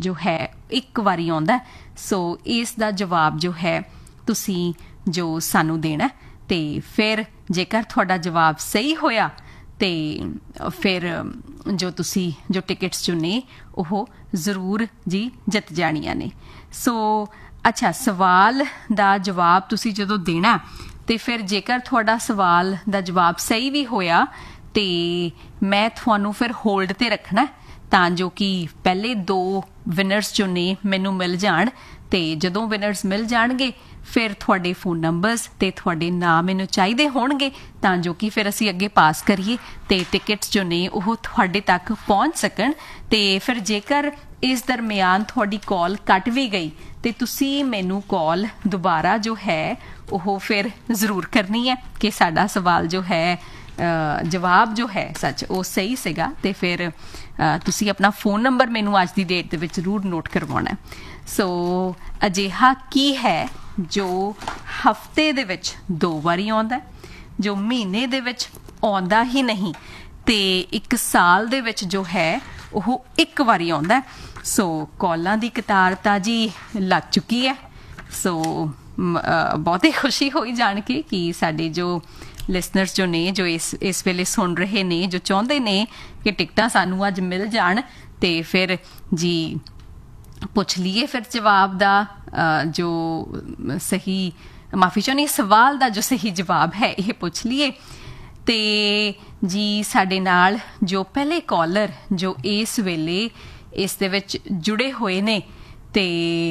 जो है एक वारी आउंदा। सो इस दा जवाब जो है तुसी जो सानू देना ते फिर जेकर तुहाडा जवाब सही होया ते फिर जो तुसी जो टिकट्स जो ने ओह जरूर जी जित जाणियां ने। सो अच्छा, सवाल दा जवाब तुसी जदों देना ते फिर जेकर तुहाडा सवाल दा जवाब सही भी होया ते मैं तुहानू फिर होल्ड ते रखना तां जो कि पहले 2 विनर्स जो ने मैनू मिल जाण ते जदों विनर्स मिल जाणगे फिर तुहाडे फोन नंबर्स ते तुहाडे नाम मैनू चाहिदे होणगे तां जो कि फिर असीं अगे पास करिए ते टिकट्स जो ने ओह तुहाडे तक पहुंच सकण। ते फिर जेकर इस दरम्यान तुहाडी कॉल कट भी गई ते तुसी मैनू कॉल दोबारा जो है ओह फिर जरूर करनी है कि साडा सवाल जो है जवाब जो है सच वो सही सीगा ते फिर तुसी अपना फोन नंबर मैनू अज दी डेट दे विच जरूर नोट करवाउणा। सो अजिहा की है जो हफ्ते दे विच 2 वारी आउंदा, जो महीने दे विच आउंदा ही नहीं ते 1 साल दे विच जो है वो 1 वारी आउंदा। सो कॉलां दी कतार तां जी लग चुकी है। सो बहुत ही खुशी होई जान के कि साडे जो लिसनर्स जो ने जो इस वेले सुन रहे ने जो चाहते ने कि टिकटां सानू अज मिल जान ते फिर जी पुछ लीए फिर जवाब दा जो सही माफ़ी चाहनी सवाल दा जो सही जवाब है ये पुछ लीए। ते जी साडे नाल जो पहले कॉलर जो इस वेले इस दे विच जुड़े हुए ने ते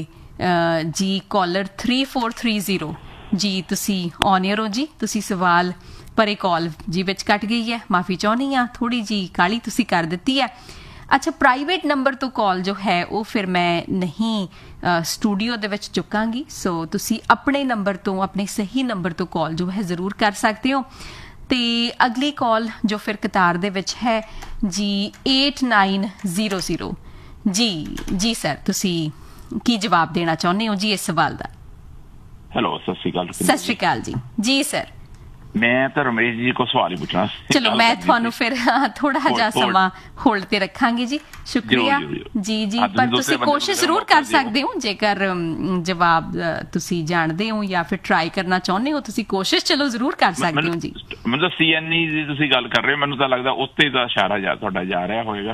जी कॉलर 3430 जी तुसी ऑन एयर हो जी। तुसी सवाल परे कॉल जी विच कट गई है, माफ़ी चाहनी हाँ थोड़ी जी काली तुसी कर दिती है। अच्छा, प्राइवेट नंबर तो कॉल जो है वो फिर मैं नहीं स्टूडियो दे विच चुकांगी। सो तुसी अपने नंबर तो अपने सही नंबर तो कॉल जो है ज़रूर कर सकते हो। ते अगली कॉल जो फिर कतार दे विच है जी 8900 जी सर तुसी की जवाब देना चाहुंदे हो जी इस सवाल दा? हेलो, सत श्री अकाल। सत श्री अकाल जी सर। मैं तो रमेश जी को सवाल ही पूछना। चलो मैं थानू फिर थोड़ा जा समा होल्ड ते रखांगी जी। शुक्रिया जी पर तुसी कोशिश जरूर कर सकते हो जेकर जवाब तुसी जानते हो या फिर ट्राई करना चाਹੁੰਦੇ हो तुसी कोशिश चलो जरूर कर सकते हो जी। मतलब सीएनई ਦੀ ਤੁਸੀਂ ਗੱਲ ਕਰ ਰਹੇ ਹੋ, ਮੈਨੂੰ ਤਾਂ ਲੱਗਦਾ ਉੱਤੇ ਦਾ ਇਸ਼ਾਰਾ ਤੁਹਾਡਾ ਜਾ ਰਿਹਾ ਹੋਵੇਗਾ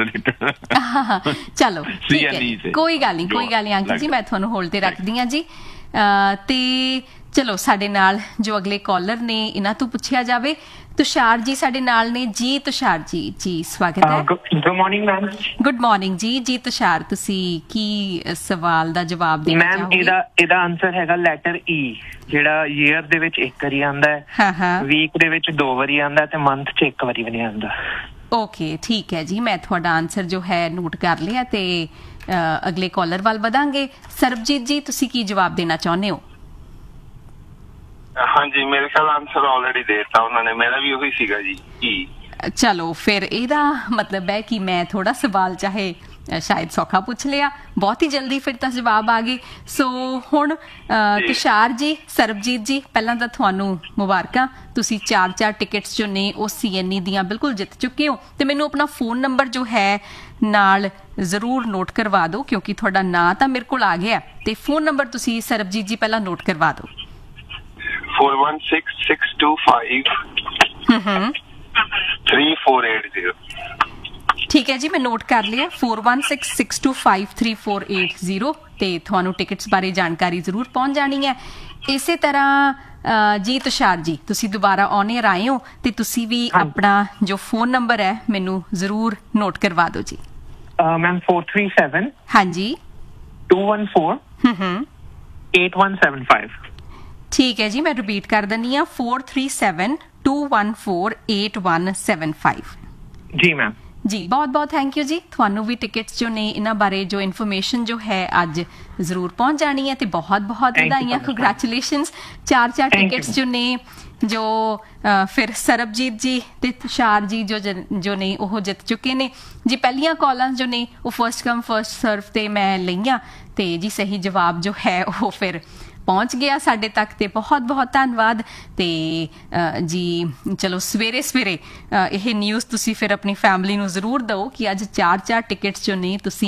चलो कोई गल नहीं अंकल जी मैं थानू होल्ड ते रखदी हां जी। ते चलो साडे नाल जो अगले कॉलर ने इन्हां तों पुछिया जावे। तुषार जी साडे नाल ने जी। तुषार जी स्वागत है। Good morning ma'am. Good morning जी तुषार तुसी की सवाल दा जवाब देना चाहोगे? मैम एदा आंसर हैगा लेटर ई जेड़ा ईयर दे विच 1 वारी आंदा है, वीक दे विच 2 वारी आंदा ते मंथ च 1 वारी भी नहीं आंदा। ओके ठीक है जी, मैं थोड़ा आंसर जो है नोट कर लिया ते अगले कॉलर वाल वधांगे। सरबजीत जी तुसी की जवाब देना चाਹੁੰਦੇ हो? हाँ जी, मेरे ख्याल आंसर ऑलरेडी देता उन्होंने, मेरा भी वही सीगा जी। चलो फिर एदा मतलब है कि मैं थोड़ा सवाल चाहे शायद सौखा पूछ लिया, बहुत ही जल्दी फिर तो जवाब आ गए। सो हुण तुषार जी सरबजीत जी पहला तो तुहानू मुबारकां, तुसी 4 टिकट्स जो ने वो सीएनई दियां बिल्कुल जित चुके हो। तो मैनू अपना फोन नंबर जो है नाल जरूर नोट करवा दो क्योंकि थोड़ा नाम तो मेरे को आ गया। तो फोन नंबर तुसी सरबजीत जी पहला नोट करवा दो। 416625 3480। ठीक है जी, मैं नोट कर लिया 4166253480 ते थानू टिकट्स बारे जानकारी जरूर पहुंच जानी है। इसे तरह जी तुषार जी तुसी दोबारा ऑन एयर आए हो ते तुसी भी अपना जो फोन नंबर है मैनू जरूर नोट करवा दो जी। मैम 437 हाँ जी 214 8175। ठीक है जी, मैं रिपीट कर दनी हाँ 437 214 8175। जी मैम जी बहुत बहुत थैंक यू जी। थानू भी टिकट्स जो ने इन्हां बारे जो इन्फॉर्मेशन जो है अज जरूर पहुंच जानी है। तो बहुत बहुत बधाइयां, कंग्रेचुलेशंस। 4 टिकट्स जो ने जो फिर सरबजीत जी ते तुषार जी जो ने वो जित चुके ने जी। पहलियां कॉलां जो ने वो फर्स्ट कम फर्स्ट सर्व ते मैं लईयां ते जी सही जवाब जो है वो फिर पहुंच गया साडे तक। ते बहुत बहुत धन्यवाद। ते जी चलो सवेरे सवेरे यह न्यूज़ तुसी फिर अपनी फैमिली नू जरूर दो कि अज 4 टिकट्स जो ने तुसी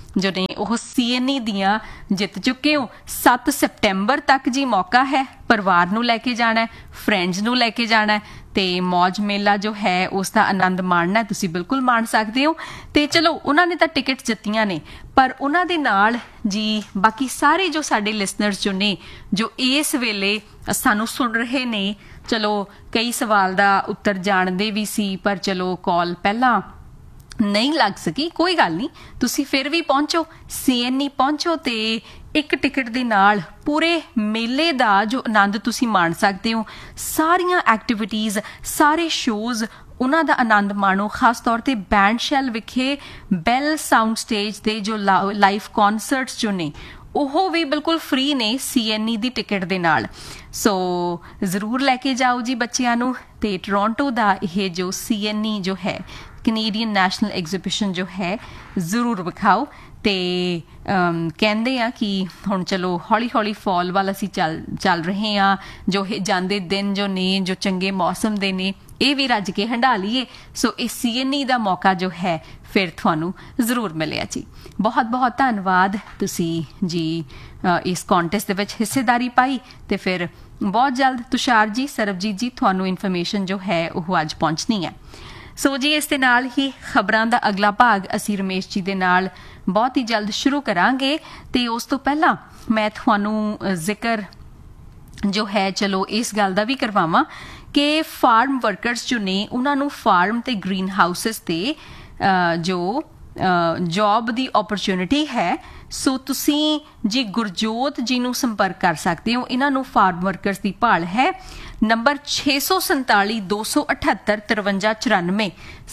ਜੋ ਨੇ ਉਹ CNE ਦੀਆਂ ਜਿੱਤ ਚੁੱਕੇ ਹੋ। 7 ਸਤੰਬਰ ਤੱਕ ਜੀ ਮੌਕਾ ਹੈ, ਪਰਿਵਾਰ ਨੂੰ ਲੈ ਕੇ ਜਾਣਾ, ਫਰੈਂਡਸ ਨੂੰ ਲੈ ਕੇ ਜਾਣਾ ਤੇ ਮੌਜ ਮੇਲਾ ਜੋ ਹੈ ਉਸ ਦਾ ਆਨੰਦ ਮਾਣਨਾ, ਤੁਸੀਂ ਬਿਲਕੁਲ ਮਾਣ ਸਕਦੇ ਹੋ। ਤੇ ਚਲੋ ਉਹਨਾਂ ਨੇ ਤਾਂ ਟਿਕਟ ਜਿੱਤੀਆਂ ਨੇ, ਪਰ ਉਹਨਾਂ ਦੇ ਨਾਲ ਜੀ ਬਾਕੀ ਸਾਰੇ ਜੋ ਸਾਡੇ ਲਿਸਨਰਸ ਜੋ ਨੇ ਜੋ ਇਸ ਵੇਲੇ ਸਾਨੂੰ ਸੁਣ ਰਹੇ ਨੇ, ਚਲੋ ਕਈ ਸਵਾਲ ਦਾ ਉੱਤਰ ਜਾਣਦੇ ਵੀ ਸੀ ਪਰ ਚਲੋ ਕਾਲ ਪਹਿਲਾਂ ਨਹੀਂ ਲੱਗ ਸਕੀ, ਕੋਈ ਗੱਲ ਨਹੀਂ, ਤੁਸੀਂ ਫਿਰ ਵੀ ਪਹੁੰਚੋ, CNE ਪਹੁੰਚੋ ਤੇ ਇੱਕ ਟਿਕਟ ਦੇ ਨਾਲ ਪੂਰੇ ਮੇਲੇ ਦਾ ਜੋ ਆਨੰਦ ਤੁਸੀਂ ਮਾਣ ਸਕਦੇ ਹੋ। ਸਾਰੀਆਂ ਐਕਟੀਵਿਟੀਜ਼, ਸਾਰੇ ਸ਼ੋਜ਼, ਉਹਨਾਂ ਦਾ ਆਨੰਦ ਮਾਣੋ। ਖਾਸ ਤੌਰ ਤੇ ਬੈਂਡ ਸ਼ੈਲ ਵਿਖੇ ਬੈਲ ਸਾਊਂਡ ਸਟੇਜ ਦੇ ਜੋ ਲਾਈਵ ਕਨਸਰਟਸ ਜੋ ਨੇ ਉਹ ਵੀ ਬਿਲਕੁਲ ਫ੍ਰੀ ਨੇ CNE ਦੀ ਟਿਕਟ ਦੇ ਨਾਲ। ਸੋ ਜ਼ਰੂਰ ਲੈ ਕੇ ਜਾਓ ਜੀ ਬੱਚਿਆਂ ਨੂੰ। ਤੇ ਟੋਰਾਂਟੋ ਦਾ ਇਹ ਜੋ CNE ਜੋ ਹੈ, ਕੈਨੇਡੀਅਨ ਨੈਸ਼ਨਲ ਐਗਜ਼ੀਬਿਸ਼ਨ ਜੋ ਹੈ, ਜ਼ਰੂਰ ਵਿਖਾਓ। ਤੇ ਕਹਿੰਦੇ ਆ ਕਿ ਹੁਣ ਚਲੋ ਹੌਲੀ ਹੌਲੀ ਫਾਲ ਵੱਲ ਅਸੀਂ ਚੱਲ ਰਹੇ ਹਾਂ, ਜੋ ਇਹ ਜਾਂਦੇ ਦਿਨ ਜੋ ਨੇ ਜੋ ਚੰਗੇ ਮੌਸਮ ਦੇ ਨੇ ਇਹ ਵੀ ਰੱਜ ਕੇ ਹੰਢਾ ਲਈਏ। ਸੋ ਇਹ CNE ਦਾ ਮੌਕਾ ਜੋ ਹੈ ਫਿਰ ਤੁਹਾਨੂੰ ਜ਼ਰੂਰ ਮਿਲਿਆ ਜੀ। ਬਹੁਤ ਬਹੁਤ ਧੰਨਵਾਦ, ਤੁਸੀਂ ਜੀ ਇਸ ਕੰਟੈਸਟ ਦੇ ਵਿੱਚ ਹਿੱਸੇਦਾਰੀ ਪਾਈ। ਤੇ ਫਿਰ ਬਹੁਤ ਜਲਦ ਤੁਸ਼ਾਰ ਜੀ, ਸਰਬਜੀਤ ਜੀ, ਤੁਹਾਨੂੰ ਇਨਫੋਰਮੇਸ਼ਨ ਜੋ ਹੈ ਉਹ ਅੱਜ ਪਹੁੰਚਣੀ ਹੈ। ਸੋ ਜੀ ਇਸ ਦੇ ਨਾਲ ਹੀ ਖਬਰਾਂ ਦਾ ਅਗਲਾ ਭਾਗ ਅਸੀਂ ਰਮੇਸ਼ ਜੀ ਦੇ ਨਾਲ ਬਹੁਤ ਹੀ ਜਲਦ ਸ਼ੁਰੂ ਕਰਾਂਗੇ। ਤੇ ਉਸ ਤੋਂ ਪਹਿਲਾਂ ਮੈਂ ਤੁਹਾਨੂੰ ਜ਼ਿਕਰ ਜੋ ਹੈ ਚਲੋ ਇਸ ਗੱਲ ਦਾ ਵੀ ਕਰਵਾਵਾਂ ਕਿ ਫਾਰਮ ਵਰਕਰਸ ਜੋ ਨੇ ਉਹਨਾਂ ਨੂੰ ਫਾਰਮ ਤੇ ਗ੍ਰੀਨ ਹਾਊਸਸ ਤੇ ਜੋ ਜੌਬ ਦੀ ਓਪਰਚੁਨਿਟੀ ਹੈ। ਸੋ ਤੁਸੀਂ ਜੀ ਗੁਰਜੋਤ ਜੀ ਨੂੰ ਸੰਪਰਕ ਕਰ ਸਕਦੇ ਹੋ। ਇਹਨਾਂ ਨੂੰ ਫਾਰਮ ਵਰਕਰਸ ਦੀ ਭਾਲ ਹੈ। ਨੰਬਰ 647 278 5394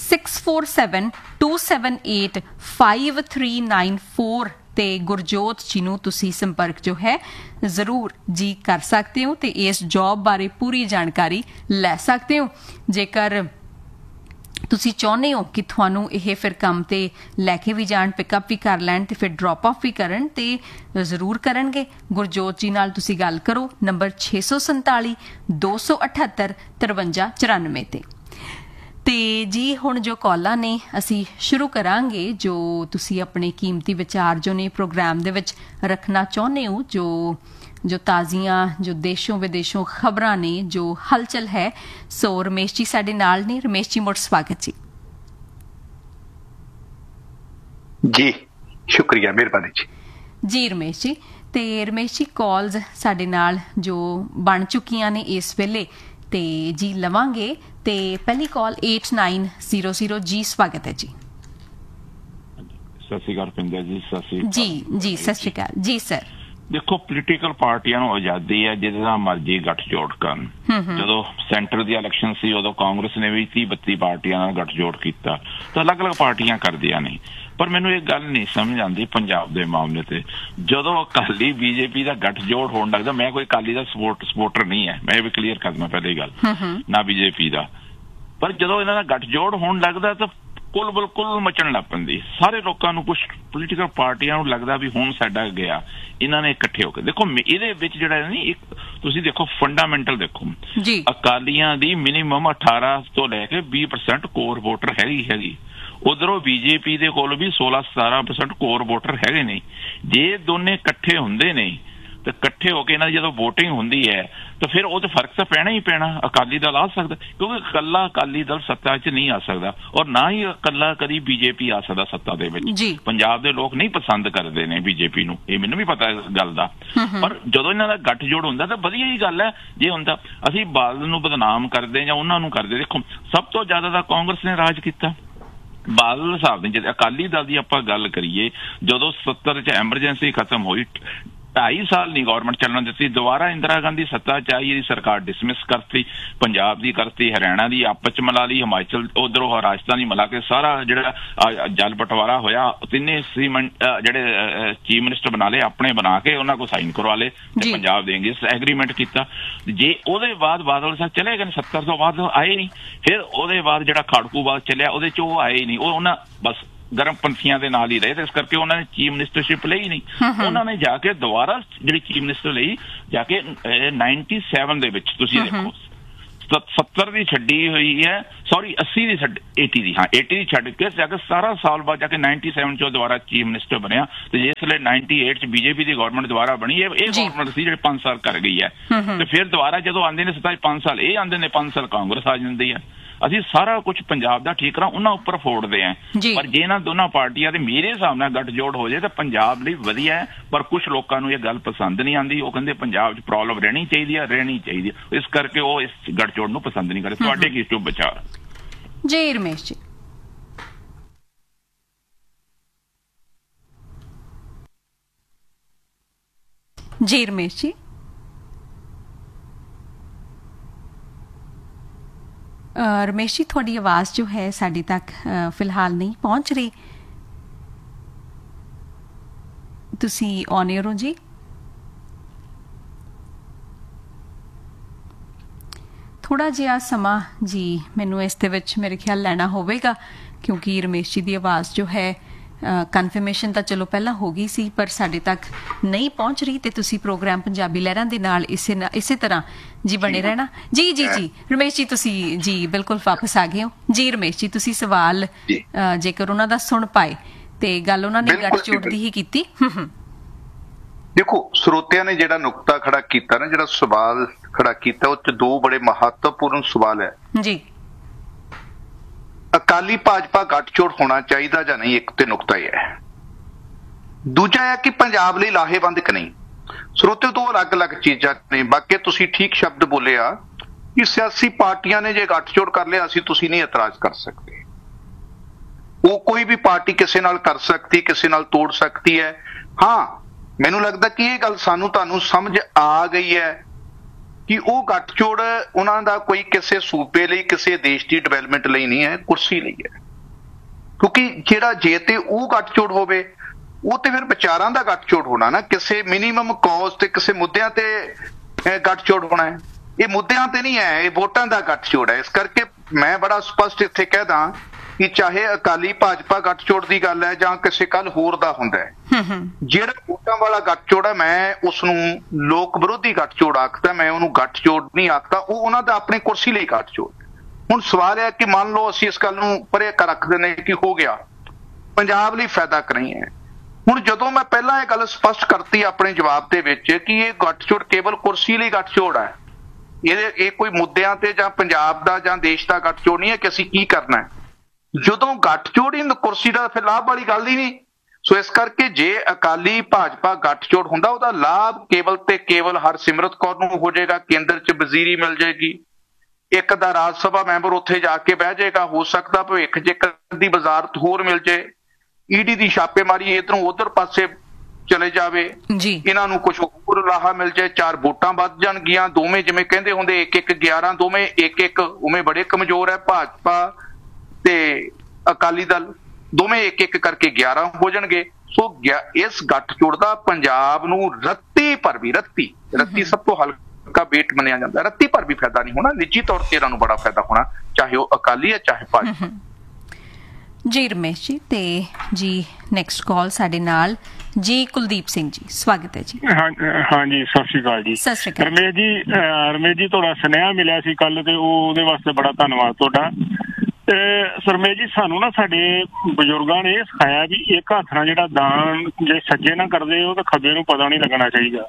647 278 5394 ਤੇ ਗੁਰਜੋਤ ਜੀ ਨੂੰ ਤੁਸੀਂ ਸੰਪਰਕ ਜੋ ਹੈ ਜ਼ਰੂਰ ਜੀ ਕਰ ਸਕਦੇ ਹੋ ਤੇ ਇਸ ਜੌਬ ਬਾਰੇ ਪੂਰੀ ਜਾਣਕਾਰੀ ਲੈ ਸਕਦੇ ਹੋ। ਜੇਕਰ ਤੁਸੀਂ ਚਾਹੁੰਦੇ ਹੋ ਕਿ ਤੁਹਾਨੂੰ ਇਹ ਫਿਰ ਕੰਮ ਤੇ ਲੈ ਕੇ ਵੀ ਜਾਣ, ਪਿਕਅਪ ਵੀ ਕਰ ਲੈਣ ਤੇ ਫਿਰ ਡ੍ਰੌਪ ਆਫ ਵੀ ਕਰਨ, ਤੇ ਜ਼ਰੂਰ ਕਰਨਗੇ। ਗੁਰਜੋਤ ਜੀ ਨਾਲ ਤੁਸੀਂ ਗੱਲ ਕਰੋ ਨੰਬਰ 647 278 5394 ਤੇ ਜੀ ਹੁਣ ਜੋ ਕਾਲਾਂ ਨੇ ਅਸੀਂ ਸ਼ੁਰੂ ਕਰਾਂਗੇ। ਜੋ ਤੁਸੀਂ ਆਪਣੇ ਕੀਮਤੀ ਵਿਚਾਰ ਜੋ ਨੇ ਪ੍ਰੋਗਰਾਮ ਦੇ ਵਿੱਚ ਰੱਖਣਾ ਚਾਹੁੰਦੇ ਹੋ, ਜੋ ਤਾਜ਼ੀਆਂ ਜੋ ਦੇਸ਼ੋਂ ਵਿਦੇਸ਼ੋਂ ਖਬਰਾਂ ਨੇ, ਜੋ ਹਲਚਲ ਹੈ। ਸੋ ਰਮੇਸ਼ ਜੀ ਸਾਡੇ ਨਾਲ ਨੇ। ਰਮੇਸ਼ ਜੀ ਮੁੜ ਸਵਾਗਤ ਜੀ। ਜੀ ਸ਼ੁਕਰੀਆ, ਮਿਹਰਬਾਨੀ ਜੀ। ਜੀ ਰਮੇਸ਼ ਜੀ, ਤੇ ਰਮੇਸ਼ ਜੀ ਕਾਲਸ ਸਾਡੇ ਨਾਲ ਜੋ ਬਣ ਚੁੱਕੀਆਂ ਨੇ ਇਸ ਵੇਲੇ ਤੇ ਜੀ ਲਵਾਂਗੇ। ਤੇ ਪਹਿਲੀ ਕਾਲ 8900 ਜੀ, ਸਵਾਗਤ ਹੈ ਜੀ। ਸਤਿ ਸ਼੍ਰੀ ਅਕਾਲ ਪਿੰਦਰ ਜੀ। ਸਤਿ ਸ਼੍ਰੀ ਅਕਾਲ ਜੀ ਸਤਿ ਸ਼੍ਰੀ ਅਕਾਲ ਜੀ ਸਰ। ਦੇਖੋ, ਪੋਲੀਟੀਕਲ ਪਾਰਟੀਆਂ ਨੂੰ ਆਜ਼ਾਦੀ ਹੈ ਜਿਹਦੇ ਨਾਲ ਮਰਜ਼ੀ ਗੱਠਜੋੜ ਕਰਨ। ਜਦੋਂ ਸੈਂਟਰ ਦੀ ਇਲੈਕਸ਼ਨ ਸੀ ਉਦੋਂ ਕਾਂਗਰਸ ਨੇ ਵੀ 30-32 ਪਾਰਟੀਆਂ ਨਾਲ ਗੱਠਜੋੜ ਕੀਤਾ, ਤਾਂ ਅਲੱਗ-ਅਲੱਗ ਪਾਰਟੀਆਂ ਕਰਦੀਆਂ ਨੇ। ਪਰ ਮੈਨੂੰ ਇਹ ਗੱਲ ਨਹੀਂ ਸਮਝ ਆਉਂਦੀ ਪੰਜਾਬ ਦੇ ਮਾਮਲੇ ਤੇ, ਜਦੋਂ ਅਕਾਲੀ BJP ਦਾ ਗੱਠਜੋੜ ਹੋਣ ਲੱਗਦਾ। ਮੈਂ ਕੋਈ ਅਕਾਲੀ ਦਾ ਸਪੋਰਟਰ ਨਹੀਂ ਹੈ, ਮੈਂ ਇਹ ਵੀ ਕਲੀਅਰ ਕਰਨਾ ਪਹਿਲੀ ਗੱਲ, ਨਾ BJP ਦਾ। ਪਰ ਜਦੋਂ ਇਹਨਾਂ ਦਾ ਗੱਠਜੋੜ ਹੋਣ ਲੱਗਦਾ ਤਾਂ ਕੁੱਲ ਬਿਲਕੁਲ ਮਚਣ ਲੱਗ ਪੈਂਦੀ। ਸਾਰੇ ਲੋਕਾਂ ਨੂੰ, ਕੁਝ ਪੋਲੀਟੀਕਲ ਪਾਰਟੀਆਂ ਨੂੰ ਲੱਗਦਾ ਵੀ ਹੁਣ ਸਾਡਾ ਗਿਆ, ਇਹਨਾਂ ਨੇ ਇਕੱਠੇ ਹੋ ਕੇ। ਦੇਖੋ ਇਹਦੇ ਵਿੱਚ ਜਿਹੜਾ ਨਹੀਂ, ਇੱਕ ਤੁਸੀਂ ਦੇਖੋ ਫੰਡਾਮੈਂਟਲ ਦੇਖੋ, ਅਕਾਲੀਆਂ ਦੀ ਮਿਨੀਮਮ 18 ਤੋਂ ਲੈ ਕੇ 20% ਕੋਰ ਵੋਟਰ ਹੈਗੀ। ਉਧਰੋਂ BJP ਦੇ ਕੋਲ ਵੀ 16-17% ਕੋਰ ਵੋਟਰ ਹੈਗੇ ਨੇ। ਜੇ ਦੋਨੇ ਇਕੱਠੇ ਹੁੰਦੇ ਨੇ ਤੇ ਇਕੱਠੇ ਹੋ ਕੇ ਇਹਨਾਂ ਦੀ ਜਦੋਂ ਵੋਟਿੰਗ ਹੁੰਦੀ ਹੈ ਤਾਂ ਫਿਰ ਉਹ ਤੇ ਫਰਕ ਤਾਂ ਪੈਣਾ ਹੀ ਪੈਣਾ। ਅਕਾਲੀ ਦਲ ਆ ਸਕਦਾ, ਕਿਉਂਕਿ ਇਕੱਲਾ ਅਕਾਲੀ ਦਲ ਸੱਤਾ 'ਚ ਨਹੀਂ ਆ ਸਕਦਾ, ਔਰ ਨਾ ਹੀ ਇਕੱਲਾ ਕਦੀ BJP ਆ ਸਕਦਾ ਸੱਤਾ ਦੇ ਵਿੱਚ। ਪੰਜਾਬ ਦੇ ਲੋਕ ਨਹੀਂ ਪਸੰਦ ਕਰਦੇ ਨੇ BJP ਨੂੰ, ਇਹ ਮੈਨੂੰ ਵੀ ਪਤਾ ਇਸ ਗੱਲ ਦਾ। ਪਰ ਜਦੋਂ ਇਹਨਾਂ ਦਾ ਗੱਠਜੋੜ ਹੁੰਦਾ ਤਾਂ ਵਧੀਆ ਹੀ ਗੱਲ ਹੈ। ਜੇ ਹੁੰਦਾ ਅਸੀਂ ਬਾਦਲ ਨੂੰ ਬਦਨਾਮ ਕਰਦੇ ਜਾਂ ਉਹਨਾਂ ਨੂੰ ਕਰਦੇ, ਦੇਖੋ ਸਭ ਤੋਂ ਜ਼ਿਆਦਾ ਤਾਂ ਕਾਂਗਰਸ ਨੇ ਰਾਜ ਕੀਤਾ। ਬਾਦਲ ਸਾਹਿਬ ਨੇ, ਜੇ ਅਕਾਲੀ ਦਲ ਦੀ ਆਪਾਂ ਗੱਲ ਕਰੀਏ, ਜਦੋਂ 70 'ਚ ਐਮਰਜੈਂਸੀ ਖਤਮ ਹੋਈ, 2.5 ਸਾਲ ਨਹੀਂ ਗੌਰਮੈਂਟ ਚੱਲਣ ਦਿੱਤੀ। ਦੁਬਾਰਾ ਇੰਦਰਾ ਗਾਂਧੀ ਸੱਤਾ 'ਚ ਆਈ, ਇਹਦੀ ਸਰਕਾਰ ਡਿਸਮਿਸ ਕਰਤੀ, ਪੰਜਾਬ ਦੀ ਕਰਤੀ, ਹਰਿਆਣਾ ਦੀ ਆਪਸ 'ਚ ਮਿਲਾ ਲਈ, ਹਿਮਾਚਲ ਉਧਰੋਂ ਰਾਜਸਥਾਨ ਦੀ ਮਿਲਾ ਕੇ ਸਾਰਾ ਜਿਹੜਾ ਜਲ ਬਟਵਾਰਾ ਹੋਇਆ, ਤਿੰਨੇ ਜਿਹੜੇ ਚੀਫ ਮਿਨਿਸਟਰ ਬਣਾ ਲਏ, ਆਪਣੇ ਬਣਾ ਕੇ ਉਹਨਾਂ ਕੋਲ ਸਾਈਨ ਕਰਵਾ ਲਏ ਤੇ ਪੰਜਾਬ ਦੇਂਗੇ ਐਗਰੀਮੈਂਟ ਕੀਤਾ। ਜੇ ਉਹਦੇ ਬਾਅਦ ਬਾਦਲ ਸਾਹਿਬ ਚਲੇ ਗਏ, 70 ਤੋਂ ਬਾਅਦ ਆਏ ਨਹੀਂ। ਫਿਰ ਉਹਦੇ ਬਾਅਦ ਜਿਹੜਾ ਖਾੜਕੂਵਾਦ ਚੱਲਿਆ ਉਹਦੇ 'ਚ ਉਹ ਆਏ ਨਹੀਂ, ਉਹ ਉਹਨਾਂ ਬਸ ਗਰਮਪੰਥੀਆਂ ਦੇ ਨਾਲ ਹੀ ਰਹੇ, ਤੇ ਇਸ ਕਰਕੇ ਉਹਨਾਂ ਨੇ ਚੀਫ ਮਿਨਿਸਟਰਸ਼ਿਪ ਲਈ ਨਹੀਂ। ਉਹਨਾਂ ਨੇ ਜਾ ਕੇ ਦੁਬਾਰਾ ਜਿਹੜੀ ਚੀਫ ਮਿਨਿਸਟਰ ਲਈ ਜਾ ਕੇ 97 ਦੇ ਵਿੱਚ ਤੁਸੀਂ ਦੇਖੋ 70 ਦੀ ਛੱਡੀ ਹੋਈ ਹੈ, ਸੌਰੀ 80 ਦੀ 80 ਦੀ, ਹਾਂ 80 ਦੀ ਛੱਡ ਕੇ ਜਾ ਕੇ 17 ਸਾਲ ਬਾਅਦ ਜਾ ਕੇ 97 ਚੋਂ ਦੁਬਾਰਾ ਚੀਫ ਮਿਨਿਸਟਰ ਬਣਿਆ। ਤੇ ਜਿਸ ਵੇਲੇ 98 ਚ ਬੀਜੇਪੀ ਦੀ ਗਵਰਨਮੈਂਟ ਦੁਬਾਰਾ ਬਣੀ, ਇਹ ਗਵਰਨਮੈਂਟ ਸੀ ਜਿਹੜੇ 5 ਸਾਲ ਕਰ ਗਈ ਹੈ। ਤੇ ਫਿਰ ਦੁਬਾਰਾ ਜਦੋਂ ਆਉਂਦੇ ਨੇ 5 ਸਾਲ ਇਹ ਆਉਂਦੇ ਨੇ, 5 ਸਾਲ ਕਾਂਗਰਸ ਆ ਜਾਂਦੀ ਹੈ। ਅਸੀਂ ਸਾਰਾ ਕੁਝ ਪੰਜਾਬ ਦਾ ਠੀਕਰਾ ਉਹਨਾਂ ਉੱਪਰ ਫੋੜਦੇ ਆਂ, ਪਰ ਜੇ ਇਹਨਾਂ ਦੋਨਾਂ ਪਾਰਟੀਆਂ ਦੇ ਮੇਰੇ ਹਿਸਾਬ ਨਾਲ ਗੱਠਜੋੜ ਹੋ ਜਾਏ ਤਾਂ ਪੰਜਾਬ ਲਈ ਵਧੀਆ ਹੈ। ਪਰ ਕੁਝ ਲੋਕਾਂ ਨੂੰ ਇਹ ਗੱਲ ਪਸੰਦ ਨਹੀਂ ਆਉਂਦੀ, ਉਹ ਕਹਿੰਦੇ ਪੰਜਾਬ 'ਚ ਪ੍ਰੋਬਲਮ ਰਹਿਣੀ ਚਾਹੀਦੀ ਹੈ, ਇਸ ਕਰਕੇ ਉਹ ਇਸ ਗੱਠਜੋੜ ਨੂੰ ਪਸੰਦ ਨਹੀਂ ਕਰਦੇ। ਤੁਹਾਡੇ ਕੀ ਸ਼ੁਭ ਵਿਚਾਰ? ਜੀ ਰਮੇਸ਼ ਜੀ। ਜੀ ਰਮੇਸ਼ ਜੀ, ਰਮੇਸ਼ ਜੀ ਤੁਹਾਡੀ ਆਵਾਜ਼ ਜੋ ਹੈ ਸਾਡੇ ਤੱਕ ਫਿਲਹਾਲ ਨਹੀਂ ਪਹੁੰਚ ਰਹੀ। ਤੁਸੀਂ ਔਨ 에ਅਰ ਹੋ ਜੀ। ਥੋੜਾ ਜਿਹਾ ਸਮਾਂ ਜੀ ਮੈਨੂੰ ਇਸ ਦੇ ਵਿੱਚ ਮੇਰੇ ਖਿਆਲ ਲੈਣਾ ਹੋਵੇਗਾ, ਕਿਉਂਕਿ ਰਮੇਸ਼ ਜੀ ਦੀ ਆਵਾਜ਼ ਜੋ ਹੈ ਕਨਫਰਮੇਸ਼ਨ ਤਾਂ ਚਲੋ ਪਹਿਲਾਂ ਹੋ ਗਈ ਸੀ, ਪਰ ਸਾਡੇ ਤੱਕ ਨਹੀਂ ਪਹੁੰਚ ਰਹੀ। ਤੇ ਤੁਸੀਂ ਪ੍ਰੋਗਰਾਮ ਪੰਜਾਬੀ ਲਹਿਰਾਂ ਦੇ ਨਾਲ ਇਸੇ ਤਰ੍ਹਾਂ ਜੀ ਬਣੇ ਰਹਿਣਾ। ਜੀ ਜੀ ਜੀ ਰਮੇਸ਼ ਜੀ, ਤੁਸੀਂ ਜੀ ਬਿਲਕੁਲ ਵਾਪਸ ਆ ਗਏ ਹੋ। ਜੀ ਰਮੇਸ਼ ਜੀ, ਤੁਸੀਂ ਸਵਾਲ ਜੇਕਰ ਉਹਨਾਂ ਦਾ ਸੁਣ ਪਾਏ ਤੇ ਗੱਲ ਉਹਨਾਂ ਨੇ ਗੱਠਜੋੜ ਦੀ ਹੀ ਕੀਤੀ। ਦੇਖੋ, ਸਰੋਤਿਆਂ ਨੇ ਜਿਹੜਾ ਨੁਕਤਾ ਖੜਾ ਕੀਤਾ ਨਾ, ਜਿਹੜਾ ਸਵਾਲ ਖੜਾ ਕੀਤਾ, ਉਹ 'ਚ ਦੋ ਬੜੇ ਮਹੱਤਵਪੂਰਨ ਸਵਾਲ ਹੈ ਜੀ। ਅਕਾਲੀ ਭਾਜਪਾ ਗੱਠਜੋੜ ਹੋਣਾ ਚਾਹੀਦਾ ਜਾਂ ਨਹੀਂ, ਇੱਕ ਤੇ ਨੁਕਤਾ ਇਹ ਹੈ। ਦੂਜਾ ਹੈ ਕਿ ਪੰਜਾਬ ਲਈ ਲਾਹੇਵੰਦ ਕਿ ਨਹੀਂ। ਸਰੋਤੇ ਦੋ ਅਲੱਗ-ਅਲੱਗ ਚੀਜ਼ਾਂ ਨੇ। ਬਾਕੀ ਤੁਸੀਂ ਠੀਕ ਸ਼ਬਦ ਬੋਲੇ ਆ ਕਿ ਸਿਆਸੀ ਪਾਰਟੀਆਂ ਨੇ ਜੇ ਗੱਠਜੋੜ ਕਰ ਲਿਆ, ਤੁਸੀਂ ਨਹੀਂ ਇਤਰਾਜ਼ ਕਰ ਸਕਦੇ। ਉਹ ਕੋਈ ਵੀ ਪਾਰਟੀ ਕਿਸੇ ਨਾਲ ਕਰ ਸਕਦੀ, ਕਿਸੇ ਨਾਲ ਤੋੜ ਸਕਦੀ ਹੈ। ਹਾਂ, ਮੈਨੂੰ ਲੱਗਦਾ ਕਿ ਇਹ ਗੱਲ ਸਾਨੂੰ ਤੁਹਾਨੂੰ ਸਮਝ ਆ ਗਈ ਹੈ ਕਿ ਉਹ ਗੱਠਜੋੜ ਉਹਨਾਂ ਦਾ ਕੋਈ ਕਿਸੇ ਸੂਬੇ ਲਈ, ਕਿਸੇ ਦੇਸ਼ ਦੀ ਡਿਵੈਲਪਮੈਂਟ ਲਈ ਨਹੀਂ ਹੈ, ਕੁਰਸੀ ਲਈ ਹੈ। ਕਿਉਂਕਿ ਜਿਹੜਾ ਜੇ ਤੇ ਉਹ ਗੱਠਜੋੜ ਹੋਵੇ, ਉਹ ਤੇ ਫਿਰ ਵਿਚਾਰਾਂ ਦਾ ਗੱਠਜੋੜ ਹੋਣਾ ਨਾ, ਕਿਸੇ ਮਿਨੀਮਮ ਕੌਜ਼ ਤੇ ਕਿਸੇ ਮੁੱਦਿਆਂ ਤੇ ਗੱਠਜੋੜ ਹੋਣਾ ਹੈ। ਇਹ ਮੁੱਦਿਆਂ ਤੇ ਨਹੀਂ ਹੈ, ਇਹ ਵੋਟਾਂ ਦਾ ਗੱਠਜੋੜ ਹੈ। ਇਸ ਕਰਕੇ ਮੈਂ ਬੜਾ ਸਪਸ਼ਟ ਇੱਥੇ ਕਹਿ ਦਾਂ ਕਿ ਚਾਹੇ ਅਕਾਲੀ ਭਾਜਪਾ ਗੱਠਜੋੜ ਦੀ ਗੱਲ ਹੈ ਜਾਂ ਕਿਸੇ ਕੱਲ ਹੋਰ ਦਾ ਹੁੰਦਾ ਹੈ, ਜਿਹੜਾ ਵੋਟਾਂ ਵਾਲਾ ਗੱਠਜੋੜ ਹੈ, ਮੈਂ ਉਸ ਨੂੰ ਲੋਕ ਵਿਰੋਧੀ ਗੱਠਜੋੜ ਆਖਦਾ, ਮੈਂ ਉਹਨੂੰ ਗੱਠਜੋੜ ਨਹੀਂ ਆਖਦਾ। ਉਹ ਉਹਨਾਂ ਦਾ ਆਪਣੀ ਕੁਰਸੀ ਲਈ ਗੱਠਜੋੜ। ਹੁਣ ਸਵਾਲ ਹੈ ਕਿ ਮੰਨ ਲਓ ਅਸੀਂ ਇਸ ਗੱਲ ਨੂੰ ਪਰੇ ਕਰ ਰੱਖਦੇ ਨੇ ਕਿ ਹੋ ਗਿਆ, ਪੰਜਾਬ ਲਈ ਫਾਇਦਾ ਨਹੀਂ ਹੈ। ਹੁਣ ਜਦੋਂ ਮੈਂ ਪਹਿਲਾਂ ਇਹ ਗੱਲ ਸਪਸ਼ਟ ਕਰਤੀ ਆਪਣੇ ਜਵਾਬ ਦੇ ਵਿੱਚ ਕਿ ਇਹ ਗੱਠਜੋੜ ਕੇਵਲ ਕੁਰਸੀ ਲਈ ਗੱਠਜੋੜ ਹੈ, ਇਹ ਕੋਈ ਮੁੱਦਿਆਂ ਤੇ ਜਾਂ ਪੰਜਾਬ ਦਾ ਜਾਂ ਦੇਸ਼ ਦਾ ਗੱਠਜੋੜ ਨਹੀਂ ਹੈ ਕਿ ਅਸੀਂ ਕੀ ਕਰਨਾ ਹੈ। ਜਦੋਂ ਗੱਠਜੋੜ ਹੀ ਕੁਰਸੀ ਦਾ, ਫਿਰ ਲਾਭ ਵਾਲੀ ਗੱਲ ਹੀ ਨਹੀਂ। ਸੋ ਇਸ ਕਰਕੇ ਜੇ ਅਕਾਲੀ ਭਾਜਪਾ ਗੱਠਜੋੜ ਹੁੰਦਾ, ਉਹਦਾ ਲਾਭ ਕੇਵਲ ਤੇ ਕੇਵਲ ਹਰਸਿਮਰਤ ਕੌਰ ਨੂੰ ਹੋ ਜਾਏਗਾ। ਕੇਂਦਰ 'ਚ ਵਜ਼ੀਰੀ ਮਿਲ ਜਾਏਗੀ, ਇੱਕ ਦਾ ਰਾਜ ਸਭਾ ਮੈਂਬਰ ਉੱਥੇ ਜਾ ਕੇ ਬਹਿ ਜਾਏਗਾ, ਹੋ ਸਕਦਾ ਭਵਿੱਖ 'ਚ ਇੱਕ ਦੀ ਵਜ਼ਾਰਤ ਹੋਰ ਮਿਲ ਜਾਏ, ਈਡੀ ਦੀ ਛਾਪੇਮਾਰੀ ਇਧਰੋਂ ਉਧਰ ਪਾਸੇ ਚਲੇ ਜਾਵੇ, ਇਹਨਾਂ ਨੂੰ ਕੁਝ ਹੋਰ ਲਾਹਾ ਮਿਲ ਜਾਏ, 4 ਵੋਟਾਂ ਵੱਧ ਜਾਣਗੀਆਂ। ਦੋਵੇਂ ਜਿਵੇਂ ਕਹਿੰਦੇ ਹੁੰਦੇ 1-1 11, ਦੋਵੇਂ 1-1, ਉਵੇਂ ਬੜੇ ਕਮਜ਼ੋਰ ਹੈ ਭਾਜਪਾ ਤੇ ਅਕਾਲੀ ਦਲ, ਦੋਵੇਂ 1-1 ਕਰਕੇ 11 ਹੋ ਜਾਣਗੇ। ਸੋ ਇਸ ਗੱਠਜੋੜ ਦਾ ਪੰਜਾਬ ਨੂੰ ਰੱਤੀ ਸਭ ਤੋਂ ਹਲਕਾ ਵੇਟ ਮੰਨਿਆ ਜਾਂਦਾ। ਰੱਤੀ ਪਰ ਵੀ ਫਾਇਦਾ ਨਹੀਂ ਹੋਣਾ, ਨਿੱਜੀ ਤੌਰ ਤੇ ਇਹਨਾਂ ਨੂੰ ਬੜਾ ਫਾਇਦਾ ਹੋਣਾ, ਚਾਹੇ ਉਹ ਅਕਾਲੀ ਹੈ ਚਾਹੇ ਭਾਜਪਾ। ਜੀ ਰਮੇਸ਼ ਜੀ, ਤੇ ਜੀ ਨੈਕਸਟ ਕਾਲ ਸਾਡੇ ਨਾਲ ਜੀ ਕੁਲਦੀਪ ਸਿੰਘ ਜੀ, ਸਵਾਗਤ ਹੈ ਜੀ। ਹਾਂ ਜੀ, ਸਤਿ ਸ਼੍ਰੀ ਅਕਾਲ ਜੀ। ਸਤਿ ਸ਼੍ਰੀ ਅਕਾਲ ਰਮੇਸ਼ ਜੀ, ਤੁਹਾਡਾ ਸੁਨੇਹਾ ਮਿਲਿਆ ਸੀ ਕੱਲ, ਤੇ ਉਹਦੇ ਵਾਸਤੇ ਬੜਾ ਧੰਨਵਾਦ ਤੁਹਾਡਾ। ਰਮੇਸ਼ ਜੀ, ਸਾਨੂੰ ਨਾ ਸਾਡੇ ਬਜ਼ੁਰਗਾਂ ਨੇ ਇਹ ਸਿਖਾਇਆ ਵੀ ਇੱਕ ਹੱਥ ਨਾਲ ਜਿਹੜਾ ਦਾਨ ਜੇ ਸੱਜੇ ਨਾ ਕਰਦੇ ਹੋ ਤਾਂ ਖੱਬੇ ਨੂੰ ਪਤਾ ਨਹੀਂ ਲੱਗਣਾ ਚਾਹੀਦਾ।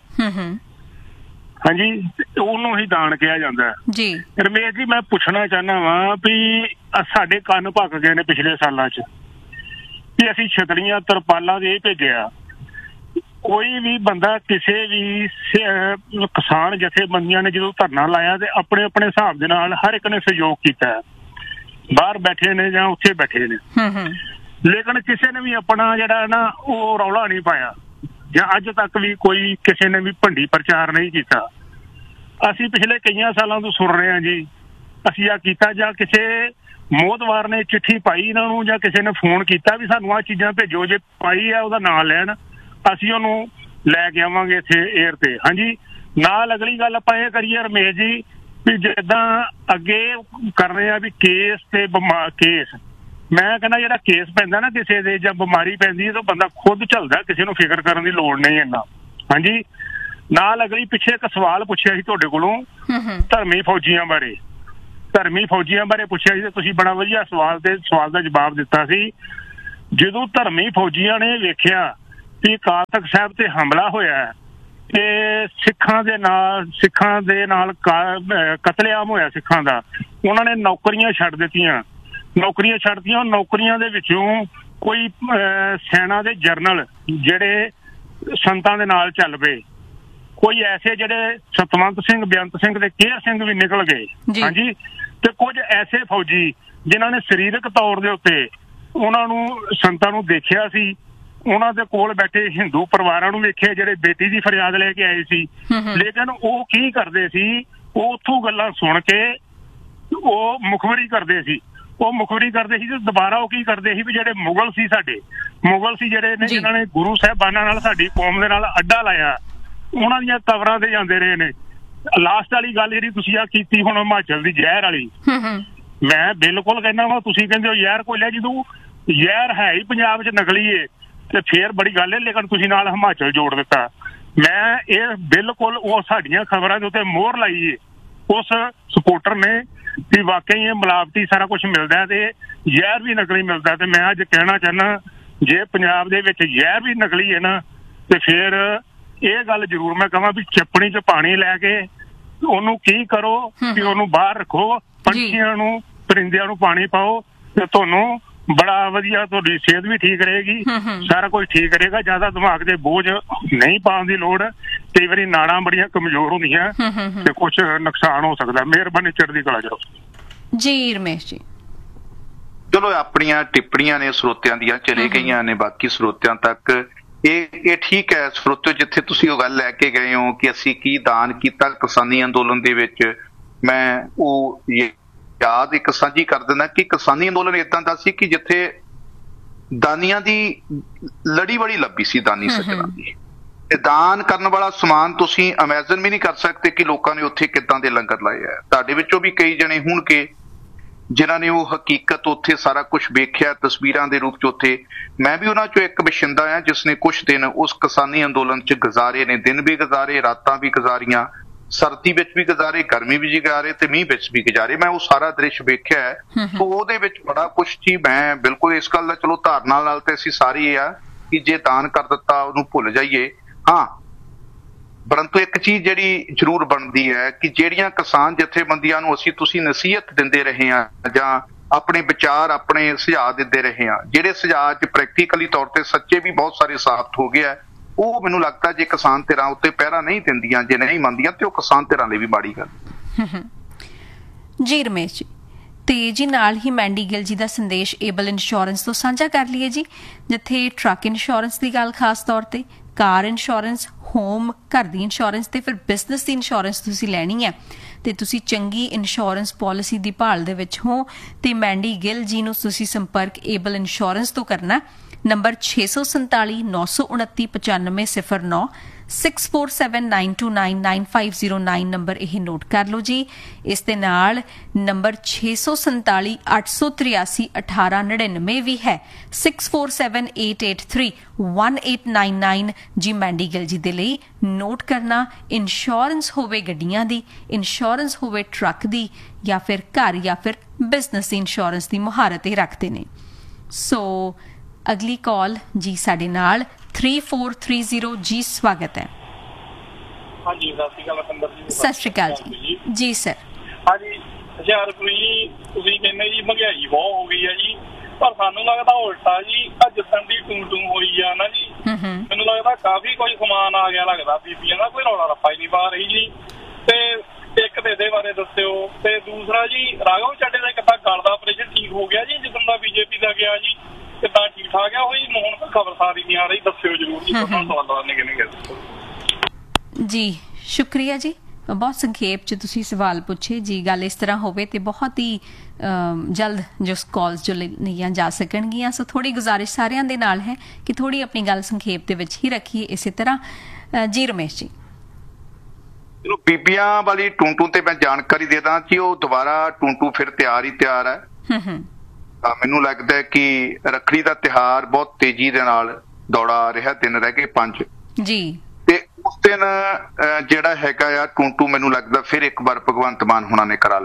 ਹਾਂਜੀ, ਉਹਨੂੰ ਹੀ ਦਾਨ ਕਿਹਾ ਜਾਂਦਾ ਜੀ। ਰਮੇਸ਼ ਜੀ, ਮੈਂ ਪੁੱਛਣਾ ਚਾਹੁੰਦਾ ਵਾਂ ਵੀ ਸਾਡੇ ਕੰਨ ਭੱਕ ਗਏ ਨੇ ਪਿਛਲੇ ਸਾਲਾਂ 'ਚ ਵੀ ਅਸੀਂ ਛਤਰੀਆਂ ਤਰਪਾਲਾਂ ਦੇ ਭੇਜਿਆ। ਕੋਈ ਵੀ ਬੰਦਾ, ਕਿਸੇ ਵੀ ਕਿਸਾਨ ਜਥੇਬੰਦੀਆਂ ਨੇ ਜਦੋਂ ਧਰਨਾ ਲਾਇਆ ਤੇ ਆਪਣੇ ਆਪਣੇ ਹਿਸਾਬ ਦੇ ਨਾਲ ਹਰ ਇੱਕ ਨੇ ਸਹਿਯੋਗ ਕੀਤਾ, ਬਾਹਰ ਬੈਠੇ ਨੇ ਜਾਂ ਉੱਥੇ ਬੈਠੇ ਨੇ, ਲੇਕਿਨ ਕਿਸੇ ਨੇ ਵੀ ਆਪਣਾ ਜਿਹੜਾ ਨਾ ਉਹ ਰੌਲਾ ਨਹੀਂ ਪਾਇਆ, ਜਾਂ ਅੱਜ ਤੱਕ ਵੀ ਕੋਈ ਕਿਸੇ ਨੇ ਵੀ ਭੰਡੀ ਪ੍ਰਚਾਰ ਨਹੀਂ ਕੀਤਾ। ਅਸੀਂ ਪਿਛਲੇ ਕਈਆਂ ਸਾਲਾਂ ਤੋਂ ਸੁਣ ਰਹੇ ਹਾਂ ਜੀ, ਅਸੀਂ ਆਹ ਕੀਤਾ, ਜਾਂ ਕਿਸੇ ਮੋਹਤਵਾਰ ਨੇ ਚਿੱਠੀ ਪਾਈ ਇਹਨਾਂ ਨੂੰ, ਜਾਂ ਕਿਸੇ ਨੇ ਫੋਨ ਕੀਤਾ ਵੀ ਸਾਨੂੰ ਆਹ ਚੀਜ਼ਾਂ ਭੇਜੋ, ਜੇ ਪਾਈ ਆ ਉਹਦਾ ਨਾਂ ਲੈਣ, ਅਸੀਂ ਉਹਨੂੰ ਲੈ ਕੇ ਆਵਾਂਗੇ ਇੱਥੇ ਏਅਰ ਤੇ। ਹਾਂਜੀ, ਨਾਲ ਅਗਲੀ ਗੱਲ ਆਪਾਂ ਇਹ ਕਰੀਏ ਰਮੇਸ਼ ਜੀ ਵੀ ਜਿੱਦਾਂ ਅੱਗੇ ਕਰ ਰਹੇ ਆ ਵੀ ਕੇਸ ਤੇ ਕੇਸ, ਮੈਂ ਕਹਿੰਦਾ ਜਿਹੜਾ ਕੇਸ ਪੈਂਦਾ ਨਾ ਕਿਸੇ ਦੇ ਜਾਂ ਬਿਮਾਰੀ ਪੈਂਦੀ ਹੈ ਤਾਂ ਬੰਦਾ ਖੁਦ ਝੱਲਦਾ, ਕਿਸੇ ਨੂੰ ਫਿਕਰ ਕਰਨ ਦੀ ਲੋੜ ਨਹੀਂ ਇੰਨਾ। ਹਾਂਜੀ, ਨਾਲ ਅਗਲੀ ਪਿੱਛੇ ਇੱਕ ਸਵਾਲ ਪੁੱਛਿਆ ਸੀ ਤੁਹਾਡੇ ਕੋਲੋਂ ਧਰਮੀ ਫੌਜੀਆਂ ਬਾਰੇ, ਧਰਮੀ ਫੌਜੀਆਂ ਬਾਰੇ ਪੁੱਛਿਆ ਸੀ ਤੇ ਤੁਸੀਂ ਬੜਾ ਵਧੀਆ ਸਵਾਲ ਦਾ ਜਵਾਬ ਦਿੱਤਾ ਸੀ। ਜਦੋਂ ਧਰਮੀ ਫੌਜੀਆਂ ਨੇ ਵੇਖਿਆ ਕਿ ਅਕਾਲ ਤਖ਼ਤ ਸਾਹਿਬ ਤੇ ਹਮਲਾ ਹੋਇਆ ਤੇ ਸਿੱਖਾਂ ਦੇ ਨਾਲ ਕਤਲੇਆਮ ਹੋਇਆ ਸਿੱਖਾਂ ਦਾ, ਉਹਨਾਂ ਨੇ ਨੌਕਰੀਆਂ ਛੱਡ ਦਿੱਤੀਆਂ। ਨੌਕਰੀਆਂ ਦੇ ਵਿੱਚੋਂ ਕੋਈ ਸੈਨਾ ਦੇ ਜਰਨਲ ਜਿਹੜੇ ਸੰਤਾਂ ਦੇ ਨਾਲ ਚੱਲ ਪਏ, ਕੋਈ ਐਸੇ ਜਿਹੜੇ ਸਤਵੰਤ ਸਿੰਘ, ਬੇਅੰਤ ਸਿੰਘ ਤੇ ਕੇਹਰ ਸਿੰਘ ਵੀ ਨਿਕਲ ਗਏ। ਹਾਂਜੀ, ਤੇ ਕੁਝ ਐਸੇ ਫੌਜੀ ਜਿਨ੍ਹਾਂ ਨੇ ਸਰੀਰਕ ਤੌਰ ਦੇ ਉੱਤੇ ਉਹਨਾਂ ਨੂੰ ਸੰਤਾਂ ਨੂੰ ਦੇਖਿਆ ਸੀ, ਉਹਨਾਂ ਦੇ ਕੋਲ ਬੈਠੇ ਹਿੰਦੂ ਪਰਿਵਾਰਾਂ ਨੂੰ ਵੇਖਿਆ ਜਿਹੜੇ ਬੇਟੀ ਦੀ ਫਰਿਆਦ ਲੈ ਕੇ ਆਏ ਸੀ। ਲੇਕਿਨ ਉਹ ਕੀ ਕਰਦੇ ਸੀ, ਉਹ ਉੱਥੋਂ ਗੱਲਾਂ ਸੁਣ ਕੇ ਉਹ ਮੁਖਬਰੀ ਕਰਦੇ ਸੀ ਤੇ ਦੁਬਾਰਾ ਉਹ ਕੀ ਕਰਦੇ ਸੀ ਵੀ ਜਿਹੜੇ ਮੁਗਲ ਸੀ ਜਿਹੜੇ ਨੇ, ਜਿਨ੍ਹਾਂ ਨੇ ਗੁਰੂ ਸਾਹਿਬਾਨਾਂ ਨਾਲ ਸਾਡੀ ਕੌਮ ਦੇ ਨਾਲ ਅੱਡਾ ਲਾਇਆ, ਉਹਨਾਂ ਦੀਆਂ ਕਬਰਾਂ ਤੇ ਜਾਂਦੇ ਰਹੇ ਨੇ। ਲਾਸਟ ਵਾਲੀ ਗੱਲ ਜਿਹੜੀ ਤੁਸੀਂ ਆ ਕੀਤੀ ਹੁਣ ਹਿਮਾਚਲ ਦੀ ਜ਼ਹਿਰ ਵਾਲੀ, ਮੈਂ ਬਿਲਕੁਲ ਕਹਿੰਦਾ ਵਾ, ਤੁਸੀਂ ਕਹਿੰਦੇ ਹੋ ਜ਼ਹਿਰ ਕੋਈ ਲੈ, ਜਦੋਂ ਜ਼ਹਿਰ ਹੈ ਹੀ ਪੰਜਾਬ 'ਚ ਨਕਲੀ ਏ ਤੇ ਫੇਰ ਬੜੀ ਗੱਲ ਹੈ, ਲੇਕਿਨ ਤੁਸੀਂ ਨਾਲ ਹਿਮਾਚਲ ਜੋੜ ਦਿੱਤਾ। ਮੈਂ ਇਹ ਬਿਲਕੁਲ ਉਹ ਸਾਡੀਆਂ ਖਬਰਾਂ ਦੇ ਉੱਤੇ ਮੋਹਰ ਲਾਈ ਏ ਉਸ ਸਪੋਰਟਰ ਨੇ ਵੀ ਵਾਕਈ ਇਹ ਮਿਲਾਵਟੀ ਸਾਰਾ ਕੁਝ ਮਿਲਦਾ ਹੈ ਤੇ ਜ਼ਹਿਰ ਵੀ ਨਕਲੀ ਮਿਲਦਾ। ਤੇ ਮੈਂ ਅੱਜ ਕਹਿਣਾ ਚਾਹੁੰਦਾ, ਜੇ ਪੰਜਾਬ ਦੇ ਵਿੱਚ ਜ਼ਹਿਰ ਵੀ ਨਕਲੀ ਹੈ ਨਾ, ਤੇ ਫਿਰ ਇਹ ਗੱਲ ਜ਼ਰੂਰ ਮੈਂ ਕਹਾਂ ਵੀ ਚੱਪਣੀ 'ਚ ਪਾਣੀ ਲੈ ਕੇ ਉਹਨੂੰ ਕੀ ਕਰੋ ਵੀ ਉਹਨੂੰ ਬਾਹਰ ਰੱਖੋ, ਪੰਛੀਆਂ ਨੂੰ, ਪਰਿੰਦਿਆਂ ਨੂੰ ਪਾਣੀ ਪਾਓ ਤੇ ਤੁਹਾਨੂੰ ਬੜਾ ਵਧੀਆ, ਤੁਹਾਡੀ ਸਿਹਤ ਵੀ ਠੀਕ ਰਹੇਗੀ, ਸਾਰਾ ਕੁਝ ਠੀਕ ਰਹੇਗਾ। ਜ਼ਿਆਦਾ ਦਿਮਾਗ ਦੇ ਬੋਝ ਨਹੀਂ ਪਾਉਣ ਦੀ ਲੋੜ। ਕਈ ਵਾਰੀ ਨਾੜਾਂ ਬੜੀਆਂ ਕਮਜ਼ੋਰ ਹੁੰਦੀਆਂ ਤੇ ਕੁਝ ਨੁਕਸਾਨ ਹੋ ਸਕਦਾ। ਮਿਹਰਬਾਨੀ, ਚੜ੍ਹਦੀ ਕਲਾ ਜਾਓ ਜੀ। ਰਮੇਸ਼ ਜੀ, ਚਲੋ ਆਪਣੀਆਂ ਟਿੱਪਣੀਆਂ ਨੇ ਸਰੋਤਿਆਂ ਦੀਆਂ ਚਲੇ ਗਈਆਂ ਨੇ ਬਾਕੀ ਸਰੋਤਿਆਂ ਤੱਕ। ਇਹ ਠੀਕ ਹੈ ਸਰੋਤਿਓ, ਜਿੱਥੇ ਤੁਸੀਂ ਉਹ ਗੱਲ ਲੈ ਕੇ ਗਏ ਹੋ ਕਿ ਅਸੀਂ ਕੀ ਦਾਨ ਕੀਤਾ ਕਿਸਾਨੀ ਅੰਦੋਲਨ ਦੇ ਵਿੱਚ, ਮੈਂ ਉਹ ਯਾਦ ਇੱਕ ਸਾਂਝੀ ਕਰ ਦਿੰਦਾ ਕਿ ਕਿਸਾਨੀ ਅੰਦੋਲਨ ਏਦਾਂ ਦਾ ਸੀ ਕਿ ਜਿੱਥੇ ਦਾਨੀਆਂ ਦੀ ਲੜੀ ਬੜੀ ਲੱਭੀ ਸੀ, ਦਾਨੀ ਸੱਜਣਾਂ ਦੀ। ਤੇ ਦਾਨ ਕਰਨ ਵਾਲਾ ਸਮਾਨ ਤੁਸੀਂ ਇਮੈਜਿਨ ਵੀ ਨਹੀਂ ਕਰ ਸਕਦੇ ਕਿ ਲੋਕਾਂ ਨੇ ਉੱਥੇ ਕਿੱਦਾਂ ਦੇ ਲੰਗਰ ਲਾਏ ਆ। ਤੁਹਾਡੇ ਵਿੱਚੋਂ ਵੀ ਕਈ ਜਣੇ ਹੋਣਗੇ ਜਿਨ੍ਹਾਂ ਨੇ ਉਹ ਹਕੀਕਤ ਉੱਥੇ ਸਾਰਾ ਕੁਝ ਵੇਖਿਆ ਤਸਵੀਰਾਂ ਦੇ ਰੂਪ 'ਚ ਉੱਥੇ। ਮੈਂ ਵੀ ਉਹਨਾਂ 'ਚੋਂ ਇੱਕ ਵਸ਼ਿੰਦਾ ਆ ਜਿਸ ਨੇ ਕੁਝ ਦਿਨ ਉਸ ਕਿਸਾਨੀ ਅੰਦੋਲਨ 'ਚ ਗੁਜ਼ਾਰੇ ਨੇ, ਦਿਨ ਵੀ ਗੁਜ਼ਾਰੇ, ਰਾਤਾਂ ਵੀ ਗੁਜ਼ਾਰੀਆਂ, ਸਰਦੀ ਵਿੱਚ ਵੀ ਗੁਜ਼ਾਰੇ, ਗਰਮੀ ਵੀ ਗੁਜ਼ਾਰੇ ਤੇ ਮੀਂਹ ਵਿੱਚ ਵੀ ਗੁਜ਼ਾਰੇ। ਮੈਂ ਉਹ ਸਾਰਾ ਦ੍ਰਿਸ਼ ਵੇਖਿਆ ਹੈ। ਸੋ ਉਹਦੇ ਵਿੱਚ ਬੜਾ ਕੁਛ ਸੀ। ਮੈਂ ਬਿਲਕੁਲ ਇਸ ਗੱਲ ਦਾ ਚਲੋ ਧਾਰਨਾ ਨਾਲ ਤੇ ਅਸੀਂ ਸਾਰੇ ਆ ਕਿ ਜੇ ਦਾਨ ਕਰ ਦਿੱਤਾ ਉਹਨੂੰ ਭੁੱਲ ਜਾਈਏ। ਹਾਂ, ਪਰੰਤੂ ਇੱਕ ਚੀਜ਼ ਜਿਹੜੀ ਜ਼ਰੂਰ ਬਣਦੀ ਹੈ ਕਿ ਜਿਹੜੀਆਂ ਕਿਸਾਨ ਜਥੇਬੰਦੀਆਂ ਨੂੰ ਤੁਸੀਂ ਨਸੀਹਤ ਦਿੰਦੇ ਰਹੇ ਆ ਜਾਂ ਆਪਣੇ ਵਿਚਾਰ, ਆਪਣੇ ਸੁਝਾਅ ਦਿੰਦੇ ਰਹੇ ਆ, ਜਿਹੜੇ ਸੁਝਾਅ 'ਚ ਪ੍ਰੈਕਟੀਕਲੀ ਤੌਰ ਤੇ ਸੱਚੇ ਵੀ ਬਹੁਤ ਸਾਰੇ ਸਾਬਤ ਹੋ ਗਿਆ, ਉਹ ਮੈਨੂੰ ਲੱਗਦਾ ਜੇ ਕਿਸਾਨ ਧਿਰਾਂ ਉੱਤੇ ਪਹਿਰਾ ਨਹੀਂ ਦਿੰਦੀਆਂ, ਜੇ ਨਹੀਂ ਮੰਨਦੀਆਂ, ਤੇ ਉਹ ਕਿਸਾਨ ਧਿਰਾਂ ਲਈ ਵੀ ਮਾੜੀ ਗੱਲ। ਜੀ ਰਮੇਸ਼ ਜੀ, ਤੇ ਜੀ ਨਾਲ ਹੀ ਮੈਂਡੀ ਗਿੱਲ ਜੀ ਦਾ ਸੰਦੇਸ਼ ਏਬਲ ਇੰਸ਼ੋਰੈਂਸ ਤੋਂ ਸਾਂਝਾ ਕਰ ਲਈਏ ਜੀ, ਜਿੱਥੇ ਟਰੱਕ ਇੰਸ਼ੋਰੈਂਸ ਦੀ ਗੱਲ ਖਾਸ ਤੌਰ ਤੇ, ਕਾਰ ਇੰਸ਼ੋਰੈਂਸ, ਹੋਮ, ਘਰ ਦੀ ਇੰਸ਼ੋਰੈਂਸ ਤੇ ਫਿਰ ਬਿਜ਼ਨਸ ਦੀ ਇੰਸ਼ੋਰੈਂਸ ਤੁਸੀਂ ਲੈਣੀ ਹੈ ਤੇ ਤੁਸੀਂ ਚੰਗੀ ਇੰਸ਼ੋਰੈਂਸ ਪਾਲਿਸੀ ਦੀ ਭਾਲ ਦੇ ਵਿੱਚ ਹੋ ਤੇ ਮੈਂਡੀ ਗਿੱਲ ਜੀ ਨੂੰ ਤੁਸੀਂ ਸੰਪਰਕ ਏਬਲ ਇੰਸ਼ੋਰੈਂਸ ਤੋਂ ਕਰਨਾ। ਨੰਬਰ 647 929 9509 6479299509 ਨੰਬਰ ਇਹ ਨੋਟ ਕਰ ਲਓ ਜੀ। ਇਸ ਦੇ ਨਾਲ ਨੰਬਰ 647 883 1899 ਵੀ ਹੈ, 6478831899 ਜੀ ਮੈਂਡੀ ਗਿੱਲ ਜੀ ਦੇ ਲਈ ਨੋਟ ਕਰਨਾ। ਇੰਸ਼ੋਰੈਂਸ ਹੋਵੇ ਗੱਡੀਆਂ ਦੀ, ਇੰਸ਼ੋਰੈਂਸ ਹੋਵੇ ਟਰੱਕ ਦੀ ਜਾਂ ਫਿਰ ਘਰ ਜਾਂ ਫਿਰ ਬਿਜ਼ਨਸ ਦੀ ਇੰਸ਼ੋਰੈਂਸ ਦੀ ਮੁਹਾਰਤ ਇਹ ਰੱਖਦੇ ਨੇ। ਸੋ ਅਗਲੀ ਕਾਲ ਜੀ ਸਾਡੇ ਨਾਲ 3430 ਜੀ, ਸਵਾਗਤ ਹੈ। ਹਾਂਜੀ, ਸਤਿ ਸ਼੍ਰੀ ਅਕਾਲ ਰਤਿੰਦਰ ਜੀ। ਸਤਿ ਸ਼੍ਰੀ ਅਕਾਲ ਜੀ। ਜੀ ਸਰ। ਹਾਂਜੀ, ਹੁਸ਼ਿਆਰਪੁਰ ਜੀ ਤੁਸੀਂ ਕਹਿੰਦੇ ਜੀ ਮਹਿੰਗਾਈ ਬਹੁਤ ਹੋ ਗਈ ਹੈ ਜੀ, ਪਰ ਸਾਨੂੰ ਲੱਗਦਾ ਉਲਟਾ ਜੀ, ਆ ਜਿੱਦਣ ਦੀ ਟੂੰ ਹੋਈ ਆ ਨਾ ਜੀ, ਮੈਨੂੰ ਲੱਗਦਾ ਕਾਫੀ ਕੋਈ ਸਮਾਨ ਆ ਗਿਆ ਲੱਗਦਾ, ਬੀਬੀਆਂ ਦਾ ਕੋਈ ਰੌਲਾ ਰੱਪਾ ਹੀ ਨਹੀਂ ਪਾ ਰਹੀ ਜੀ। ਤੇ ਇੱਕ ਤੇ ਇਹਦੇ ਬਾਰੇ ਦੱਸਿਓ, ਤੇ ਦੂਸਰਾ ਜੀ ਰਾਘਵ ਚੱਡੇ ਦਾ ਕਿੱਦਾਂ ਗਲ ਦਾ ਆਪਰੇਸ਼ਨ ਠੀਕ ਹੋ ਗਿਆ ਜੀ ਜਿੱਦਣ ਦਾ ਬੀਜੇਪੀ ਦਾ ਗਿਆ ਜੀ, ਕਿੱਦਾਂ ਠੀਕ ਠਾਕ ਆ ਹੋਈ? ਹੁਣ ਤਾਂ ਖਬਰ ਸਾਰੀ ਨਹੀਂ ਆ ਰਹੀ, ਦੱਸਿਓ ਜ਼ਰੂਰ ਜੀ। ਜੀ ਸ਼ੁਕਰੀਆ ਜੀ, ਬਹੁਤ ਸੰਖੇਪ ਚ ਤੁਸੀਂ ਸਵਾਲ ਪੁੱਛੇ ਜੀ। ਗੱਲ ਇਸ ਤਰ੍ਹਾਂ ਹੋਵੇ ਤੇ ਬਹੁਤ ਹੀ ਜਲਦ ਜੋ ਕਾਲਸ ਜੋ ਲਈਆਂ ਜਾ ਸਕਣਗੀਆਂ, ਸੋ ਥੋੜੀ ਗੁਜ਼ਾਰਿਸ਼ ਸਾਰਿਆਂ ਦੇ ਨਾਲ ਹੈ ਕਿ ਥੋੜੀ ਆਪਣੀ ਗੱਲ ਸੰਖੇਪ ਦੇ ਵਿੱਚ ਹੀ ਰੱਖੀਏ। ਇਸੇ ਤਰ੍ਹਾਂ ਜੀ ਰਮੇਸ਼ ਜੀ, ਬੀਬੀਆਂ ਵਾਲੀ ਟੂੰ ਤੇ ਮੈਂ ਜਾਣਕਾਰੀ ਦੇ ਦਾਂ ਕਿ ਉਹ ਦੁਬਾਰਾ ਟੂੰ ਫਿਰ ਤਿਆਰ ਹੈ। ਮੈਨੂੰ ਲੱਗਦਾ ਕਿ ਰੱਖੜੀ ਦਾ ਤਿਉਹਾਰ ਬਹੁਤ ਤੇਜ਼ੀ ਦੇ ਨਾਲ ਦੌੜਾ ਆ ਰਿਹਾ, ਦਿਨ ਰਹਿ ਗਏ 5 ਜੀ, ਤੇ ਉਸ ਦਿਨ ਜਿਹੜਾ ਹੈਗਾ ਆ ਟੂੰ ਮੈਨੂੰ ਲੱਗਦਾ ਫਿਰ ਇੱਕ ਵਾਰ ਭਗਵੰਤ ਮਾਨ ਹੋਣਾ ਨੇ ਕਰਾ ਲੈਣੀ,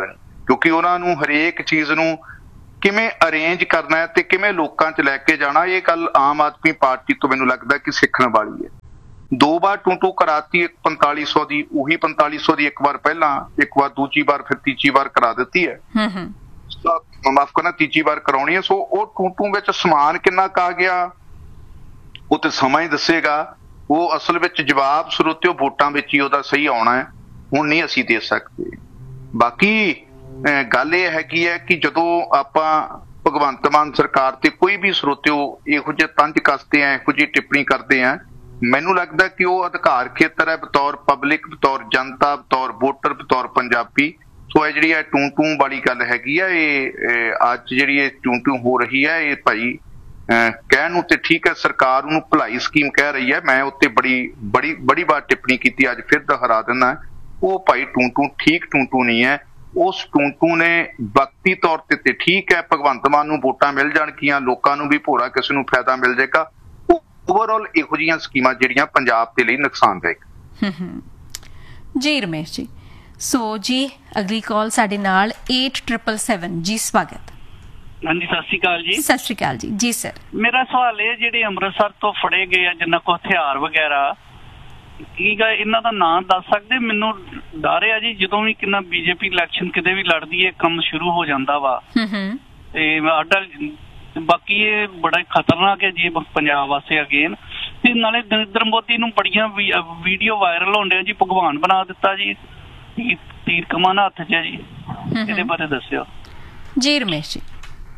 ਕਿਉਂਕਿ ਉਹਨਾਂ ਨੂੰ ਹਰੇਕ ਚੀਜ਼ ਨੂੰ ਕਿਵੇਂ ਅਰੇਂਜ ਕਰਨਾ ਹੈ ਤੇ ਕਿਵੇਂ ਲੋਕਾਂ 'ਚ ਲੈ ਕੇ ਜਾਣਾ, ਇਹ ਗੱਲ ਆਮ ਆਦਮੀ ਪਾਰਟੀ ਤੋਂ ਮੈਨੂੰ ਲੱਗਦਾ ਕਿ ਸਿੱਖਣ ਵਾਲੀ ਹੈ। 2 ਵਾਰ ਟੂ ਕਰਾਤੀ 4500 ਦੀ, ਉਹੀ 4500 ਦੀ ਇੱਕ ਵਾਰ ਪਹਿਲਾਂ, ਇੱਕ ਵਾਰ ਦੂਜੀ ਵਾਰ, ਫਿਰ ਤੀਜੀ ਵਾਰ ਕਰਾ ਦਿੱਤੀ ਹੈ। ਮਾਫ ਕਰਨਾ, ਤੀਜੀ ਵਾਰ ਕਰਾਉਣੀ ਹੈ। ਸੋ ਉਹ ਟੂ ਵਿੱਚ ਸਮਾਨ ਕਿੰਨਾ ਕੁ ਆ ਗਿਆ ਉਹ ਤੇ ਸਮਾਂ ਹੀ ਦੱਸੇਗਾ। ਉਹ ਅਸਲ ਵਿੱਚ ਜਵਾਬ ਸਰੋਤਿਓ ਵੋਟਾਂ ਵਿੱਚ ਹੀ ਉਹਦਾ ਸਹੀ ਆਉਣਾ ਹੈ, ਹੁਣ ਨਹੀਂ ਅਸੀਂ ਦੇ ਸਕਦੇ। ਬਾਕੀ ਗੱਲ ਇਹ ਹੈਗੀ ਹੈ ਕਿ ਜਦੋਂ ਆਪਾਂ ਭਗਵੰਤ ਮਾਨ ਸਰਕਾਰ ਤੇ ਕੋਈ ਵੀ ਸਰੋਤਿਓ ਇਹੋ ਜਿਹੇ ਤੰਜ ਕੱਸਦੇ ਆ, ਇਹੋ ਜਿਹੀ ਟਿੱਪਣੀ ਕਰਦੇ ਆ, ਮੈਨੂੰ ਲੱਗਦਾ ਕਿ ਉਹ ਅਧਿਕਾਰ ਖੇਤਰ ਹੈ ਬਤੌਰ ਪਬਲਿਕ, ਬਤੌਰ ਜਨਤਾ, ਬਤੌਰ ਵੋਟਰ, ਬਤੌਰ ਪੰਜਾਬੀ। ਸੋ ਇਹ ਜਿਹੜੀ ਟੂ ਵਾਲੀ ਗੱਲ ਹੈਗੀ ਆ, ਇਹ ਅੱਜ ਜਿਹੜੀ ਇਹ ਟੂ ਹੋ ਰਹੀ ਹੈ, ਇਹ ਭਾਈ ਕਹਿਣ ਨੂੰ ਤੇ ਠੀਕ ਹੈ, ਸਰਕਾਰ ਉਹਨੂੰ ਭਲਾਈ ਸਕੀਮ ਕਹਿ ਰਹੀ ਹੈ। ਮੈਂ ਉੱਤੇ ਬੜੀ ਵਾਰ ਟਿੱਪਣੀ ਕੀਤੀ, ਅੱਜ ਫਿਰ ਦੁਹਰਾ ਦਿੰਦਾ, ਉਹ ਭਾਈ ਟੂ ਠੀਕ ਟੂ ਨਹੀਂ ਹੈ। ਉਸ ਟੂ ਨੇ ਵਕਤੀ ਤੌਰ ਤੇ ਠੀਕ ਹੈ, ਭਗਵੰਤ ਮਾਨ ਨੂੰ ਵੋਟਾਂ ਮਿਲ ਜਾਣਗੀਆਂ, ਲੋਕਾਂ ਨੂੰ ਵੀ ਭੋਰਾ ਕਿਸੇ ਨੂੰ ਫਾਇਦਾ ਮਿਲ ਜਾਏਗਾ। ਓਵਰਆਲ ਇਹੋ ਜਿਹੀਆਂ ਸਕੀਮਾਂ ਜਿਹੜੀਆਂ ਪੰਜਾਬ ਦੇ ਲਈ ਨੁਕਸਾਨਦਾਇਕ। ਜੀ ਰਮੇਸ਼ ਜੀ, ਸੋ ਜੀ ਅਗਲੀ ਕਾਲ ਸਾਡੇ ਨਾਲ 8777 ਜੀ, ਸਵਾਗਤ। ਹਾਂਜੀ, ਸਤਿ ਸ਼੍ਰੀ ਅਕਾਲ ਜੀ। ਸਤਿ ਸ਼੍ਰੀ ਅਕਾਲ ਜੀ। ਜੀ ਸਰ, ਮੇਰਾ ਸਵਾਲ ਇਹ, ਜਿਹੜੇ ਅੰਮ੍ਰਿਤਸਰ ਤੋਂ ਫੜੇ ਗਏ ਆ ਜਿਨ੍ਹਾਂ ਕੋਲ ਹਥਿਆਰ ਵਗੈਰਾ, ਕੀ ਗਾ ਇਹਨਾਂ ਦਾ ਨਾਂ ਦੱਸ ਸਕਦੇ? ਮੈਨੂੰ ਡਰ ਆ ਜੀ, ਜਦੋਂ ਵੀ ਕਿੰਨਾ ਬੀਜੇਪੀ ਇਲੈਕਸ਼ਨ ਕਿਤੇ ਵੀ ਲੜਦੀ ਹੈ, ਕੰਮ ਸ਼ੁਰੂ ਹੋ ਜਾਂਦਾ ਵਾ। ਤੇ ਬਾਕੀ ਇਹ ਬੜਾ ਖਤਰਨਾਕ ਹੈ ਜੀ ਪੰਜਾਬ ਵਾਸਤੇ ਅਗੇਨ। ਤੇ ਨਾਲੇ ਨਰਿੰਦਰ ਮੋਦੀ ਨੂੰ ਬੜੀਆਂ ਵੀਡੀਓ ਵਾਇਰਲ ਹੋਣ ਡਿਆ ਜੀ, ਭਗਵਾਨ ਬਣਾ ਦਿੱਤਾ ਜੀ, ਤੀਰ ਕਮਾਨ ਹੱਥ 'ਚ ਹੈ ਜੀ, ਇਹਦੇ ਬਾਰੇ ਦੱਸਿਓ ਜੀ ਰਮੇਸ਼ ਜੀ।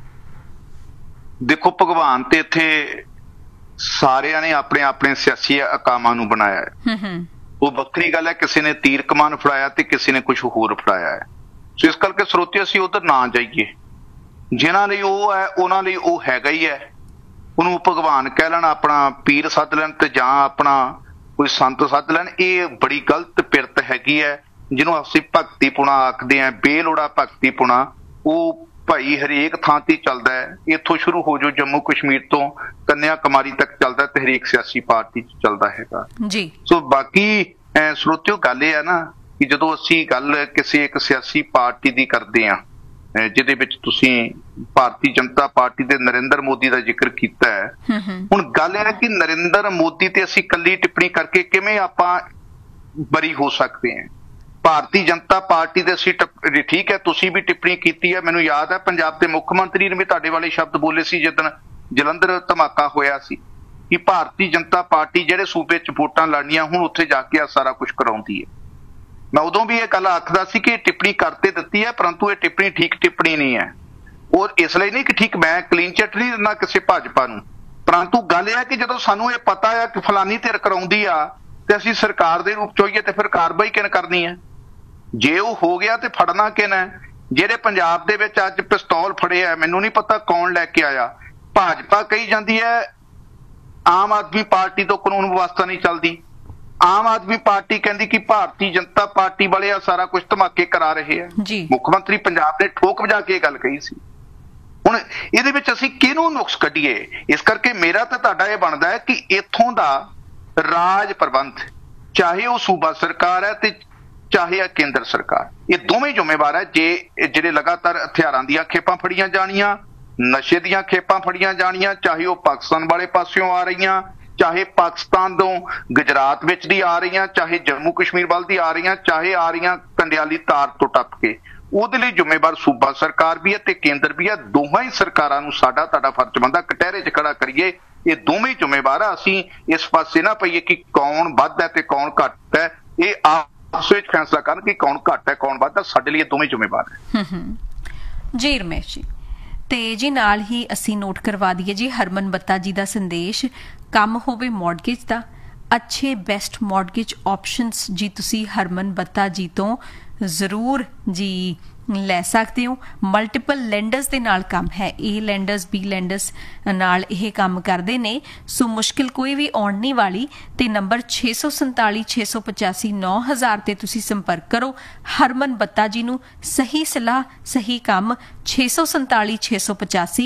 ਦੇਖੋ, ਭਗਵਾਨ ਤੇ ਇੱਥੇ ਸਾਰਿਆਂ ਨੇ ਆਪਣੇ ਆਪਣੇ ਸਿਆਸੀ ਅਕਾਮਾਂ ਨੂੰ ਬਣਾਇਆ ਹੈ। ਉਹ ਵੱਖਰੀ ਗੱਲ ਹੈ, ਕਿਸੇ ਨੇ ਤੀਰ ਕਮਾਨ ਫੜਾਇਆ ਤੇ ਕਿਸੇ ਨੇ ਕੁਝ ਹੋਰ ਫੜਾਇਆ ਹੈ। ਸੋ ਇਸ ਕਰਕੇ ਸਰੋਤੇ ਅਸੀਂ ਉਧਰ ਨਾ ਜਾਈਏ। ਜਿਨ੍ਹਾਂ ਲਈ ਉਹ ਹੈ ਉਹਨਾਂ ਲਈ ਉਹ ਹੈਗਾ ਹੀ ਹੈ, ਉਹਨੂੰ ਭਗਵਾਨ ਕਹਿ ਲੈਣ, ਆਪਣਾ ਪੀਰ ਸੱਦ ਲੈਣ ਤੇ ਜਾਂ ਆਪਣਾ ਕੋਈ ਸੰਤ ਸੱਦ ਲੈਣ। ਇਹ ਬੜੀ ਗਲਤ ਪਿਰਤ ਹੈਗੀ ਹੈ, ਜਿਹਨੂੰ ਅਸੀਂ ਭਗਤੀ ਪੁਣਾ ਆਖਦੇ ਹਾਂ, ਬੇਲੋੜਾ ਭਗਤੀ ਪੁਣਾ। ਉਹ ਭਾਈ ਹਰੇਕ ਥਾਂ ਤੇ ਚੱਲਦਾ ਹੈ। ਇੱਥੋਂ ਸ਼ੁਰੂ ਹੋ ਜੋ ਜੰਮੂ ਕਸ਼ਮੀਰ ਤੋਂ ਕੰਨਿਆ ਕੁਮਾਰੀ ਤੱਕ ਚੱਲਦਾ ਤੇ ਹਰੇਕ ਸਿਆਸੀ ਪਾਰਟੀ 'ਚ ਚੱਲਦਾ ਹੈਗਾ ਜੀ। ਸੋ ਬਾਕੀ ਸਰੋਤਿਓ ਗੱਲ ਇਹ ਹੈ ਨਾ ਕਿ ਜਦੋਂ ਅਸੀਂ ਗੱਲ ਕਿਸੇ ਇੱਕ ਸਿਆਸੀ ਪਾਰਟੀ ਦੀ ਕਰਦੇ ਹਾਂ, ਜਿਹਦੇ ਵਿੱਚ ਤੁਸੀਂ ਭਾਰਤੀ ਜਨਤਾ ਪਾਰਟੀ ਦੇ ਨਰਿੰਦਰ ਮੋਦੀ ਦਾ ਜ਼ਿਕਰ ਕੀਤਾ ਹੈ, ਹੁਣ ਗੱਲ ਇਹ ਹੈ ਕਿ ਨਰਿੰਦਰ ਮੋਦੀ ਤੇ ਅਸੀਂ ਕੱਲੀ ਟਿੱਪਣੀ ਕਰਕੇ ਕਿਵੇਂ ਆਪਾਂ ਬਰੀ ਹੋ ਸਕਦੇ ਹਾਂ। ਭਾਰਤੀ ਜਨਤਾ ਪਾਰਟੀ ਦੇ ਅਸੀਂ ਠੀਕ ਹੈ, ਤੁਸੀਂ ਵੀ ਟਿੱਪਣੀ ਕੀਤੀ ਹੈ। ਮੈਨੂੰ ਯਾਦ ਹੈ ਪੰਜਾਬ ਦੇ ਮੁੱਖ ਮੰਤਰੀ ਨੇ ਵੀ ਤੁਹਾਡੇ ਵਾਲੇ ਸ਼ਬਦ ਬੋਲੇ ਸੀ ਜਿੱਦਣ ਜਲੰਧਰ ਧਮਾਕਾ ਹੋਇਆ ਸੀ, ਕਿ ਭਾਰਤੀ ਜਨਤਾ ਪਾਰਟੀ ਜਿਹੜੇ ਸੂਬੇ 'ਚ ਵੋਟਾਂ ਲੜਨੀਆਂ ਹੁਣ ਉੱਥੇ ਜਾ ਕੇ ਆ ਸਾਰਾ ਕੁਝ ਕਰਾਉਂਦੀ ਹੈ। ਮੈਂ ਉਦੋਂ ਵੀ ਇਹ ਗੱਲ ਆਖਦਾ ਸੀ ਕਿ ਟਿੱਪਣੀ ਕਰਤੇ ਦਿੱਤੀ ਹੈ, ਪਰੰਤੂ ਇਹ ਟਿੱਪਣੀ ਠੀਕ ਟਿੱਪਣੀ ਨਹੀਂ ਹੈ। ਉਹ ਇਸ ਲਈ ਨਹੀਂ ਕਿ ਠੀਕ ਮੈਂ ਕਲੀਨ ਚਿੱਟ ਨਹੀਂ ਦਿੰਦਾ ਕਿਸੇ ਭਾਜਪਾ ਨੂੰ, ਪਰੰਤੂ ਗੱਲ ਇਹ ਹੈ ਕਿ ਜਦੋਂ ਸਾਨੂੰ ਇਹ ਪਤਾ ਹੈ ਕਿ ਫਲਾਨੀ ਧਿਰ ਕਰਾਉਂਦੀ ਆ ਤੇ ਅਸੀਂ ਸਰਕਾਰ ਦੇ ਰੂਪ 'ਚ ਹੋਈਏ ਤੇ ਫਿਰ ਕਾਰਵਾਈ ਕਿਵੇਂ ਕਰਨੀ ਹੈ? ਜੇ ਉਹ ਹੋ ਗਿਆ ਤੇ ਫੜਨਾ ਕਿਹਨੇ? ਜਿਹੜੇ ਪੰਜਾਬ ਦੇ ਵਿੱਚ ਅੱਜ ਪਿਸਤੌਲ ਫੜੇ ਆ, ਮੈਨੂੰ ਨਹੀਂ ਪਤਾ ਕੌਣ ਲੈ ਕੇ ਆਇਆ। ਭਾਜਪਾ ਕਹੀ ਜਾਂਦੀ ਹੈ ਆਮ ਆਦਮੀ ਪਾਰਟੀ ਤੋਂ ਕਾਨੂੰਨ ਵਿਵਸਥਾ ਨਹੀਂ ਚੱਲਦੀ। ਆਮ ਆਦਮੀ ਪਾਰਟੀ ਕਹਿੰਦੀ ਕਿ ਭਾਰਤੀ ਜਨਤਾ ਪਾਰਟੀ ਵਾਲੇ ਆ ਸਾਰਾ ਕੁਝ ਧਮਾਕੇ ਕਰਾ ਰਹੇ ਆ। ਮੁੱਖ ਮੰਤਰੀ ਪੰਜਾਬ ਨੇ ਠੋਕ ਵਜਾ ਕੇ ਇਹ ਗੱਲ ਕਹੀ ਸੀ। ਹੁਣ ਇਹਦੇ ਵਿੱਚ ਅਸੀਂ ਕਿਹਨੂੰ ਨੁਕਸ ਕੱਢੀਏ? ਇਸ ਕਰਕੇ ਮੇਰਾ ਤਾਂ ਤੁਹਾਡਾ ਇਹ ਬਣਦਾ ਹੈ ਕਿ ਇੱਥੋਂ ਦਾ ਰਾਜ ਪ੍ਰਬੰਧ, ਚਾਹੇ ਉਹ ਸੂਬਾ ਸਰਕਾਰ ਹੈ ਤੇ ਚਾਹੇ ਆ ਕੇਂਦਰ ਸਰਕਾਰ, ਇਹ ਦੋਵੇਂ ਜ਼ਿੰਮੇਵਾਰ ਹੈ। ਜੇ ਜਿਹੜੇ ਲਗਾਤਾਰ ਹਥਿਆਰਾਂ ਦੀਆਂ ਖੇਪਾਂ ਫੜੀਆਂ ਜਾਣੀਆਂ, ਨਸ਼ੇ ਦੀਆਂ ਖੇਪਾਂ ਫੜੀਆਂ ਜਾਣੀਆਂ, ਚਾਹੇ ਉਹ ਪਾਕਿਸਤਾਨ ਵਾਲੇ ਪਾਸਿਓਂ ਆ ਰਹੀਆਂ, ਚਾਹੇ ਪਾਕਿਸਤਾਨ ਤੋਂ ਗੁਜਰਾਤ ਵਿੱਚ ਦੀ ਆ ਰਹੀਆਂ, ਚਾਹੇ ਜੰਮੂ ਕਸ਼ਮੀਰ ਵੱਲ ਦੀ ਆ ਰਹੀਆਂ, ਚਾਹੇ ਆ ਰਹੀਆਂ ਕੰਡਿਆਲੀ ਤਾਰ ਤੋਂ ਟੱਪ ਕੇ, ਉਹਦੇ ਲਈ ਜ਼ਿੰਮੇਵਾਰ ਸੂਬਾ ਸਰਕਾਰ ਵੀ ਹੈ ਤੇ ਕੇਂਦਰ ਵੀ ਹੈ। ਦੋਹਾਂ ਹੀ ਸਰਕਾਰਾਂ ਨੂੰ ਸਾਡਾ ਤੁਹਾਡਾ ਫਰਜ਼ ਬਣਦਾ ਕਟਹਿਰੇ 'ਚ ਖੜਾ ਕਰੀਏ। ਇਹ ਦੋਵੇਂ ਜ਼ਿੰਮੇਵਾਰ ਆ। ਅਸੀਂ ਇਸ ਪਾਸੇ ਨਾ ਪਈਏ ਕਿ ਕੌਣ ਵੱਧ ਹੈ ਤੇ ਕੌਣ ਘੱਟ ਹੈ। ਇਹ ਆਪਸ ਵਿੱਚ ਫੈਸਲਾ ਕਰਨ ਕਿ ਕੌਣ ਘੱਟ ਹੈ ਕੌਣ ਵੱਧ ਹੈ। ਸਾਡੇ ਲਈ ਇਹ ਦੋਵੇਂ ਜ਼ਿੰਮੇਵਾਰ ਹੈ। ਜੀ ਰਮੇਸ਼ ਜੀ, ਤੇ ਜੀ ਨਾਲ ਹੀ ਅਸੀਂ ਨੋਟ ਕਰਵਾ ਦਈਏ ਜੀ ਹਰਮਨ ਬੱਤਾ ਜੀ ਦਾ ਸੰਦੇਸ਼, ਕੰਮ ਹੋਵੇ ਮੌਰਗੇਜ ਦਾ, ਅੱਛੇ ਬੈਸਟ ਮੌਰਗੇਜ ਆਪਸ਼ਨਸ ਜੀ ਤੁਸੀਂ ਹਰਮਨ ਬੱਤਾ ਜੀ ਤੋਂ ਜ਼ਰੂਰ ਜੀ ਲੈ ਸਕਦੇ ਹੋ। ਮਲਟੀਪਲ ਲੈਂਡਰਸ ਦੇ ਨਾਲ ਕੰਮ ਹੈ, ਏ ਲੈਂਡਰਸ ਬੀ ਲੈਂਡਰਸ ਨਾਲ ਇਹ ਕੰਮ ਕਰਦੇ ਨੇ। ਸੋ ਮੁਸ਼ਕਿਲ ਕੋਈ ਵੀ ਆਉਣ ਨਹੀਂ ਵਾਲੀ। ਤੇ ਨੰਬਰ 647 685 9000 ਤੇ ਤੁਸੀਂ ਸੰਪਰਕ ਕਰੋ ਹਰਮਨ ਬੱਤਾ ਜੀ ਨੂੰ। ਸਹੀ ਸਲਾਹ ਸਹੀ ਕੰਮ 647 685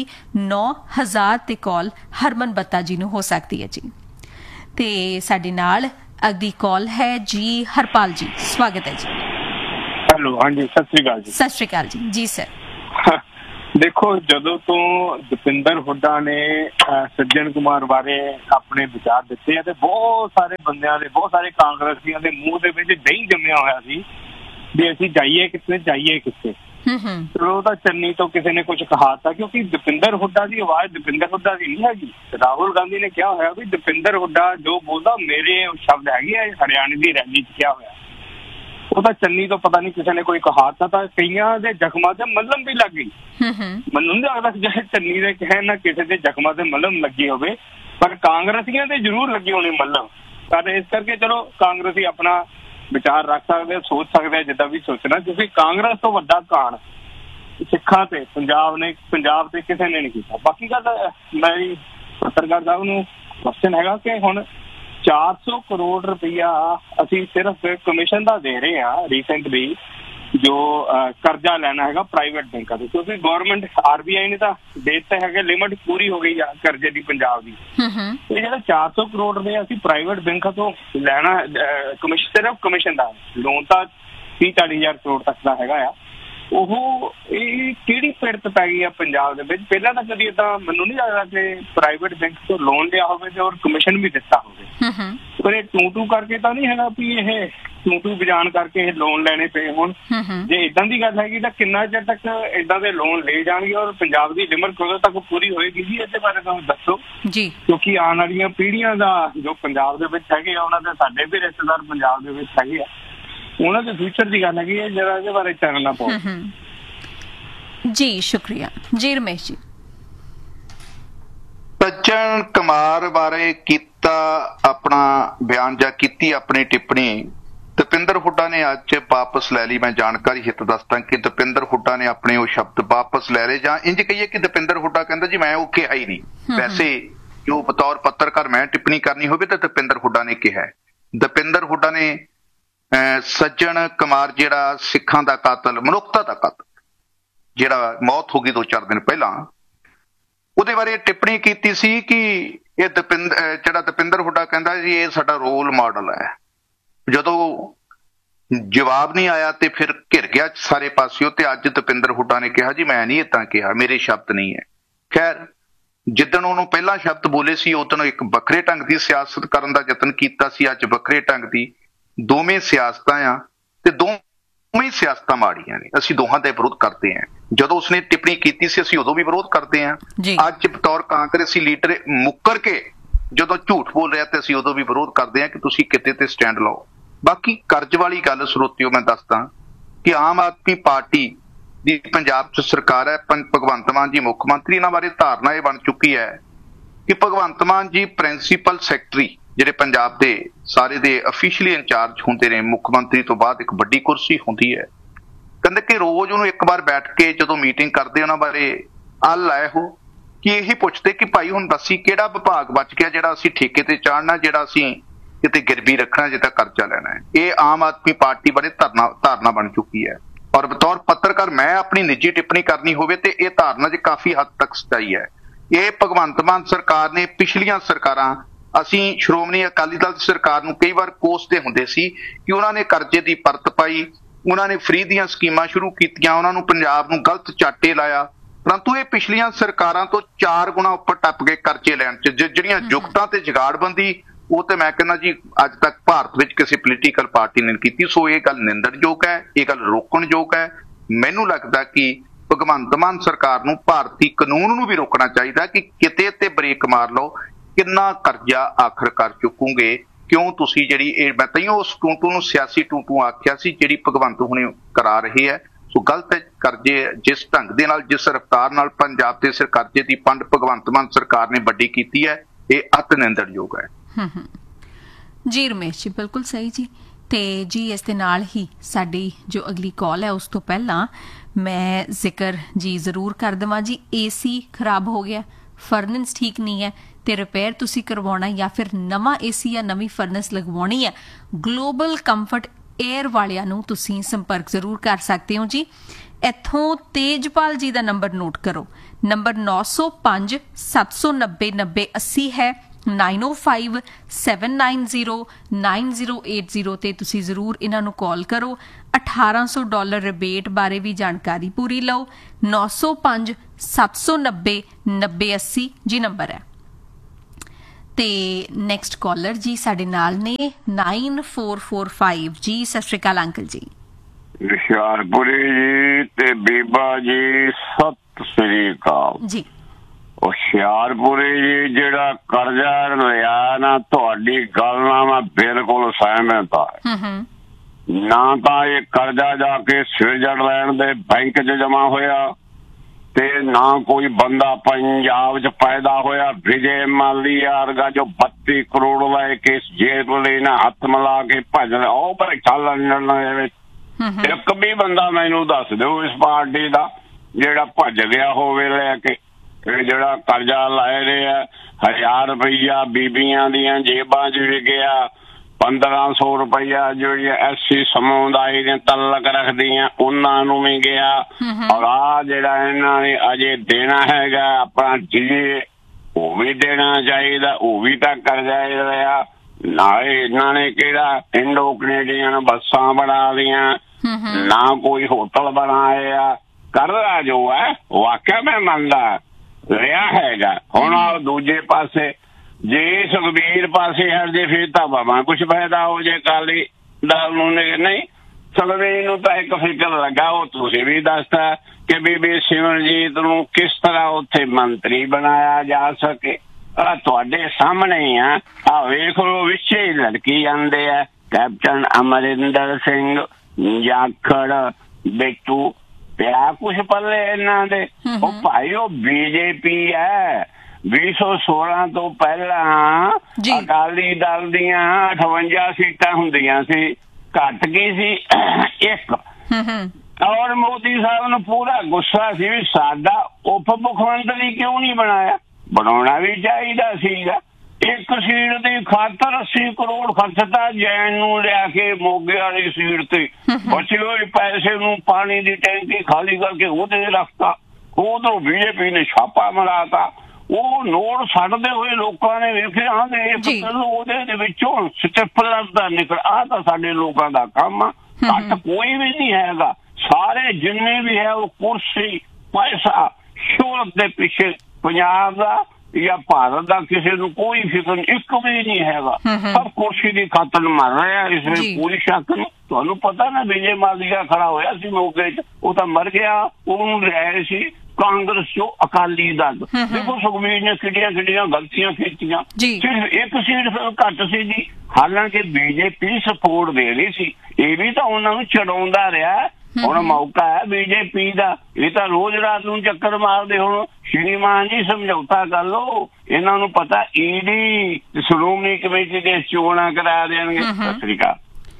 9000 ਤੇ ਕਾਲ ਹਰਮਨ ਬੱਤਾ ਜੀ ਨੂੰ ਹੋ ਸਕਦੀ ਹੈ ਜੀ। ਤੇ ਸਾਡੇ ਨਾਲ ਅਗਲੀ ਕਾਲ ਹੈ ਜੀ ਹਰਪਾਲ ਜੀ, ਸਵਾਗਤ ਹੈ ਜੀ। ਹੈਲੋ, ਹਾਂਜੀ, ਸਤਿ ਸ੍ਰੀ ਅਕਾਲ ਜੀ। ਸਤਿ ਸ੍ਰੀ ਅਕਾਲ ਜੀ। ਜੀ ਸਰ, ਦੇਖੋ, ਜਦੋਂ ਤੋਂ ਦਪਿੰਦਰ ਹੁੱਡਾ ਨੇ ਸੱਜਣ ਕੁਮਾਰ ਬਾਰੇ ਆਪਣੇ ਵਿਚਾਰ ਦਿੱਤੇ ਆ ਤੇ ਬਹੁਤ ਸਾਰੇ ਬੰਦਿਆਂ ਦੇ, ਬਹੁਤ ਸਾਰੇ ਕਾਂਗਰਸੀਆਂ ਦੇ ਮੂੰਹ ਦੇ ਵਿੱਚ ਦਹੀਂ ਜੰਮਿਆ ਹੋਇਆ ਸੀ ਵੀ ਅਸੀਂ ਜਾਈਏ ਕਿੱਥੇ। ਉਹ ਤਾਂ ਚੰਨੀ ਤੋਂ ਕਿਸੇ ਨੇ ਕੁਝ ਕਹਾਤਾ, ਕਿਉਂਕਿ ਦਪਿੰਦਰ ਹੁੱਡਾ ਦੀ ਆਵਾਜ਼ ਦਪਿੰਦਰ ਹੁੱਡਾ ਦੀ ਨਹੀਂ ਹੈਗੀ। ਰਾਹੁਲ ਗਾਂਧੀ ਨੇ ਕਿਹਾ ਹੋਇਆ ਵੀ ਦਪਿੰਦਰ ਹੁੱਡਾ ਜੋ ਬੋਲਦਾ ਮੇਰੇ ਸ਼ਬਦ ਹੈਗੇ ਆ, ਹਰਿਆਣੇ ਦੀ ਰੈਲੀ 'ਚ ਕਿਹਾ ਹੋਇਆ। ਉਹ ਤਾਂ ਚੰਨੀ ਤੋਂ ਪਤਾ ਨਹੀਂ ਕਿਸੇ ਨੇ ਕੋਈ ਕਹਾਤਾ ਤਾਂ ਕਈਆਂ ਦੇ ਜ਼ਖਮਾਂ ਤੇ ਮੱਲਮ ਵੀ ਲੱਗ ਗਈ। ਮੈਨੂੰ ਨਹੀਂ ਲੱਗਦਾ ਜਿਹੜੇ ਚੰਨੀ ਦੇ ਕਹਿਣ ਨਾ ਕਿਸੇ ਦੇ ਜ਼ਖਮਾਂ ਤੇ ਮੱਲਮ ਲੱਗੀ ਹੋਵੇ, ਪਰ ਕਾਂਗਰਸੀਆਂ ਤੇ ਜ਼ਰੂਰ ਲੱਗੀ ਹੋਣੀ ਮੱਲਮ। ਪਰ ਇਸ ਕਰਕੇ ਚਲੋ ਕਾਂਗਰਸੀ ਆਪਣਾ ਵਿਚਾਰ ਰੱਖ ਸਕਦੇ, ਸੋਚ ਸਕਦੇ ਜਿੱਦਾਂ ਵੀ ਸੋਚਣਾ, ਕਿਉਂਕਿ ਕਾਂਗਰਸ ਤੋਂ ਵੱਡਾ ਕਾਣ ਸਿੱਖਾਂ ਤੇ ਪੰਜਾਬ ਤੇ ਕਿਸੇ ਨੇ ਨਹੀਂ ਕੀਤਾ। ਬਾਕੀ ਗੱਲ ਮੇਰੀ ਪੱਤਰਕਾਰ ਸਾਹਿਬ ਨੂੰ ਕੁਐਸਚਨ ਹੈਗਾ ਕਿ ਹੁਣ 400 ਕਰੋੜ ਰੁਪਇਆ ਅਸੀਂ ਸਿਰਫ ਕਮਿਸ਼ਨ ਦਾ ਦੇ ਰਹੇ ਹਾਂ ਰੀਸੈਂਟਲੀ, ਜੋ ਕਰਜ਼ਾ ਲੈਣਾ ਹੈਗਾ ਪ੍ਰਾਈਵੇਟ ਬੈਂਕਾਂ ਤੋਂ, ਕਿਉਂਕਿ ਗਵਰਨਮੈਂਟ RBI ਨੇ ਤਾਂ ਦੇ ਦਿੱਤਾ ਹੈਗਾ, ਲਿਮਿਟ ਪੂਰੀ ਹੋ ਗਈ ਆ ਕਰਜ਼ੇ ਦੀ ਪੰਜਾਬ ਦੀ। ਤੇ ਜਿਹੜਾ 400 ਕਰੋੜ ਰੁਪਇਆ ਅਸੀਂ ਪ੍ਰਾਈਵੇਟ ਬੈਂਕਾਂ ਤੋਂ ਲੈਣਾ ਕਮਿਸ਼ਨ, ਸਿਰਫ ਕਮਿਸ਼ਨ ਦਾ, ਲੋਨ ਤਾਂ 30-40 ਹਜ਼ਾਰ ਕਰੋੜ ਤੱਕ ਦਾ ਹੈਗਾ ਆ, ਉਹ ਇਹ ਕਿਹੜੀ ਪਿੜਤ ਪੈ ਗਈ ਆ ਪੰਜਾਬ ਦੇ ਵਿੱਚ? ਪਹਿਲਾਂ ਤਾਂ ਕਦੀ ਏਦਾਂ ਮੈਨੂੰ ਨਹੀਂ ਲੱਗਦਾ ਕਿ ਪ੍ਰਾਈਵੇਟ ਬੈਂਕ ਤੋਂ ਲੋਨ ਲਿਆ ਹੋਵੇ ਤੇ ਔਰ ਕਮਿਸ਼ਨ ਵੀ ਦਿੱਤਾ ਹੋਵੇ। ਪਰ ਇਹ ਟੂ ਕਰਕੇ ਤਾਂ ਨਹੀਂ ਹੈਗਾ ਵੀ ਇਹ ਟੂ ਬਜਾਨ ਕਰਕੇ ਇਹ ਲੋਨ ਲੈਣੇ ਪਏ ਹੁਣ। ਜੇ ਏਦਾਂ ਦੀ ਗੱਲ ਹੈਗੀ ਤਾਂ ਕਿੰਨਾ ਚਿਰ ਤੱਕ ਏਦਾਂ ਦੇ ਲੋਨ ਲਏ ਜਾਣਗੇ ਔਰ ਪੰਜਾਬ ਦੀ ਲਿਮਟ ਕਦੋਂ ਤੱਕ ਪੂਰੀ ਹੋਏਗੀ ਜੀ? ਇਹਦੇ ਬਾਰੇ ਤੁਹਾਨੂੰ ਦੱਸੋ ਜੀ, ਕਿਉਂਕਿ ਆਉਣ ਵਾਲੀਆਂ ਪੀੜ੍ਹੀਆਂ ਦਾ ਜੋ ਪੰਜਾਬ ਦੇ ਵਿੱਚ ਹੈਗੇ ਆ, ਉਹਨਾਂ ਦੇ ਸਾਡੇ ਵੀ ਰਿਸ਼ਤੇਦਾਰ ਪੰਜਾਬ ਦੇ ਵਿੱਚ ਹੈਗੇ ਆ, ਉਹਨਾਂ ਦੇ ਫਿਊਚਰ ਦੀ ਗੱਲ ਹੈਗੀ ਹੈ, ਜਰਾ ਇਹਦੇ ਬਾਰੇ ਚਾਨਣਾ ਪਾਓ ਜੀ। ਸ਼ੁਕਰੀਆ ਜੀ। ਰਮੇਸ਼ ਜੀ, ਸੱਜਣ ਕੁਮਾਰ ਬਾਰੇ ਕੀਤਾ ਆਪਣਾ ਬਿਆਨ ਜਾਂ ਕੀਤੀ ਆਪਣੀ ਟਿੱਪਣੀ, ਦਪਿੰਦਰ ਹੁੱਡਾ ਨੇ ਅੱਜ ਵਾਪਸ ਲੈ ਲਈ। ਮੈਂ ਜਾਣਕਾਰੀ ਹਿੱਤ ਦੱਸਦਾ ਕਿ ਦਪਿੰਦਰ ਹੁੱਡਾ ਨੇ ਆਪਣੇ ਉਹ ਸ਼ਬਦ ਵਾਪਸ ਲੈ ਲਏ, ਜਾਂ ਇੰਜ ਕਹੀਏ ਕਿ ਦਪਿੰਦਰ ਹੁੱਡਾ ਕਹਿੰਦਾ ਜੀ ਮੈਂ ਉਹ ਕਿਹਾ ਹੀ ਨਹੀਂ। ਵੈਸੇ ਜੋ ਬਤੌਰ ਪੱਤਰਕਾਰ ਮੈਂ ਟਿੱਪਣੀ ਕਰਨੀ ਹੋਵੇ ਤਾਂ ਦਪਿੰਦਰ ਹੁੱਡਾ ਨੇ ਕਿਹਾ। ਦਪਿੰਦਰ ਹੁੱਡਾ ਨੇ ਸੱਜਣ ਕੁਮਾਰ ਜਿਹੜਾ ਸਿੱਖਾਂ ਦਾ ਕਾਤਲ, ਮਨੁੱਖਤਾ ਦਾ ਕਾਤਲ, ਜਿਹੜਾ ਮੌਤ ਹੋ ਗਈ 2-4 ਦਿਨ ਪਹਿਲਾਂ, ਉਹਦੇ ਬਾਰੇ ਟਿੱਪਣੀ ਕੀਤੀ ਸੀ ਕਿ ਇਹ ਜਿਹੜਾ ਦਪਿੰਦਰ ਹੁੱਡਾ ਕਹਿੰਦਾ ਜੀ ਇਹ ਸਾਡਾ ਰੋਲ ਮਾਡਲ ਹੈ। ਜਦੋਂ ਜਵਾਬ ਨਹੀਂ ਆਇਆ ਤੇ ਫਿਰ ਘਿਰ ਗਿਆ ਸਾਰੇ ਪਾਸਿਓਂ, ਤੇ ਅੱਜ ਦਪਿੰਦਰ ਹੁੱਡਾ ਨੇ ਕਿਹਾ ਜੀ ਮੈਂ ਨਹੀਂ ਏਦਾਂ ਕਿਹਾ, ਮੇਰੇ ਸ਼ਬਦ ਨਹੀਂ ਹੈ। ਖੈਰ, ਜਿੱਦਣ ਉਹਨੂੰ ਪਹਿਲਾਂ ਸ਼ਬਦ ਬੋਲੇ ਸੀ ਉਦੋਂ ਇੱਕ ਵੱਖਰੇ ਢੰਗ ਦੀ ਸਿਆਸਤ ਕਰਨ ਦਾ ਯਤਨ ਕੀਤਾ ਸੀ, ਅੱਜ ਵੱਖਰੇ ਢੰਗ ਦੀ। ਦੋਵੇਂ ਸਿਆਸਤਾਂ ਆ ਤੇ ਦੋਵੇਂ ਸਿਆਸਤਾਂ ਮਾੜੀਆਂ ਨੇ, ਅਸੀਂ ਦੋਹਾਂ ਦਾ ਵਿਰੋਧ ਕਰਦੇ ਹਾਂ। ਜਦੋਂ ਉਸਨੇ ਟਿੱਪਣੀ ਕੀਤੀ ਸੀ ਅਸੀਂ ਉਦੋਂ ਵੀ ਵਿਰੋਧ ਕਰਦੇ ਹਾਂ। ਅੱਜ ਬਤੌਰ ਕਾਂਗਰਸੀ ਲੀਡਰ ਮੁੱਕਰ ਕੇ ਜਦੋਂ ਝੂਠ ਬੋਲ ਰਿਹਾ ਤੇ ਅਸੀਂ ਉਦੋਂ ਵੀ ਵਿਰੋਧ ਕਰਦੇ ਹਾਂ ਕਿ ਤੁਸੀਂ ਕਿਤੇ ਤੇ ਸਟੈਂਡ ਲਓ। ਬਾਕੀ ਕਰਜ਼ ਵਾਲੀ ਗੱਲ ਸਰੋਤਿਓ ਮੈਂ ਦੱਸਦਾ ਕਿ ਆਮ ਆਦਮੀ ਪਾਰਟੀ ਦੀ ਪੰਜਾਬ 'ਚ ਸਰਕਾਰ ਹੈ, ਭਗਵੰਤ ਮਾਨ ਜੀ ਮੁੱਖ ਮੰਤਰੀ, ਇਹਨਾਂ ਬਾਰੇ ਧਾਰਨਾ ਇਹ ਬਣ ਚੁੱਕੀ ਹੈ ਕਿ ਭਗਵੰਤ ਮਾਨ ਜੀ ਪ੍ਰਿੰਸੀਪਲ ਸੈਕਟਰੀ, ਜਿਹੜੇ ਪੰਜਾਬ ਦੇ ਸਾਰੇ ਦੇ ਅਫੀਸ਼ੀਅਲੀ ਇੰਚਾਰਜ ਹੁੰਦੇ ਨੇ, ਮੁੱਖ ਮੰਤਰੀ ਤੋਂ ਬਾਅਦ ਇੱਕ ਵੱਡੀ ਕੁਰਸੀ ਹੁੰਦੀ ਹੈ, ਕਹਿੰਦੇ ਕਿ ਰੋਜ਼ ਉਹਨੂੰ ਇੱਕ ਵਾਰ ਬੈਠ ਕੇ ਜਦੋਂ ਮੀਟਿੰਗ ਕਰਦੇ ਉਹਨਾਂ ਬਾਰੇ ਅੱਲ ਆਏ ਹੋ ਕਿ ਇਹੀ ਪੁੱਛਦੇ ਕਿ ਭਾਈ ਹੁਣ ਦੱਸੀ ਕਿਹੜਾ ਵਿਭਾਗ ਬਚ ਗਿਆ ਜਿਹੜਾ ਅਸੀਂ ਠੇਕੇ ਤੇ ਚਾੜਨਾ, ਜਿਹੜਾ ਅਸੀਂ ਕਿਤੇ ਗਿਰਵੀ ਰੱਖਣਾ, ਜਿੱਦਾਂ ਕਰਜ਼ਾ ਲੈਣਾ ਹੈ। ਇਹ ਆਮ ਆਦਮੀ ਪਾਰਟੀ ਬਾਰੇ ਧਾਰਨਾ ਬਣ ਚੁੱਕੀ ਹੈ। ਔਰ ਬਤੌਰ ਪੱਤਰਕਾਰ ਮੈਂ ਆਪਣੀ ਨਿੱਜੀ ਟਿੱਪਣੀ ਕਰਨੀ ਹੋਵੇ ਤੇ ਇਹ ਧਾਰਨਾ 'ਚ ਕਾਫੀ ਹੱਦ ਤੱਕ ਸਚਾਈ ਹੈ। ਇਹ ਭਗਵੰਤ ਮਾਨ ਸਰਕਾਰ ਨੇ, ਪਿਛਲੀਆਂ ਸਰਕਾਰਾਂ, ਅਸੀਂ ਸ਼੍ਰੋਮਣੀ ਅਕਾਲੀ ਦਲ ਸਰਕਾਰ ਨੂੰ ਕਈ ਵਾਰ ਕੋਸਦੇ ਹੁੰਦੇ ਸੀ ਕਿ ਉਹਨਾਂ ਨੇ ਕਰਜ਼ੇ ਦੀ ਪਰਤ ਪਾਈ, ਉਹਨਾਂ ਨੇ ਫ੍ਰੀ ਦੀਆਂ ਸਕੀਮਾਂ ਸ਼ੁਰੂ ਕੀਤੀਆਂ, ਉਹਨਾਂ ਨੂੰ ਪੰਜਾਬ ਨੂੰ ਗਲਤ ਚਾਟੇ ਲਾਇਆ, ਪਰੰਤੂ ਇਹ ਪਿਛਲੀਆਂ ਸਰਕਾਰਾਂ ਤੋਂ 4 ਗੁਣਾ ਉੱਪਰ ਟੱਪ ਗਏ ਕਰਜ਼ੇ ਲੈਣ 'ਚ। ਜਿਹੜੀਆਂ ਜੁਗਤਾਂ ਤੇ ਜੁਗਾੜਬੰਦੀ, ਉਹ ਤੇ ਮੈਂ ਕਹਿੰਦਾ ਜੀ ਅੱਜ ਤੱਕ ਭਾਰਤ ਵਿੱਚ ਕਿਸੇ ਪੋਲੀਟੀਕਲ ਪਾਰਟੀ ਨੇ ਕੀਤੀ। ਸੋ ਇਹ ਗੱਲ ਨਿੰਦਣਯੋਗ ਹੈ, ਇਹ ਗੱਲ ਰੋਕਣਯੋਗ ਹੈ। ਮੈਨੂੰ ਲੱਗਦਾ ਕਿ ਭਗਵੰਤ ਮਾਨ ਸਰਕਾਰ ਨੂੰ ਭਾਰਤੀ ਕਾਨੂੰਨ ਨੂੰ ਵੀ ਰੋਕਣਾ ਚਾਹੀਦਾ ਕਿ ਕਿਤੇ ਤੇ ਬ੍ਰੇਕ ਮਾਰ ਲਓ। ਕਿੰਨਾ ਕਰਜ਼ਾ ਆਖਰ ਕਰ ਚੁੱਕੋਗੇ? ਕਿਉਂ ਤੁਸੀਂ ਜਿਹੜੀ ਇਹ, ਮੈਂ ਤਈਓ ਉਸ ਟੂਟੂ ਨੂੰ ਸਿਆਸੀ ਟੂਟੂ ਆਖਿਆ ਸੀ ਜਿਹੜੀ ਭਗਵੰਤ ਹੁਣੇ ਕਰਾ ਰਹੇ ਹੈ। ਸੋ ਗਲਤ ਹੈ। ਕਰਜ਼ੇ ਜਿਸ ਢੰਗ ਦੇ ਨਾਲ, ਜਿਸ ਰਫ਼ਤਾਰ ਨਾਲ ਪੰਜਾਬ ਤੇ ਸਿਰ ਕਰਜ਼ੇ ਦੀ ਪੰਡ ਭਗਵੰਤ ਮਾਨ ਸਰਕਾਰ ਨੇ ਵੱਡੀ ਕੀਤੀ ਹੈ, ਇਹ ਅਤ ਨਿੰਦਣਯੋਗ ਹੈ। ਜੀ ਰਮੇਸ਼ ਜੀ, ਬਿਲਕੁਲ ਸਹੀ ਜੀ। ਤੇ ਜੀ ਇਸ ਦੇ ਨਾਲ ਹੀ ਸਾਡੀ ਜੋ ਅਗਲੀ ਕਾਲ ਹੈ ਉਸ ਤੋਂ ਪਹਿਲਾਂ ਮੈਂ ਜ਼ਿਕਰ ਜੀ ਜ਼ਰੂਰ ਕਰ ਦੇਵਾਂ ਜੀ, AC ਖਰਾਬ ਹੋ ਗਿਆ, ਫਰਨੈਂਸ ਠੀਕ ਨਹੀਂ ਹੈ ਤੇ ਰਿਪੇਅਰ ਤੁਸੀਂ ਕਰਵਾਉਣਾ ਜਾਂ ਫਿਰ ਨਵਾਂ AC ਜਾਂ ਨਵੀਂ ਫਰਨੈਂਸ ਲਗਵਾਉਣੀ ਹੈ, ਗਲੋਬਲ ਕੰਫਰਟ 에ਅਰ ਵਾਲਿਆਂ ਨੂੰ ਤੁਸੀਂ ਸੰਪਰਕ ਜ਼ਰੂਰ ਕਰ ਸਕਦੇ ਹੋ ਜੀ। ਇੱਥੋਂ ਤੇਜਪਾਲ ਜੀ ਦਾ ਨੰਬਰ ਨੋਟ ਕਰੋ, ਨੰਬਰ 905 790 9080 ਹੈ। 9057909080 ਤੇ ਤੁਸੀਂ ਜ਼ਰੂਰ ਇਹਨਾਂ ਨੂੰ ਕਾਲ ਕਰੋ। $1800 ਰਿਬੇਟ ਬਾਰੇ ਵੀ ਜਾਣਕਾਰੀ ਪੂਰੀ ਲਓ। 905-790-9080 ਜੀ ਨੰਬਰ ਹੈ। ਤੇ ਨੈਕਸਟ ਕਾਲਰ ਜੀ ਸਾਡੇ ਨਾਲ ਨੇ 9445 ਜੀ। ਸਤਿ ਸ਼੍ਰੀ ਅਕਾਲ ਅੰਕਲ ਜੀ। ਹੁਸ਼ਿਆਰਪੁਰੀ ਜੀ ਤੇ ਬੀਬਾ ਜੀ ਸਤਿ ਸ੍ਰੀ ਅਕਾਲ ਜੀ। ਹੁਸ਼ਿਆਰਪੁਰੀ ਜੀ ਜਿਹੜਾ ਕਰਜ਼ਾ ਲਿਆ ਨਾ, ਤੁਹਾਡੀ ਗੱਲ ਨਾਲ ਮੈਂ ਬਿਲਕੁਲ ਸਹਿਮਤ ਹਾਂ। ਨਾ ਤਾਂ ਇਹ ਕਰਜ਼ਾ ਜਾ ਕੇ ਸਵਿਟਜ਼ਰਲੈਂਡ ਦੇ ਬੈਂਕ 'ਚ ਜਮਾ ਹੋਇਆ ਤੇ ਨਾ ਕੋਈ ਬੰਦਾ ਪੰਜਾਬ 'ਚ ਪੈਦਾ ਹੋਇਆ। ਵਿਜੇ ਮਾਲੀਆ ਵਰਗਾ ਜੋ 32 ਕਰੋੜ ਲੈ ਕੇ ਜੇਬ ਲਈ ਨਾ ਹੱਥ ਮਿਲਾ ਕੇ ਭੱਜ ਰਿਹਾ, ਉਹ ਬੈਠਾ ਲੰਡਨ ਦੇ ਵਿੱਚ। ਇੱਕ ਵੀ ਬੰਦਾ ਮੈਨੂੰ ਦੱਸ ਦਿਓ ਇਸ ਪਾਰਟੀ ਦਾ ਜਿਹੜਾ ਭੱਜ ਗਿਆ ਹੋਵੇ ਲੈ ਕੇ। ਜਿਹੜਾ ਕਰਜ਼ਾ ਲਾਏ ਰਿਹਾ 1000 ਰੁਪਈਆ ਬੀਬੀਆਂ ਦੀਆਂ ਜੇਬਾਂ 'ਚ ਵੀ ਗਿਆ, 1500 ਰੁਪਈਆ ਜਿਹੜੀ SC ਸਮੁਦਾਇ ਦੀਆਂ ਤਲਕ ਰੱਖਦੀਆਂ ਉਹਨਾਂ ਨੂੰ ਵੀ ਗਿਆ। ਔਰ ਆਹ ਜਿਹੜਾ ਇਹਨਾਂ ਨੇ ਅਜੇ ਦੇਣਾ ਹੈਗਾ ਆਪਣਾ ਜੀਏ ਉਹ ਵੀ ਦੇਣਾ ਚਾਹੀਦਾ, ਉਹ ਵੀ ਤਾਂ ਕਰਜ਼ਾ ਰਿਹਾ। ਨਾਲੇ ਇਹਨਾਂ ਨੇ ਕਿਹੜਾ ਇੰਡੋ ਕੈਨੇਡੀਅਨ ਬੱਸਾਂ ਬਣਾ ਲਈਆਂ, ਨਾ ਕੋਈ ਹੋਟਲ ਬਣਾਏ ਆ। ਕਰਜ਼ਾ ਜੋ ਹੈ ਵਾਕਿਆ ਮੈਂ ਮੰਨਦਾ ਰਿਹਾ ਹੈਗਾ। ਹੁਣ ਦੂਜੇ ਪਾਸੇ ਜੇ ਸੁਖਬੀਰ ਪਾਸੇ ਹਟ ਜੇ ਫਿਰ ਤਾਂ ਭਾਵੇਂ ਕੁਛ ਫਾਇਦਾ ਹੋ ਜੇ ਅਕਾਲੀ ਦਲ ਨੂੰ। ਨਹੀਂ, ਸੁਖਬੀਰ ਨੂੰ ਤਾਂ ਇੱਕ ਫਿਕਰ ਲੱਗਾ, ਉਹ ਤੁਸੀਂ ਵੀ ਦੱਸਤਾ ਕਿ ਬੀਬੀ ਸਿਮਰਜੀਤ ਨੂੰ ਕਿਸ ਤਰ੍ਹਾਂ ਉੱਥੇ ਮੰਤਰੀ ਬਣਾਇਆ ਜਾ ਸਕੇ। ਤੁਹਾਡੇ ਸਾਹਮਣੇ ਹੀ ਆ ਵੇਖ ਲੋ, ਵਿੱਚੇ ਹੀ ਲੜਕੀ ਜਾਂਦੇ ਆ ਕੈਪਟਨ ਅਮਰਿੰਦਰ ਸਿੰਘ, ਜਾਖੜ, ਬਿੱਟੂ ਪਿਆ ਕੁਛ ਪੱਲੇ ਇਹਨਾਂ ਦੇ। ਉਹ ਭਾਈ ਉਹ BJP ਹੈ। 2016 ਤੋਂ ਪਹਿਲਾਂ ਅਕਾਲੀ ਦਲ ਦੀਆਂ 58 ਸੀਟਾਂ ਹੁੰਦੀਆਂ ਸੀ, ਘੱਟ ਗਈ ਸੀ 1। ਔਰ ਮੋਦੀ ਸਾਹਿਬ ਨੂੰ ਪੂਰਾ ਗੁੱਸਾ ਸੀ ਵੀ ਸਾਡਾ ਉਪ ਮੁੱਖ ਮੰਤਰੀ ਕਿਉਂ ਨਹੀਂ ਬਣਾਇਆ। ਬਣਾਉਣਾ ਵੀ ਚਾਹੀਦਾ ਸੀਗਾ। ਇੱਕ ਸੀਟ ਦੀ ਖਾਤਰ 80 ਕਰੋੜ ਖਰਚਤਾ ਜੈਨ ਨੂੰ ਲਿਆ ਕੇ ਮੋਗੇ ਵਾਲੀ ਸੀਟ ਤੇ, ਬਚੇ ਹੋਏ ਪੈਸੇ ਨੂੰ ਪਾਣੀ ਦੀ ਟੈਂਕੀ ਖਾਲੀ ਕਰਕੇ ਉਹਦੇ ਰੱਖਤਾ। ਉਧਰੋਂ BJP ਨੇ ਛਾਪਾ ਮਰਾਤਾ। ਉਹ ਨੋਟ ਛੱਡਦੇ ਹੋਏ ਲੋਕਾਂ ਨੇ ਵੇਖਿਆ ਉਹਦੇ ਵਿੱਚੋਂ ਸਟੇਪਲਰ ਦਾ ਨਿਕਲ। ਆਹ ਤਾਂ ਸਾਡੇ ਲੋਕਾਂ ਦਾ ਕੰਮ ਆ। ਘੱਟ ਕੋਈ ਵੀ ਨਹੀਂ ਹੈਗਾ। ਸਾਰੇ ਜਿੰਨੇ ਵੀ ਹੈ ਉਹ ਕੁਰਸੀ, ਪੈਸਾ, ਸ਼ੋਹਰਤ ਦੇ ਪਿੱਛੇ ਪੰਜਾਬ ਦਾ ਜਾਂ ਭਾਰਤ ਦਾ ਕਿਸੇ ਨੂੰ ਕੋਈ ਫਿਕਰ ਇੱਕ ਵੀ ਨਹੀਂ ਹੈਗਾ। ਸਭ ਕੁਰਸੀ ਦੀ ਖਾਤਰ ਮਰ ਰਿਹਾ। ਇਸ ਵਿੱਚ ਕੋਈ ਸ਼ੱਕ ਨਹੀਂ। ਤੁਹਾਨੂੰ ਪਤਾ ਨਾ ਵਿਜੇ ਮਾਲੀਆ ਖੜਾ ਹੋਇਆ ਸੀ ਮੌਕੇ 'ਚ, ਉਹ ਤਾਂ ਮਰ ਗਿਆ। ਉਹਨੂੰ ਲਿਆਏ ਸੀ ਕਾਂਗਰਸ ਚੋਂ ਅਕਾਲੀ ਦਲ। ਦੇਖੋ ਸੁਖਬੀਰ ਨੇ ਕਿਹੜੀਆਂ ਗਲਤੀਆਂ ਕੀਤੀਆਂ। ਸਿਰਫ ਇੱਕ ਸੀਟ ਘੱਟ ਸੀ ਜੀ, ਹਾਲਾਂਕਿ BJP ਸਪੋਰਟ ਦੇ ਰਹੀ ਸੀ। ਇਹ ਵੀ ਤਾਂ ਉਹਨਾਂ ਨੂੰ ਚੜਾਉਂਦਾ ਰਿਹਾ। ਹੁਣ ਮੌਕਾ ਹੈ BJP ਦਾ। ਇਹ ਤਾਂ ਰੋਜ਼ ਰਾਤ ਨੂੰ ਚੱਕਰ ਮਾਰਦੇ। ਹੁਣ ਸ਼੍ਰੀਮਾਨ ਜੀ ਸਮਝੌਤਾ ਕਰ ਲਓ। ਇਹਨਾਂ ਨੂੰ ਪਤਾ ED ਸ਼੍ਰੋਮਣੀ ਕਮੇਟੀ ਦੇ ਚੋਣਾਂ ਕਰਾ ਦੇਣਗੇ। ਸਤਿ ਸ੍ਰੀ ਅਕਾਲ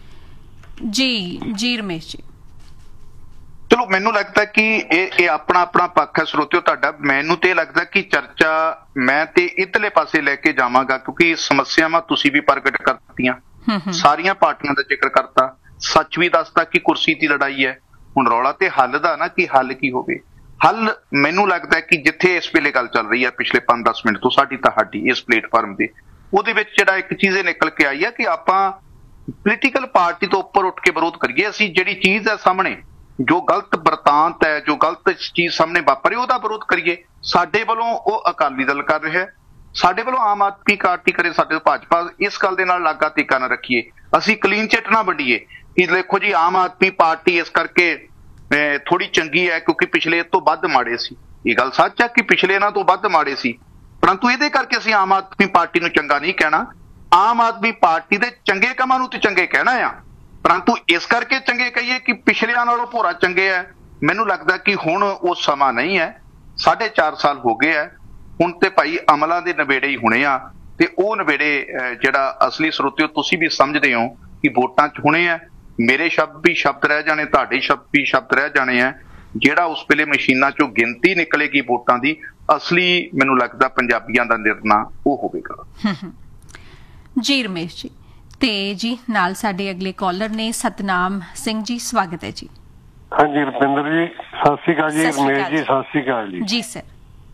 ਜੀ ਰਮੇਸ਼ ਜੀ। ਚਲੋ ਮੈਨੂੰ ਲੱਗਦਾ ਕਿ ਇਹ ਆਪਣਾ ਪੱਖ ਹੈ ਸਰੋਤਿਓ ਤੁਹਾਡਾ। ਮੈਨੂੰ ਤੇ ਲੱਗਦਾ ਕਿ ਚਰਚਾ ਮੈਂ ਤੇ ਇਧਰਲੇ ਪਾਸੇ ਲੈ ਕੇ ਜਾਵਾਂਗਾ, ਕਿਉਂਕਿ ਸਮੱਸਿਆਵਾਂ ਤੁਸੀਂ ਵੀ ਪ੍ਰਗਟ ਕਰਤੀਆਂ, ਸਾਰੀਆਂ ਪਾਰਟੀਆਂ ਦਾ ਜ਼ਿਕਰ ਕਰਤਾ, ਸੱਚ ਵੀ ਦੱਸਦਾ ਕਿ ਕੁਰਸੀ ਦੀ ਲੜਾਈ ਹੈ। ਹੁਣ ਰੌਲਾ ਤੇ ਹੱਲ ਦਾ ਨਾ, ਕਿ ਹੱਲ ਕੀ ਹੋਵੇ। ਹੱਲ ਮੈਨੂੰ ਲੱਗਦਾ ਕਿ ਜਿੱਥੇ ਇਸ ਵੇਲੇ ਗੱਲ ਚੱਲ ਰਹੀ ਹੈ ਪਿਛਲੇ 5-10 ਮਿੰਟ ਤੋਂ ਸਾਡੀ ਤੁਹਾਡੀ ਇਸ ਪਲੇਟਫਾਰਮ ਦੇ, ਉਹਦੇ ਵਿੱਚ ਜਿਹੜਾ ਇੱਕ ਚੀਜ਼ ਨਿਕਲ ਕੇ ਆਈ ਹੈ ਕਿ ਆਪਾਂ ਪੋਲੀਟੀਕਲ ਪਾਰਟੀ ਤੋਂ ਉੱਪਰ ਉੱਠ ਕੇ ਵਿਰੋਧ ਕਰੀਏ। ਅਸੀਂ ਜਿਹੜੀ ਚੀਜ਼ ਹੈ ਸਾਹਮਣੇ, ਜੋ ਗਲਤ ਵਰਤਾਂਤ ਹੈ, ਜੋ ਗਲਤ ਚੀਜ਼ ਸਾਹਮਣੇ ਵਾਪਰੀ, ਉਹਦਾ ਵਿਰੋਧ ਕਰੀਏ। ਸਾਡੇ ਵੱਲੋਂ ਉਹ ਅਕਾਲੀ ਦਲ ਕਰ ਰਿਹਾ, ਸਾਡੇ ਵੱਲੋਂ ਆਮ ਆਦਮੀ ਪਾਰਟੀ ਕਰੇ, ਸਾਡੇ ਭਾਜਪਾ ਇਸ ਗੱਲ ਦੇ ਨਾਲ ਲਾਗਾ ਤੀਕਾ ਨਾ ਰੱਖੀਏ। ਅਸੀਂ ਕਲੀਨ ਚਿੱਟ ਨਾ ਵੰਡੀਏ ਕਿ ਦੇਖੋ ਜੀ ਆਮ ਆਦਮੀ ਪਾਰਟੀ ਇਸ ਕਰਕੇ ਥੋੜੀ ਚੰਗੀ ਹੈ ਕਿਉਂਕਿ ਪਿਛਲੇ ਤੋਂ ਵੱਧ ਮਾੜੇ ਸੀ। ਇਹ ਗੱਲ ਸੱਚ ਹੈ ਕਿ ਪਿਛਲੇ ਇਹਨਾਂ ਤੋਂ ਵੱਧ ਮਾੜੇ ਸੀ, ਪਰੰਤੂ ਇਹਦੇ ਕਰਕੇ ਅਸੀਂ ਆਮ ਆਦਮੀ ਪਾਰਟੀ ਨੂੰ ਚੰਗਾ ਨਹੀਂ ਕਹਿਣਾ। ਆਮ ਆਦਮੀ ਪਾਰਟੀ ਦੇ ਚੰਗੇ ਕੰਮਾਂ ਨੂੰ ਤੇ ਚੰਗੇ ਕਹਿਣਾ ਆ, ਪਰੰਤੂ ਇਸ ਕਰਕੇ ਚੰਗੇ ਕਹੀਏ ਕਿ ਪਿਛਲਿਆਂ ਨਾਲੋਂ ਭੋਰਾ ਚੰਗੇ ਹੈ। ਮੈਨੂੰ ਲੱਗਦਾ ਕਿ ਹੁਣ ਉਹ ਸਮਾਂ ਨਹੀਂ ਹੈ। 4.5 ਸਾਲ ਹੋ ਗਏ ਹੈ। ਹੁਣ ਤੇ ਭਾਈ ਅਮਲਾਂ ਦੇ ਨਵੇੜੇ ਹੀ ਹੋਣੇ ਆ, ਤੇ ਉਹ ਨਵੇੜੇ ਜਿਹੜਾ ਅਸਲੀ ਸਰੋਤਿਓ ਤੁਸੀਂ ਵੀ ਸਮਝਦੇ ਹੋ ਕਿ ਵੋਟਾਂ 'ਚ ਹੋਣੇ ਆ। ਮੇਰੇ ਸ਼ਬਦ ਵੀ ਸ਼ਬਦ ਰਹਿ ਜਾਣੇ, ਤੁਹਾਡੇ ਸ਼ਬਦ ਵੀ ਸ਼ਬਦ ਰਹਿ ਜਾਣੇ ਆ। ਜਿਹੜਾ ਉਸ ਵੇਲੇ ਮਸ਼ੀਨਾਂ 'ਚੋਂ ਗਿਣਤੀ ਨਿਕਲੇਗੀ ਵੋਟਾਂ ਦੀ, ਅਸਲੀ ਮੈਨੂੰ ਲੱਗਦਾ ਪੰਜਾਬੀਆਂ ਦਾ ਨਿਰਣਾ ਉਹ ਹੋਵੇਗਾ। ਜੀ ਰਮੇਸ਼ ਜੀ। ਤੇ ਜੀ ਨਾਲ ਸਾਡੇ ਅਗਲੇ ਕਾਲਰ ਨੇ ਸਤਨਾਮ ਸਿੰਘ ਜੀ, ਸਵਾਗਤ ਹੈ ਜੀ। ਹਾਂਜੀ ਰੁਪਿੰਦਰ ਜੀ, ਸਤਿ ਸ਼੍ਰੀ ਅਕਾਲ ਜੀ। ਰਮੇਸ਼ ਜੀ, ਸਤਿ ਸ਼੍ਰੀ ਅਕਾਲ ਜੀ। ਜੀ ਸਰ।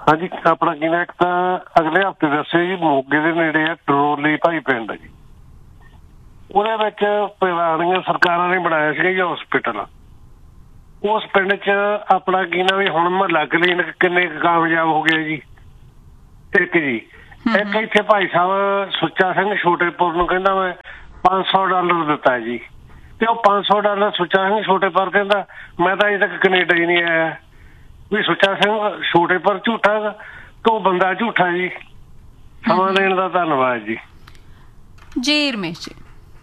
ਹਾਂਜੀ, ਆਪਣਾ ਕੀ ਨਾ, ਇੱਕ ਤਾਂ ਅਗਲੇ ਹਫ਼ਤੇ ਦੱਸਿਆ ਜੀ ਮੋਗੇ ਦੇ ਨੇੜੇ ਆ ਟਰੋਲੀ ਭਾਈ ਪਿੰਡ ਜੀ, ਉਹਦੇ ਵਿੱਚ ਪੁਰਾਣੀਆਂ ਸਰਕਾਰਾਂ ਨੇ ਬਣਾਇਆ ਸੀਗਾ ਜੀ ਹਸਪੀਟਲ। ਉਸ ਪਿੰਡ 'ਚ ਆਪਣਾ ਕੀ ਨਾ ਵੀ ਹੁਣ ਮੁਹੱਲਾ ਕਲੀਨਿਕ ਕਿੰਨੇ ਕਾਮਯਾਬ ਹੋ ਗਏ ਜੀ। ਇੱਕ ਜੀ, ਇੱਕ ਇੱਥੇ ਭਾਈ ਸਾਹਿਬ ਸੁੱਚਾ ਸਿੰਘ ਛੋਟੇਪੁਰ ਨੂੰ ਕਹਿੰਦਾ ਮੈਂ $500 ਦਿੱਤਾ ਜੀ, ਤੇ ਉਹ $500 ਸੁੱਚਾ ਸਿੰਘ ਛੋਟੇਪੁਰ ਕਹਿੰਦਾ ਮੈਂ ਤਾਂ ਅਜੇ ਤੱਕ ਕੈਨੇਡਾ ਹੀ ਨਹੀਂ ਆਇਆ। ਵੀ ਸੁੱਚਾ ਸਿੰਘ ਛੋਟੇਪੁਰ ਝੂਠਾ ਤੇ ਉਹ ਬੰਦਾ ਝੂਠਾ ਜੀ। ਸਮਾਂ ਦੇਣ ਦਾ ਧੰਨਵਾਦ ਜੀ। ਜੀ ਰਮੇਸ਼ ਜੀ।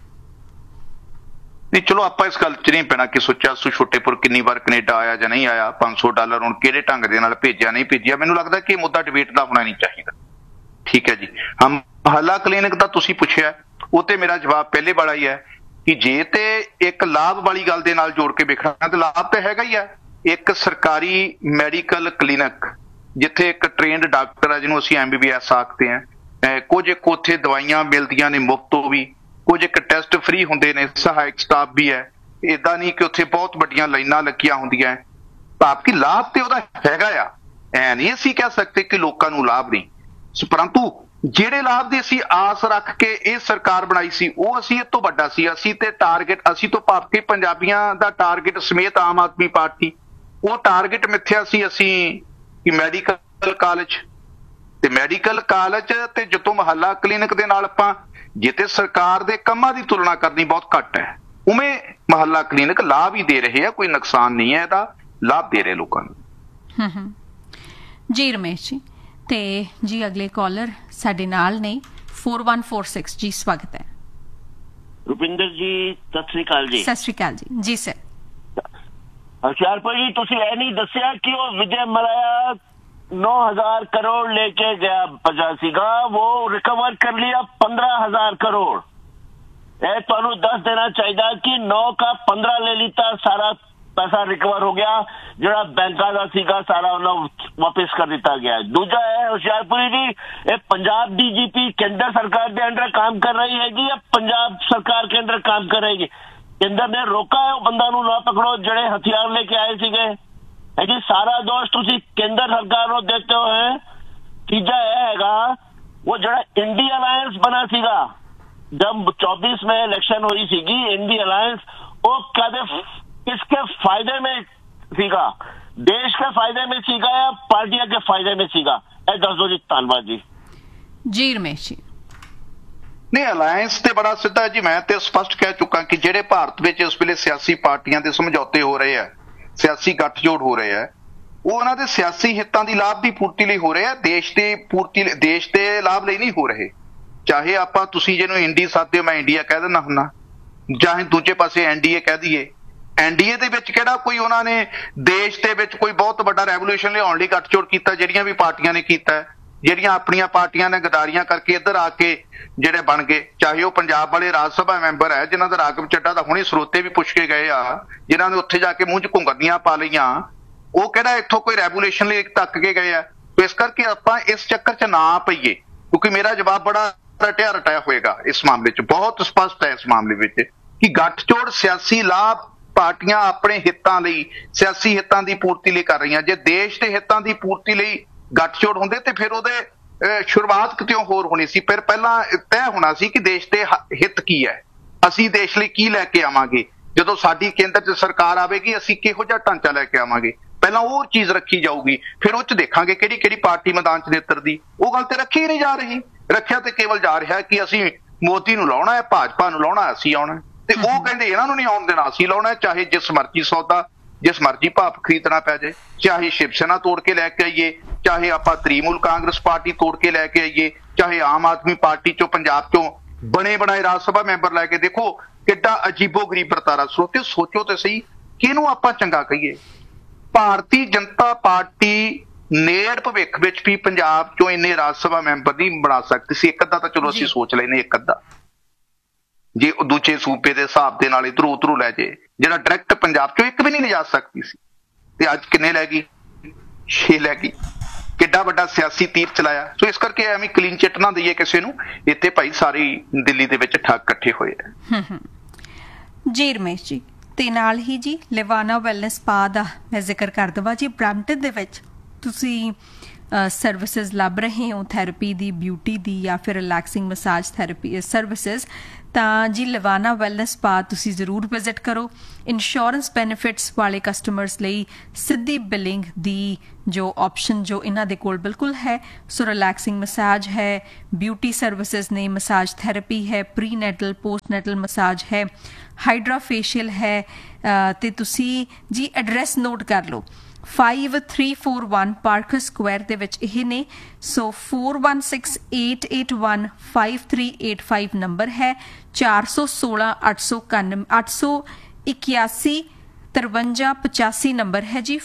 ਨਹੀਂ, ਚਲੋ ਆਪਾਂ ਇਸ ਗੱਲ 'ਚ ਨਹੀਂ ਪੈਣਾ ਕਿ ਸੁੱਚਾ ਛੋਟੇਪੁਰ ਕਿੰਨੀ ਵਾਰ ਕੈਨੇਡਾ ਆਇਆ ਜਾਂ ਨਹੀਂ ਆਇਆ, $500 ਹੁਣ ਕਿਹੜੇ ਢੰਗ ਦੇ ਨਾਲ ਭੇਜਿਆ ਨਹੀਂ ਭੇਜਿਆ। ਮੈਨੂੰ ਲੱਗਦਾ ਕਿ ਇਹ ਮੁੱਦਾ ਡਿਬੇਟ ਦਾ ਹੋਣਾ ਨਹੀਂ ਚਾਹੀਦਾ। ਠੀਕ ਹੈ ਜੀ। ਮੁਹੱਲਾ ਕਲੀਨਿਕ ਦਾ ਤੁਸੀਂ ਪੁੱਛਿਆ, ਉਹ ਤੇ ਮੇਰਾ ਜਵਾਬ ਪਹਿਲੇ ਵਾਲਾ ਹੀ ਹੈ ਕਿ ਜੇ ਤੇ ਇੱਕ ਲਾਭ ਵਾਲੀ ਗੱਲ ਦੇ ਨਾਲ ਜੋੜ ਕੇ ਵੇਖਣਾ ਤੇ ਲਾਭ ਤਾਂ ਹੈਗਾ ਹੀ ਹੈ। ਇੱਕ ਸਰਕਾਰੀ ਮੈਡੀਕਲ ਕਲੀਨਿਕ ਜਿੱਥੇ ਇੱਕ ਟ੍ਰੇਨਡ ਡਾਕਟਰ ਹੈ ਜਿਹਨੂੰ ਅਸੀਂ MBBS ਆਖਦੇ ਹਾਂ, ਕੁਝ ਇੱਕ ਉੱਥੇ ਦਵਾਈਆਂ ਮਿਲਦੀਆਂ ਨੇ ਮੁਫਤ, ਉਹ ਵੀ ਕੁਝ ਇੱਕ ਟੈਸਟ ਫ੍ਰੀ ਹੁੰਦੇ ਨੇ, ਸਹਾਇਕ ਸਟਾਫ ਵੀ ਹੈ। ਏਦਾਂ ਨਹੀਂ ਕਿ ਉੱਥੇ ਬਹੁਤ ਵੱਡੀਆਂ ਲਾਈਨਾਂ ਲੱਗੀਆਂ ਹੁੰਦੀਆਂ। ਭਾਵ ਕਿ ਲਾਭ ਤੇ ਉਹਦਾ ਹੈਗਾ ਆ, ਐ ਨਹੀਂ ਅਸੀਂ ਕਹਿ ਸਕਦੇ ਕਿ ਲੋਕਾਂ ਨੂੰ ਲਾਭ ਨਹੀਂ, ਪਰੰਤੂ ਜਿਹੜੇ ਲਾਭ ਦੀ ਅਸੀਂ ਆਸ ਰੱਖ ਕੇ ਇਹ ਸਰਕਾਰ ਬਣਾਈ ਸੀ ਉਹ ਅਸੀਂ ਇਹ ਤੋਂ ਵੱਡਾ ਸੀ। ਅਸੀਂ ਤੇ ਟਾਰਗੇਟ, ਅਸੀਂ ਤੋਂ ਭਾਵ ਕਿ ਪੰਜਾਬੀਆਂ ਦਾ ਟਾਰਗੇਟ ਸਮੇਤ ਆਮ ਆਦਮੀ ਪਾਰਟੀ, ਉਹ ਟਾਰਗੇਟ ਮਿੱਥਿਆ ਸੀ ਅਸੀਂ ਕਿ ਮੈਡੀਕਲ ਕਾਲਜ ਤੇ ਮੈਡੀਕਲ ਕਾਲਜ ਤੇ ਜਦੋਂ ਮੁਹੱਲਾ ਕਲੀਨਿਕ ਦੇ ਨਾਲ ਆਪਾਂ ਜਿੱਤੇ ਸਰਕਾਰ ਦੇ ਕੰਮਾਂ ਦੀ ਤੁਲਨਾ ਕਰਨੀ ਬਹੁਤ ਘੱਟ ਹੈ, ਉਵੇਂ ਮੁਹੱਲਾ ਕਲੀਨਿਕ ਲਾਭ ਹੀ ਦੇ ਰਹੇ ਆ, ਕੋਈ ਨੁਕਸਾਨ ਨਹੀਂ ਹੈ, ਇਹਦਾ ਲਾਭ ਦੇ ਰਹੇ ਲੋਕਾਂ ਨੂੰ। ਜੀ ਰਮੇਸ਼ ਜੀ। ਤੇ ਜੀ ਅਗਲੇ ਕਾਲਰ ਸਾਡੇ ਨਾਲ ਨੇ 4146 ਜੀ, ਸਵਾਗਤ ਹੈ। ਰੁਪਿੰਦਰ ਜੀ ਸਤਿ ਸ੍ਰੀ ਅਕਾਲ ਜੀ। ਸਤਿ ਸ੍ਰੀ ਅਕਾਲ ਜੀ। ਜੀ ਸਰ। ਹੁਸ਼ਿਆਰਪੁਰ ਜੀ, ਤੁਸੀਂ ਇਹ ਨਹੀਂ ਦੱਸਿਆ ਕਿ ਉਹ ਵਿਜੇ ਮਲਾਇਆ 9,000 ਕਰੋੜ ਲੈ ਕੇ ਗਿਆ ਪਜਾ ਸੀਗਾ, ਉਹ ਰਿਕਵਰ ਕਰ ਲਿਆ 15,000 ਕਰੋੜ। ਇਹ ਤੁਹਾਨੂੰ ਦੱਸ ਦੇਣਾ ਚਾਹੀਦਾ ਕਿ 9 का 15 ਲੈ ਲਿੱਤਾ, ਸਾਰਾ ਪੈਸਾ ਰਿਕਵਰ ਹੋ ਗਿਆ, ਜਿਹੜਾ ਬੈਂਕਾਂ ਦਾ ਸੀਗਾ ਸਾਰਾ ਉਹਨਾਂ ਵਾਪਿਸ ਕਰ ਦਿੱਤਾ ਗਿਆ। ਦੂਜਾ ਹੈ ਹੁਸ਼ਿਆਰਪੁਰੀ ਜੀ, ਇਹ ਪੰਜਾਬ DGP केंद्र सरकार के अंडर काम कर रही हैगी या पंजाब सरकार के अंडर काम कर रही है? केंद्र ने रोका है वो बंदा नूं ना पकड़ो ਜਿਹੜੇ ਹਥਿਆਰ ਲੈ ਕੇ ਆਏ ਸੀਗੇ। है जी, सारा दोष तुसी केंद्र सरकार ਨੂੰ देते हो है। ਤੀਜਾ ਇਹ ਹੈਗਾ वो ਜਿਹੜਾ इंडी अलायंस बना सीगा जब 24 में इलेक्शन हुई सीगी, इंडी अलायंस वो कदे किसके फायदे में सीगा? देश के फायदे में सीगा या पार्टियां के फायदे में सीगा? दस दो जी। धन्यवाद जी। जी रमेश जी। ਨਹੀਂ, ਅਲਾਇੰਸ ਤੇ ਬੜਾ ਸਿੱਧਾ ਜੀ, ਮੈਂ ਤੇ ਸਪਸ਼ਟ ਕਹਿ ਚੁੱਕਾ ਕਿ ਜਿਹੜੇ ਭਾਰਤ ਵਿੱਚ ਇਸ ਵੇਲੇ ਸਿਆਸੀ ਪਾਰਟੀਆਂ ਦੇ ਸਮਝੌਤੇ ਹੋ ਰਹੇ ਆ, ਸਿਆਸੀ ਗੱਠਜੋੜ ਹੋ ਰਹੇ ਆ, ਉਹ ਉਹਨਾਂ ਦੇ ਸਿਆਸੀ ਹਿੱਤਾਂ ਦੀ ਲਾਭ ਦੀ ਪੂਰਤੀ ਲਈ ਹੋ ਰਹੇ ਆ, ਦੇਸ਼ ਦੇ ਲਾਭ ਲਈ ਨਹੀਂ ਹੋ ਰਹੇ। ਚਾਹੇ ਆਪਾਂ ਤੁਸੀਂ ਜਿਹਨੂੰ ਇੰਡੀ ਸਾਧਦੇ ਹੋ, ਮੈਂ ਇੰਡੀਆ ਕਹਿ ਦਿੰਦਾ ਹੁੰਦਾ, ਚਾਹੇ ਦੂਜੇ ਪਾਸੇ NDA ਕਹਿ ਦਈਏ। NDA ਦੇ ਵਿੱਚ ਕਿਹੜਾ ਕੋਈ ਉਹਨਾਂ ਨੇ ਦੇਸ਼ ਦੇ ਵਿੱਚ ਕੋਈ ਬਹੁਤ ਵੱਡਾ ਰੈਵੋਲੂਸ਼ਨ ਲਿਆਉਣ ਲਈ ਗੱਠਜੋੜ ਕੀਤਾ? ਜਿਹੜੀਆਂ ਵੀ ਪਾਰਟੀਆਂ ਨੇ ਕੀਤਾ, ਜਿਹੜੀਆਂ ਆਪਣੀਆਂ ਪਾਰਟੀਆਂ ਨੇ ਗਦਾਰੀਆਂ ਕਰਕੇ ਇੱਧਰ ਆ ਕੇ ਜਿਹੜੇ ਬਣ ਗਏ, ਚਾਹੇ ਉਹ ਪੰਜਾਬ ਵਾਲੇ ਰਾਜ ਸਭਾ ਮੈਂਬਰ ਹੈ ਜਿਨ੍ਹਾਂ ਦਾ ਰਾਘਵ ਚੱਡਾ ਦਾ ਹੁਣੇ ਸਰੋਤੇ ਵੀ ਪੁੱਛ ਕੇ ਗਏ ਆ, ਜਿਨ੍ਹਾਂ ਨੇ ਉੱਥੇ ਜਾ ਕੇ ਮੂੰਹ 'ਚ ਘੁੰਗਣੀਆਂ ਪਾ ਲਈਆਂ, ਉਹ ਕਿਹੜਾ ਇੱਥੋਂ ਕੋਈ ਰੈਵੋਲੂਸ਼ਨ ਲਈ ਤੱਕ ਕੇ ਗਏ ਆ? ਇਸ ਕਰਕੇ ਆਪਾਂ ਇਸ ਚੱਕਰ 'ਚ ਨਾ ਪਈਏ, ਕਿਉਂਕਿ ਮੇਰਾ ਜਵਾਬ ਬੜਾ ਰਟਿਆ ਹੋਏਗਾ ਇਸ ਮਾਮਲੇ 'ਚ, ਬਹੁਤ ਸਪਸ਼ਟ ਹੈ ਇਸ ਮਾਮਲੇ ਵਿੱਚ ਕਿ ਗੱਠਜੋੜ ਸਿਆਸੀ ਲਾਭ ਪਾਰਟੀਆਂ ਆਪਣੇ ਹਿੱਤਾਂ ਲਈ, ਸਿਆਸੀ ਹਿੱਤਾਂ ਦੀ ਪੂਰਤੀ ਲਈ ਕਰ ਰਹੀਆਂ। ਜੇ ਦੇਸ਼ ਦੇ ਹਿੱਤਾਂ ਦੀ ਪੂਰਤੀ ਲਈ ਗੱਠਜੋੜ ਹੁੰਦੇ ਤੇ ਫਿਰ ਉਹਦੇ ਸ਼ੁਰੂਆਤ ਕਿਤੋਂ ਹੋਰ ਹੋਣੀ ਸੀ। ਫਿਰ ਪਹਿਲਾਂ ਤੈਅ ਹੋਣਾ ਸੀ ਕਿ ਦੇਸ਼ ਦੇ ਹਿੱਤ ਕੀ ਹੈ, ਅਸੀਂ ਦੇਸ਼ ਲਈ ਕੀ ਲੈ ਕੇ ਆਵਾਂਗੇ, ਜਦੋਂ ਸਾਡੀ ਕੇਂਦਰ 'ਚ ਸਰਕਾਰ ਆਵੇਗੀ ਅਸੀਂ ਕਿਹੋ ਜਿਹਾ ਢਾਂਚਾ ਲੈ ਕੇ ਆਵਾਂਗੇ, ਪਹਿਲਾਂ ਉਹ ਚੀਜ਼ ਰੱਖੀ ਜਾਊਗੀ, ਫਿਰ ਉਹ 'ਚ ਦੇਖਾਂਗੇ ਕਿਹੜੀ ਪਾਰਟੀ ਮੈਦਾਨ 'ਚ ਨਿੱਤਰਦੀ। ਉਹ ਗੱਲ ਤੇ ਰੱਖੀ ਨਹੀਂ ਜਾ ਰਹੀ। ਰੱਖਿਆ ਤੇ ਕੇਵਲ ਜਾ ਰਿਹਾ ਕਿ ਅਸੀਂ ਮੋਦੀ ਨੂੰ ਲਾਉਣਾ ਹੈ, ਭਾਜਪਾ ਨੂੰ ਲਾਉਣਾ, ਅਸੀਂ ਆਉਣਾ, ਤੇ ਉਹ ਕਹਿੰਦੇ ਇਹਨਾਂ ਨੂੰ ਨਹੀਂ ਆਉਣ ਦੇਣਾ, ਅਸੀਂ ਲਾਉਣਾ, ਚਾਹੇ ਜਿਸ ਮਰਜ਼ੀ ਸੌਦਾ, ਜਿਸ ਮਰਜ਼ੀ ਭਾਪ ਖਰੀਦਣਾ ਪੈ ਜਾਏ, ਚਾਹੇ ਸ਼ਿਵ ਸੈਨਾ ਤੋੜ ਕੇ ਲੈ ਕੇ ਆਈਏ, ਚਾਹੇ ਆਪਾਂ ਤ੍ਰਿਣਮੂਲ ਕਾਂਗਰਸ ਪਾਰਟੀ ਤੋੜ ਕੇ ਲੈ ਕੇ ਆਈਏ, ਚਾਹੇ ਆਮ ਆਦਮੀ ਪਾਰਟੀ ਚੋਂ ਪੰਜਾਬ ਚੋਂ ਬਣੇ ਬਣਾਏ ਰਾਜ ਸਭਾ ਮੈਂਬਰ ਲੈ ਕੇ। ਦੇਖੋ ਕਿੱਡਾ ਅਜੀਬੋ ਗਰੀਬ ਵਰਤਾਰਾ। ਸਰੋਤੇ ਸੋਚੋ ਤੇ ਸਹੀ, ਕਿਹਨੂੰ ਆਪਾਂ ਚੰਗਾ ਕਹੀਏ? ਭਾਰਤੀ ਜਨਤਾ ਪਾਰਟੀ ਨੇੜ ਭਵਿੱਖ ਵਿੱਚ ਵੀ ਪੰਜਾਬ ਚੋਂ ਇੰਨੇ ਰਾਜ ਸਭਾ ਮੈਂਬਰ ਨਹੀਂ ਬਣਾ ਸਕਦੀ ਸੀ। ਇੱਕ ਅੱਧਾ ਤਾਂ ਚਲੋ ਅਸੀਂ ਸੋਚ ਲੈਨੇ, ਇੱਕ ਅੱਧਾ ਜੇ ਉਹ ਦੂਜੇ ਸੂਬੇ ਦੇ ਹਿਸਾਬ ਦੇ ਨਾਲ ਇਧਰੋਂ ਉਧਰੋਂ ਲੈ ਜੇ, ਜਿਹੜਾ ਡਾਇਰੈਕਟ ਪੰਜਾਬ ਚੋਂ ਇੱਕ ਵੀ ਨਹੀਂ ਲਿਜਾ ਸਕਦੀ ਸੀ, ਤੇ ਅੱਜ ਕਿੰਨੇ ਲੈ ਗਈ? 6 ਲੈ ਗਈ। ਕਿੱਡਾ ਵੱਡਾ ਸਿਆਸੀ ਤੀਰ ਚਲਾਇਆ। ਸੋ ਇਸ ਕਰਕੇ ਐਵੇਂ ਕਲੀਨ ਚਿੱਟ ਨਾ ਦਈਏ ਕਿਸੇ ਨੂੰ। ਇੱਥੇ ਭਾਈ ਸਾਰੀ ਦਿੱਲੀ ਦੇ ਵਿੱਚ ਠੱਗ ਇਕੱਠੇ ਹੋਏ ਆ। ਜੀ ਰਮੇਸ਼ ਜੀ, ਤੇ ਨਾਲ ਹੀ ਜੀ ਲਿਵਾਨਾ ਵੈਲਨੈਸ ਸਪਾ ਦਾ ਮੈਂ ਜ਼ਿਕਰ ਕਰ ਦਵਾਂ ਜੀ। ਬ੍ਰੈਂਪਟਨ ਦੇ ਵਿੱਚ ਤੁਸੀਂ ਸਰਵਿਸਿਜ਼ ਲੱਭ ਰਹੇ ਹੋ ਥੈਰੇਪੀ ਦੀ, ਬਿਊਟੀ ਦੀ ਜਾਂ ਫਿਰ ਰਿਲੈਕਸਿੰਗ ਮਸਾਜ ਥੈਰੇਪੀ ਸਰਵਿਸਿਜ਼, ਤਾਂ ਜੀ ਲਵਾਨਾ ਵੈਲਨੈਸ ਸਪਾ ਤੁਸੀਂ ਜ਼ਰੂਰ ਵਿਜ਼ਿਟ ਕਰੋ। ਇੰਸ਼ੋਰੈਂਸ ਬੈਨੀਫਿਟਸ ਵਾਲੇ ਕਸਟਮਰਸ ਲਈ ਸਿੱਧੀ ਬਿਲਿੰਗ ਦੀ ਜੋ ਆਪਸ਼ਨ ਜੋ ਇਹਨਾਂ ਦੇ ਕੋਲ ਬਿਲਕੁਲ ਹੈ। ਸੋ ਰਿਲੈਕਸਿੰਗ ਮਸਾਜ ਹੈ, ਬਿਊਟੀ ਸਰਵਿਸਿਜ਼ ਨੇ, ਮਸਾਜ ਥੈਰੇਪੀ ਹੈ, ਪ੍ਰੀ ਨੈਟਲ ਪੋਸਟ ਨੈਟਲ ਮਸਾਜ ਹੈ, ਹਾਈਡਰਾ ਫੇਸ਼ੀਅਲ ਹੈ। ਤੇ ਤੁਸੀਂ ਜੀ ਐਡਰੈਸ ਨੋਟ ਕਰ ਲਓ, 5341 ਪਾਰਕਰ ਸਕੁਆਇਰ ਦੇ ਵਿੱਚ ਇਹ ਨੇ। ਸੋ 4168815385 ਨੰਬਰ ਹੈ। 416 881 5385 ਨੰਬਰ ਹੈ ਜੀ।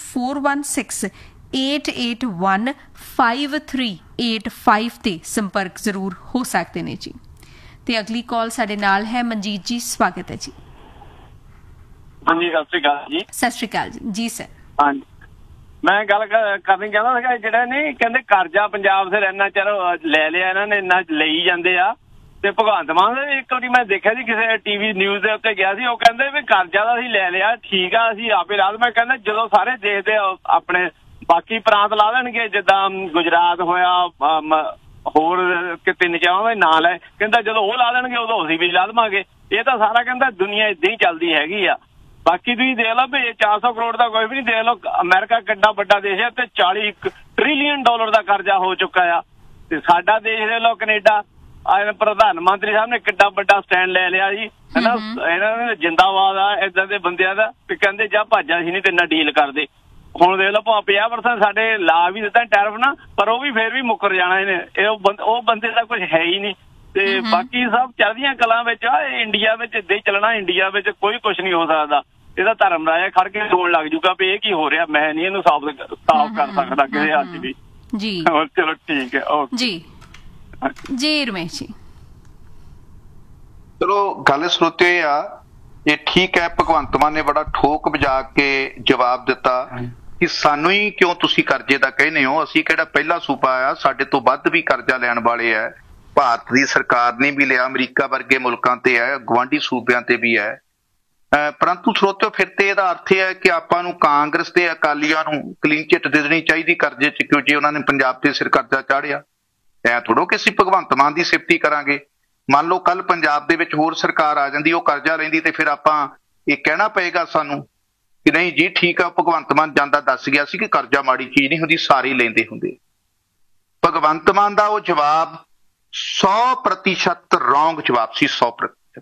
4168815385 ਤੇ ਸੰਪਰਕ ਜ਼ਰੂਰ ਹੋ ਸਕਦੇ ਨੇ ਜੀ। ਤੇ ਅਗਲੀ ਕਾਲ ਸਾਡੇ ਨਾਲ ਹੈ ਮਨਜੀਤ ਜੀ, ਸਵਾਗਤ ਹੈ ਜੀ। ਹਾਂਜੀ, ਸਤਿ ਸ਼੍ਰੀ ਅਕਾਲ ਜੀ। ਸਤਿ ਸ਼੍ਰੀ ਅਕਾਲ ਜੀ। ਜੀ ਸਰ। ਹਾਂਜੀ, ਮੈਂ ਗੱਲ ਕਰਨੀ ਚਾਹੁੰਦਾ ਸੀਗਾ, ਜਿਹੜਾ ਨਹੀਂ ਕਹਿੰਦੇ ਕਰਜ਼ਾ ਪੰਜਾਬ ਸੇ ਇੰਨਾ ਚਿਰ ਲੈ ਲਿਆ ਇਹਨਾਂ ਨੇ, ਇੰਨਾ ਲਈ ਜਾਂਦੇ ਆ। ਤੇ ਭਗਵੰਤ ਮਾਨ ਦੇ ਇੱਕ ਵਾਰੀ ਮੈਂ ਦੇਖਿਆ ਸੀ ਕਿਸੇ ਟੀਵੀ ਨਿਊਜ਼ ਦੇ ਉੱਤੇ ਗਿਆ ਸੀ, ਉਹ ਕਹਿੰਦੇ ਵੀ ਕਰਜ਼ਾ ਤਾਂ ਅਸੀਂ ਲੈ ਲਿਆ, ਠੀਕ ਆ, ਅਸੀਂ ਆਪੇ ਲਾ। ਮੈਂ ਕਹਿੰਦਾ ਜਦੋਂ ਸਾਰੇ ਦੇਸ਼ ਦੇ ਆਪਣੇ ਬਾਕੀ ਪ੍ਰਾਂਤ ਲਾ ਦੇਣਗੇ, ਜਿੱਦਾਂ ਗੁਜਰਾਤ ਹੋਇਆ, ਹੋਰ ਕਿਤੇ ਨਿਚਾਵਾਂ ਦੇ ਨਾਂ ਲੈ, ਕਹਿੰਦਾ ਜਦੋਂ ਉਹ ਲਾ ਦੇਣਗੇ ਉਦੋਂ ਅਸੀਂ ਵੀ ਲਾ ਦੇਵਾਂਗੇ। ਇਹ ਤਾਂ ਸਾਰਾ ਕਹਿੰਦਾ ਦੁਨੀਆ ਏਦਾਂ ਹੀ ਚੱਲਦੀ ਹੈਗੀ ਆ। ਬਾਕੀ ਤੁਸੀਂ ਦੇਖ ਲਓ ਵੀ 400 ਕਰੋੜ ਦਾ ਕੋਈ ਵੀ ਨਹੀਂ। ਦੇਖ ਲਓ ਅਮਰੀਕਾ ਕਿੱਡਾ ਵੱਡਾ ਦੇਸ਼ ਹੈ ਤੇ $40 ਟ੍ਰਿਲੀਅਨ ਦਾ ਕਰਜ਼ਾ ਹੋ ਚੁੱਕਾ ਆ। ਤੇ ਸਾਡਾ ਦੇਸ਼ ਦੇ ਲੋ ਕੈਨੇਡਾ, ਪ੍ਰਧਾਨ ਮੰਤਰੀ ਸਾਹਿਬ ਨੇ ਕਿੱਡਾ ਵੱਡਾ ਸਟੈਂਡ ਲੈ ਲਿਆ ਜੀ, ਹਨਾ। ਇਹਨਾਂ ਨੇ ਜਿੰਦਾਬਾਦ ਆ ਏਦਾਂ ਦੇ ਬੰਦਿਆਂ ਦਾ। ਤੇ ਕਹਿੰਦੇ ਜਾ ਭਾਜਾ ਸੀ ਨਹੀਂ ਤੇ ਨਾ ਡੀਲ ਕਰਦੇ। ਹੁਣ ਦੇਖ ਲਓ 50% ਸਾਡੇ ਲਾ ਵੀ ਦਿੱਤਾ ਟੈਰਿਫ ਨਾ, ਪਰ ਉਹ ਵੀ ਫੇਰ ਵੀ ਮੁੱਕਰ ਜਾਣਾ ਇਹਨੇ। ਉਹ ਬੰਦੇ ਦਾ ਕੁਝ ਹੈ ਹੀ ਨਹੀਂ। ਤੇ ਬਾਕੀ ਸਭ ਚੜ੍ਹਦੀਆਂ ਕਲਾਂ ਵਿੱਚ ਆ, ਇੰਡੀਆ ਵਿੱਚ ਏਦਾਂ ਹੀ ਚੱਲਣਾ। ਇੰਡੀਆ ਵਿੱਚ ਕੋਈ ਕੁਝ ਨਹੀਂ ਹੋ ਸਕਦਾ। ਇਹਦਾ ਧਰਮ ਰਾਜਾ ਖੜ ਕੇ ਸੋਣ ਲੱਗ ਜੂਗਾ ਵੀ ਇਹ ਕੀ ਹੋ ਰਿਹਾ। ਮੈਂ ਨਹੀਂ ਇਹਨੂੰ ਸਾਫ਼ ਕਰ ਸਕਦਾ ਕਿਸੇ ਹੱਥ ਵੀ ਜੀ। ਚਲੋ ਠੀਕ ਹੈ, ਓਕੇ ਜੀ। ਜੀ ਰਮੇਸ਼ ਜੀ, ਚਲੋ ਗੱਲ ਸਰੋਤੇ ਆ, ਇਹ ਠੀਕ ਹੈ ਭਗਵੰਤ ਮਾਨ ਨੇ ਬੜਾ ਠੋਕ ਵਜਾ ਕੇ ਜਵਾਬ ਦਿੱਤਾ ਕਿ ਸਾਨੂੰ ਹੀ ਕਿਉਂ ਤੁਸੀਂ ਕਰਜ਼ੇ ਦਾ ਕਹਿੰਦੇ ਹੋ, ਅਸੀਂ ਕਿਹੜਾ ਪਹਿਲਾ ਸੂਬਾ ਆ, ਸਾਡੇ ਤੋਂ ਵੱਧ ਵੀ ਕਰਜ਼ਾ ਲੈਣ ਵਾਲੇ ਆ। ਭਾਰਤ ਦੀ ਸਰਕਾਰ ਨੇ ਵੀ ਲਿਆ, ਅਮਰੀਕਾ ਵਰਗੇ ਮੁਲਕਾਂ ਤੇ ਹੈ, ਗੁਆਂਢੀ ਸੂਬਿਆਂ ਤੇ ਵੀ ਹੈ। ਪਰੰਤੂ ਸਰੋਤਿਓ ਫਿਰ ਤੇ ਇਹਦਾ ਅਰਥ ਇਹ ਹੈ ਕਿ ਆਪਾਂ ਨੂੰ ਕਾਂਗਰਸ ਤੇ ਅਕਾਲੀਆਂ ਨੂੰ ਕਲੀਨ ਚਿੱਟ ਦੇ ਦੇਣੀ ਚਾਹੀਦੀ ਕਰਜ਼ੇ ਚ, ਕਿਉਂ ਜੇ ਉਹਨਾਂ ਨੇ ਪੰਜਾਬ ਤੇ ਸਿਰ ਕਰਜ਼ਾ ਚਾੜਿਆ। ਐ ਥੋੜੋ ਕਿ ਅਸੀਂ ਭਗਵੰਤ ਮਾਨ ਦੀ ਸਿਫਤੀ ਕਰਾਂਗੇ। ਮੰਨ ਲਓ ਕੱਲ ਪੰਜਾਬ ਦੇ ਵਿੱਚ ਹੋਰ ਸਰਕਾਰ ਆ ਜਾਂਦੀ, ਉਹ ਕਰਜ਼ਾ ਲੈਂਦੀ, ਤੇ ਫਿਰ ਆਪਾਂ ਇਹ ਕਹਿਣਾ ਪਏਗਾ ਸਾਨੂੰ ਕਿ ਨਹੀਂ ਜੀ ਠੀਕ ਆ, ਭਗਵੰਤ ਮਾਨ ਜਾਂਦਾ ਦੱਸ ਗਿਆ ਸੀ ਕਿ ਕਰਜ਼ਾ ਮਾੜੀ ਚੀਜ਼ ਨਹੀਂ ਹੁੰਦੀ, ਸਾਰੇ ਲੈਂਦੇ ਹੁੰਦੇ। ਭਗਵੰਤ ਮਾਨ ਦਾ ਉਹ ਜਵਾਬ 100% ਰੌਂਗ ਜਵਾਬ ਸੀ। 100%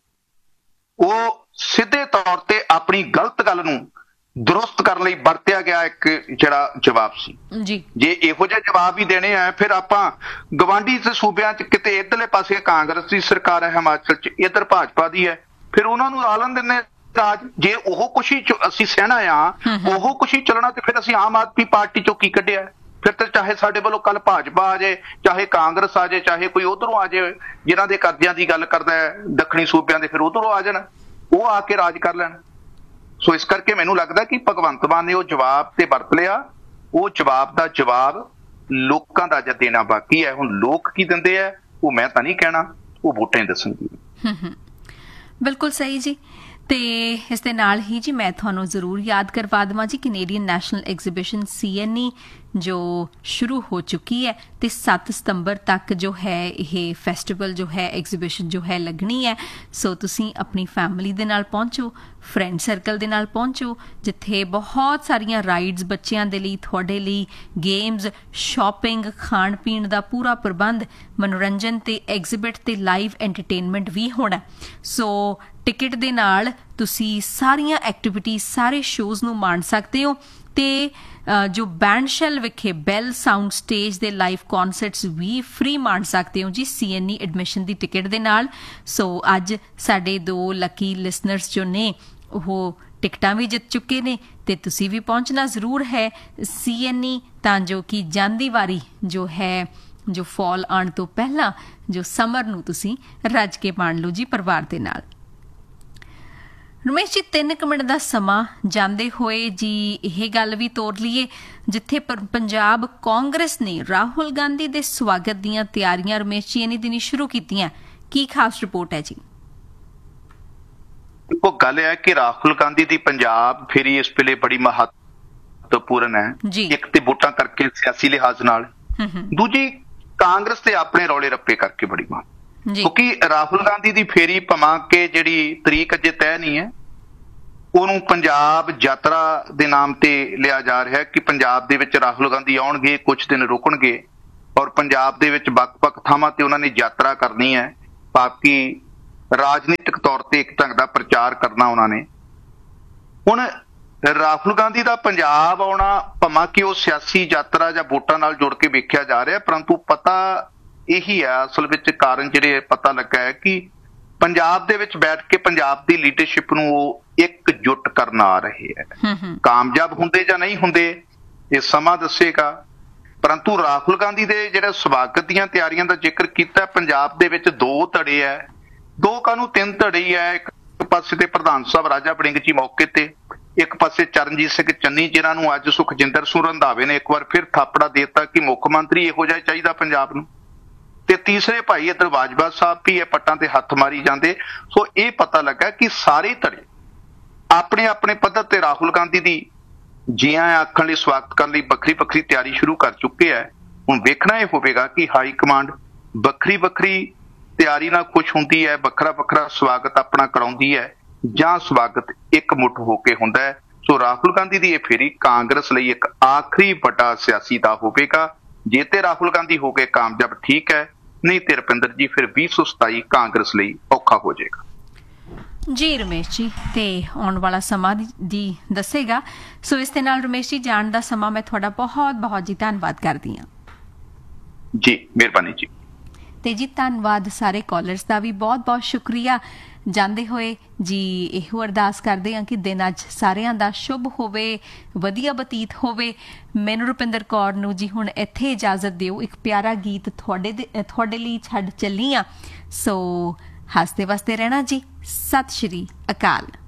ਉਹ ਸਿੱਧੇ ਤੌਰ ਤੇ ਆਪਣੀ ਗਲਤ ਗੱਲ ਨੂੰ ਦੁਰਸਤ ਕਰਨ ਲਈ ਵਰਤਿਆ ਗਿਆ ਇੱਕ ਜਿਹੜਾ ਜਵਾਬ ਸੀ ਜੀ। ਜੇ ਇਹੋ ਜਿਹੇ ਜਵਾਬ ਹੀ ਦੇਣੇ ਆ, ਫਿਰ ਆਪਾਂ ਗਵਾਂਢੀ ਸੂਬਿਆਂ ਚ ਕਿਤੇ ਇੱਧਰਲੇ ਪਾਸੇ ਕਾਂਗਰਸ ਦੀ ਸਰਕਾਰ ਹੈ, ਹਿਮਾਚਲ ਚ ਇੱਧਰ ਭਾਜਪਾ ਦੀ ਹੈ, ਫਿਰ ਉਹਨਾਂ ਨੂੰ ਆਲਣ ਦਿੰਦੇ ਰਾਜ। ਜੇ ਉਹ ਕੁਛ ਹੀ ਅਸੀਂ ਸਹਿਣਾ ਆ, ਉਹ ਕੁਛ ਹੀ ਚੱਲਣਾ, ਤੇ ਫਿਰ ਅਸੀਂ ਆਮ ਆਦਮੀ ਪਾਰਟੀ ਚੋਂ ਕੀ ਕੱਢਿਆ? ਫਿਰ ਤਾਂ ਚਾਹੇ ਸਾਡੇ ਵੱਲੋਂ ਕੱਲ ਭਾਜਪਾ ਆ ਜਾਏ, ਚਾਹੇ ਕਾਂਗਰਸ ਆ ਜਾਏ, ਚਾਹੇ ਕੋਈ ਉਧਰੋਂ ਆ ਜਾਏ ਜਿਨ੍ਹਾਂ ਦੇ ਕਰਜ਼ਿਆਂ ਦੀ ਗੱਲ ਕਰਦਾ ਹੈ ਦੱਖਣੀ ਸੂਬਿਆਂ ਦੇ, ਫਿਰ ਉਧਰੋਂ ਆ ਜਾਣ, ਉਹ ਆ ਕੇ ਰਾਜ ਕਰ ਲੈਣ। ਸੋ ਇਸ ਕਰਕੇ ਮੈਨੂੰ ਲੱਗਦਾ ਕਿ ਭਗਵੰਤ ਮਾਨ ਨੇ ਉਹ ਜਵਾਬ ਤੇ ਵਰਤ ਲਿਆ। ਉਹ ਜਵਾਬ ਦਾ ਜਵਾਬ ਲੋਕਾਂ ਦਾ ਜਦ ਦੇਣਾ ਬਾਕੀ ਹੈ। ਹੁਣ ਲੋਕ ਕੀ ਦਿੰਦੇ ਆ ਉਹ ਮੈਂ ਤਾਂ ਨਹੀਂ ਕਹਿਣਾ, ਉਹ ਵੋਟਾਂ ਹੀ ਦੱਸਣਗੀਆਂ। ਬਿਲਕੁਲ ਸਹੀ ਜੀ। ਤੇ ਇਸ ਦੇ ਨਾਲ ਹੀ ਜੀ ਮੈਂ ਤੁਹਾਨੂੰ ਜ਼ਰੂਰ ਯਾਦ ਕਰਵਾ ਦੇਵਾਂ ਜੀ, ਕੈਨੇਡੀਅਨ ਨੈਸ਼ਨਲ ਐਗਜ਼ੀਬਿਸ਼ਨ CNE ਜੋ ਸ਼ੁਰੂ ਹੋ ਚੁੱਕੀ ਹੈ ਤੇ 7 ਸਤੰਬਰ ਤੱਕ ਜੋ ਹੈ ਇਹ ਫੈਸਟੀਵਲ ਜੋ ਹੈ ਐਗਜ਼ੀਬਿਸ਼ਨ ਜੋ ਹੈ ਲੱਗਣੀ ਹੈ। ਸੋ ਤੁਸੀਂ ਆਪਣੀ ਫੈਮਿਲੀ ਦੇ ਨਾਲ ਪਹੁੰਚੋ, ਫਰੈਂਡ ਸਰਕਲ ਦੇ ਨਾਲ ਪਹੁੰਚੋ, ਜਿੱਥੇ ਬਹੁਤ ਸਾਰੀਆਂ ਰਾਈਡਸ ਬੱਚਿਆਂ ਦੇ ਲਈ, ਤੁਹਾਡੇ ਲਈ ਗੇਮਸ, ਸ਼ਾਪਿੰਗ, ਖਾਣ ਪੀਣ ਦਾ ਪੂਰਾ ਪ੍ਰਬੰਧ, ਮਨੋਰੰਜਨ ਤੇ ਐਗਜ਼ੀਬਿਟ ਤੇ ਲਾਈਵ ਐਂਟਰਟੇਨਮੈਂਟ ਵੀ ਹੋਣਾ। ਸੋ ਟਿਕਟ ਦੇ ਨਾਲ ਤੁਸੀਂ ਸਾਰੀਆਂ ਐਕਟੀਵਿਟੀਜ਼, ਸਾਰੇ ਸ਼ੋਜ਼ ਨੂੰ ਮਾਣ ਸਕਦੇ ਹੋ। ਤੇ ਜੋ ਬੈਂਡਸ਼ੈਲ ਵਿਖੇ ਬੈਲ ਸਾਊਂਡ ਸਟੇਜ ਦੇ ਲਾਈਵ ਕਨਸਰਟਸ ਵੀ ਫ੍ਰੀ ਮਾਣ ਸਕਦੇ ਹੋ ਜੀ CNE ਐਡਮਿਸ਼ਨ ਦੀ ਟਿਕਟ ਦੇ ਨਾਲ। ਸੋ ਅੱਜ ਸਾਡੇ 2 ਲੱਕੀ ਲਿਸਨਰਸ ਜੋ ਨੇ ਉਹ ਟਿਕਟਾਂ ਵੀ ਜਿੱਤ ਚੁੱਕੇ ਨੇ ਤੇ ਤੁਸੀਂ ਵੀ ਪਹੁੰਚਣਾ ਜ਼ਰੂਰ ਹੈ CNE, ਤਾਂ ਜੋ ਕਿ ਜਾਂਦੀ ਵਾਰੀ ਜੋ ਹੈ, ਜੋ ਫਾਲ ਆਉਣ ਤੋਂ ਪਹਿਲਾਂ ਜੋ ਸਮਰ ਨੂੰ ਤੁਸੀਂ ਰੱਜ ਕੇ ਮਾਣ ਲਓ ਜੀ ਪਰਿਵਾਰ ਦੇ ਨਾਲ। ਰਮੇਸ਼ ਜੀ 3 ਮਿੰਟ ਦਾ ਸਮਾਂ ਜਾਂਦੇ ਹੋਏ ਜੀ ਇਹ ਗੱਲ ਵੀ ਤੋਰ ਲਈਏ, ਜਿੱਥੇ ਪੰਜਾਬ ਕਾਂਗਰਸ ਨੇ ਰਾਹੁਲ ਗਾਂਧੀ ਦੇ ਸਵਾਗਤ ਦੀਆਂ ਤਿਆਰੀਆਂ ਰਮੇਸ਼ ਜੀ ਇਹਨੀ ਦਿਨੀ ਸ਼ੁਰੂ ਕੀਤੀਆਂ। ਕੀ ਖਾਸ ਰਿਪੋਰਟ ਹੈ ਜੀ? ਉਹ ਗੱਲ ਹੈ ਕਿ ਰਾਹੁਲ ਗਾਂਧੀ ਦੀ ਪੰਜਾਬ ਫੇਰੀ ਇਸ ਵੇਲੇ ਬੜੀ ਮਹੱਤਵਪੂਰਨ ਹੈ। ਇੱਕ ਤੇ ਵੋਟਾਂ ਕਰਕੇ ਸਿਆਸੀ ਲਿਹਾਜ਼ ਨਾਲ, ਦੂਜੀ ਕਾਂਗਰਸ ਦੇ ਆਪਣੇ ਰੌਲੇ ਰੱਪੇ ਕਰਕੇ ਬੜੀ ਮਾਂ, ਕਿਉਂਕਿ ਰਾਹੁਲ ਗਾਂਧੀ ਦੀ ਫੇਰੀ ਭਮਾ ਕੇ ਜਿਹੜੀ ਤਰੀਕ ਅਜੇ ਤੈਅ ਨਹੀਂ ਹੈ, ਉਹਨੂੰ ਪੰਜਾਬ ਯਾਤਰਾ ਦੇ ਨਾਮ ਤੇ ਲਿਆ ਜਾ ਰਿਹਾ ਕਿ ਪੰਜਾਬ ਦੇ ਵਿੱਚ ਰਾਹੁਲ ਗਾਂਧੀ ਆਉਣਗੇ, ਕੁਝ ਦਿਨ ਰੁਕਣਗੇ ਔਰ ਪੰਜਾਬ ਦੇ ਵਿੱਚ ਵੱਖ-ਵੱਖ ਥਾਵਾਂ ਤੇ ਉਹਨਾਂ ਨੇ ਯਾਤਰਾ ਕਰਨੀ ਹੈ, ਬਾਕੀ ਰਾਜਨੀਤਿਕ ਤੌਰ ਤੇ ਇੱਕ ਢੰਗ ਦਾ ਪ੍ਰਚਾਰ ਕਰਨਾ ਉਹਨਾਂ ਨੇ। ਹੁਣ ਰਾਹੁਲ ਗਾਂਧੀ ਦਾ ਪੰਜਾਬ ਆਉਣਾ ਭਾਵੇਂ ਕਿ ਉਹ ਸਿਆਸੀ ਯਾਤਰਾ ਜਾਂ ਵੋਟਾਂ ਨਾਲ ਜੁੜ ਕੇ ਵੇਖਿਆ ਜਾ ਰਿਹਾ, ਪਰੰਤੂ ਪਤਾ ਇਹੀ ਹੈ ਅਸਲ ਵਿੱਚ ਕਾਰਨ ਜਿਹੜੇ ਪਤਾ ਲੱਗਾ ਹੈ ਕਿ ਪੰਜਾਬ ਦੇ ਵਿੱਚ ਬੈਠ ਕੇ ਪੰਜਾਬ ਦੀ ਲੀਡਰਸ਼ਿਪ ਨੂੰ ਉਹ ਇਕਜੁੱਟ ਕਰਨ ਆ ਰਹੇ ਹੈ। ਕਾਮਯਾਬ ਹੁੰਦੇ ਜਾਂ ਨਹੀਂ ਹੁੰਦੇ ਇਹ ਸਮਾਂ ਦੱਸੇਗਾ, ਪਰੰਤੂ ਰਾਹੁਲ ਗਾਂਧੀ ਦੇ ਜਿਹੜੇ ਸਵਾਗਤ ਦੀਆਂ ਤਿਆਰੀਆਂ ਦਾ ਜ਼ਿਕਰ ਕੀਤਾ, ਪੰਜਾਬ ਦੇ ਵਿੱਚ 2 ਧੜੇ ਹੈ, 2 ਕਾਹਨੂੰ 3 ਧੜੇ ਹੀ ਹੈ। ਇੱਕ ਪਾਸੇ ਤੇ ਪ੍ਰਧਾਨ ਸਾਹਿਬ ਰਾਜਾ ਵੜਿੰਗ ਜੀ ਮੌਕੇ ਤੇ, ਇੱਕ ਪਾਸੇ ਚਰਨਜੀਤ ਸਿੰਘ ਚੰਨੀ ਜਿਨ੍ਹਾਂ ਨੂੰ ਅੱਜ ਸੁਖਜਿੰਦਰ ਸਿੰਘ ਰੰਧਾਵੇ ਨੇ ਇੱਕ ਵਾਰ ਫਿਰ ਥਾਪੜਾ ਦੇ ਦਿੱਤਾ ਕਿ ਮੁੱਖ ਮੰਤਰੀ ਇਹੋ ਜਿਹਾ ਚਾਹੀਦਾ ਪੰਜਾਬ ਨੂੰ, ਤੇ ਤੀਸਰੇ ਭਾਈ ਇੱਧਰ ਬਾਜਵਾ ਸਾਹਿਬ ਵੀ ਇਹ ਪੱਟਾਂ ਤੇ ਹੱਥ ਮਾਰੀ ਜਾਂਦੇ। ਸੋ ਇਹ ਪਤਾ ਲੱਗਾ ਕਿ ਸਾਰੇ ਧੜੇ ਆਪਣੇ ਆਪਣੇ ਪੱਧਰ ਤੇ ਰਾਹੁਲ ਗਾਂਧੀ ਦੀ ਜੀਆਂ ਆਖਣ ਲਈ, ਸਵਾਗਤ ਕਰਨ ਲਈ ਵੱਖਰੀ ਵੱਖਰੀ ਤਿਆਰੀ ਸ਼ੁਰੂ ਕਰ ਚੁੱਕੇ ਹੈ। ਹੁਣ ਵੇਖਣਾ ਇਹ ਹੋਵੇਗਾ ਕਿ ਹਾਈ ਕਮਾਂਡ ਵੱਖਰੀ ਵੱਖਰੀ ਤਿਆਰੀ ਨਾਲ ਖੁਸ਼ ਹੁੰਦੀ ਹੈ, ਵੱਖਰਾ ਵੱਖਰਾ ਸਵਾਗਤ ਆਪਣਾ ਕਰਾਉਂਦੀ ਹੈ, ਜਾਂ ਸਵਾਗਤ ਇੱਕ ਮੁੱਠ ਹੋ ਕੇ ਹੁੰਦਾ ਹੈ। ਸੋ ਰਾਹੁਲ ਗਾਂਧੀ ਦੀ ਇਹ ਫੇਰੀ ਕਾਂਗਰਸ ਲਈ ਇੱਕ ਆਖਰੀ ਵੱਡਾ ਸਿਆਸੀ ਦਾ ਹੋਵੇਗਾ। ਜੇ ਤੇ ਰਾਹੁਲ ਗਾਂਧੀ ਹੋ ਗਏ ਕਾਮਯਾਬ ਠੀਕ ਹੈ, ਨਹੀਂ ਤੇ ਰੁਪਿੰਦਰ ਜੀ ਫਿਰ 2027 ਕਾਂਗਰਸ ਲਈ ਔਖਾ ਹੋ ਜਾਏਗਾ। ਜੀ ਰਮੇਸ਼ ਜੀ, ਤੇ ਆਉਣ ਵਾਲਾ ਸਮਾਂ ਜੀ ਦੱਸੇਗਾ। ਸੋ ਇਸ ਦੇ ਨਾਲ ਰਮੇਸ਼ ਜੀ ਜਾਣ ਦਾ ਸਮਾਂ ਮੈਂ ਤੁਹਾਡਾ ਬਹੁਤ ਬਹੁਤ ਜੀ ਧੰਨਵਾਦ ਕਰਦੀ ਹਾਂ। ਜੀ ਮਿਹਰਬਾਨੀ ਜੀ। ਤੇ ਜੀ ਧੰਨਵਾਦ ਸਾਰੇ ਕਾਲਰਸ ਦਾ ਵੀ ਬਹੁਤ ਬਹੁਤ ਸ਼ੁਕਰੀਆ। ਜਾਂਦੇ ਹੋਏ ਜੀ ਇਹੋ ਅਰਦਾਸ ਕਰਦੇ ਹਾਂ ਕਿ ਦਿਨ ਅੱਜ ਸਾਰਿਆਂ ਦਾ ਸ਼ੁਭ ਹੋਵੇ, ਵਧੀਆ ਬਤੀਤ ਹੋਵੇ। ਮੈਨੂੰ ਰੁਪਿੰਦਰ ਕੌਰ ਨੂੰ ਜੀ ਹੁਣ ਇੱਥੇ ਇਜਾਜ਼ਤ ਦਿਓ, ਇੱਕ ਪਿਆਰਾ ਗੀਤ ਤੁਹਾਡੇ ਲਈ ਛੱਡ ਚੱਲੀ ਆ। ਸੋ ਹੱਸਦੇ ਵਸਦੇ ਰਹਿਣਾ ਜੀ। ਸਤਿ ਸ਼੍ਰੀ ਅਕਾਲ।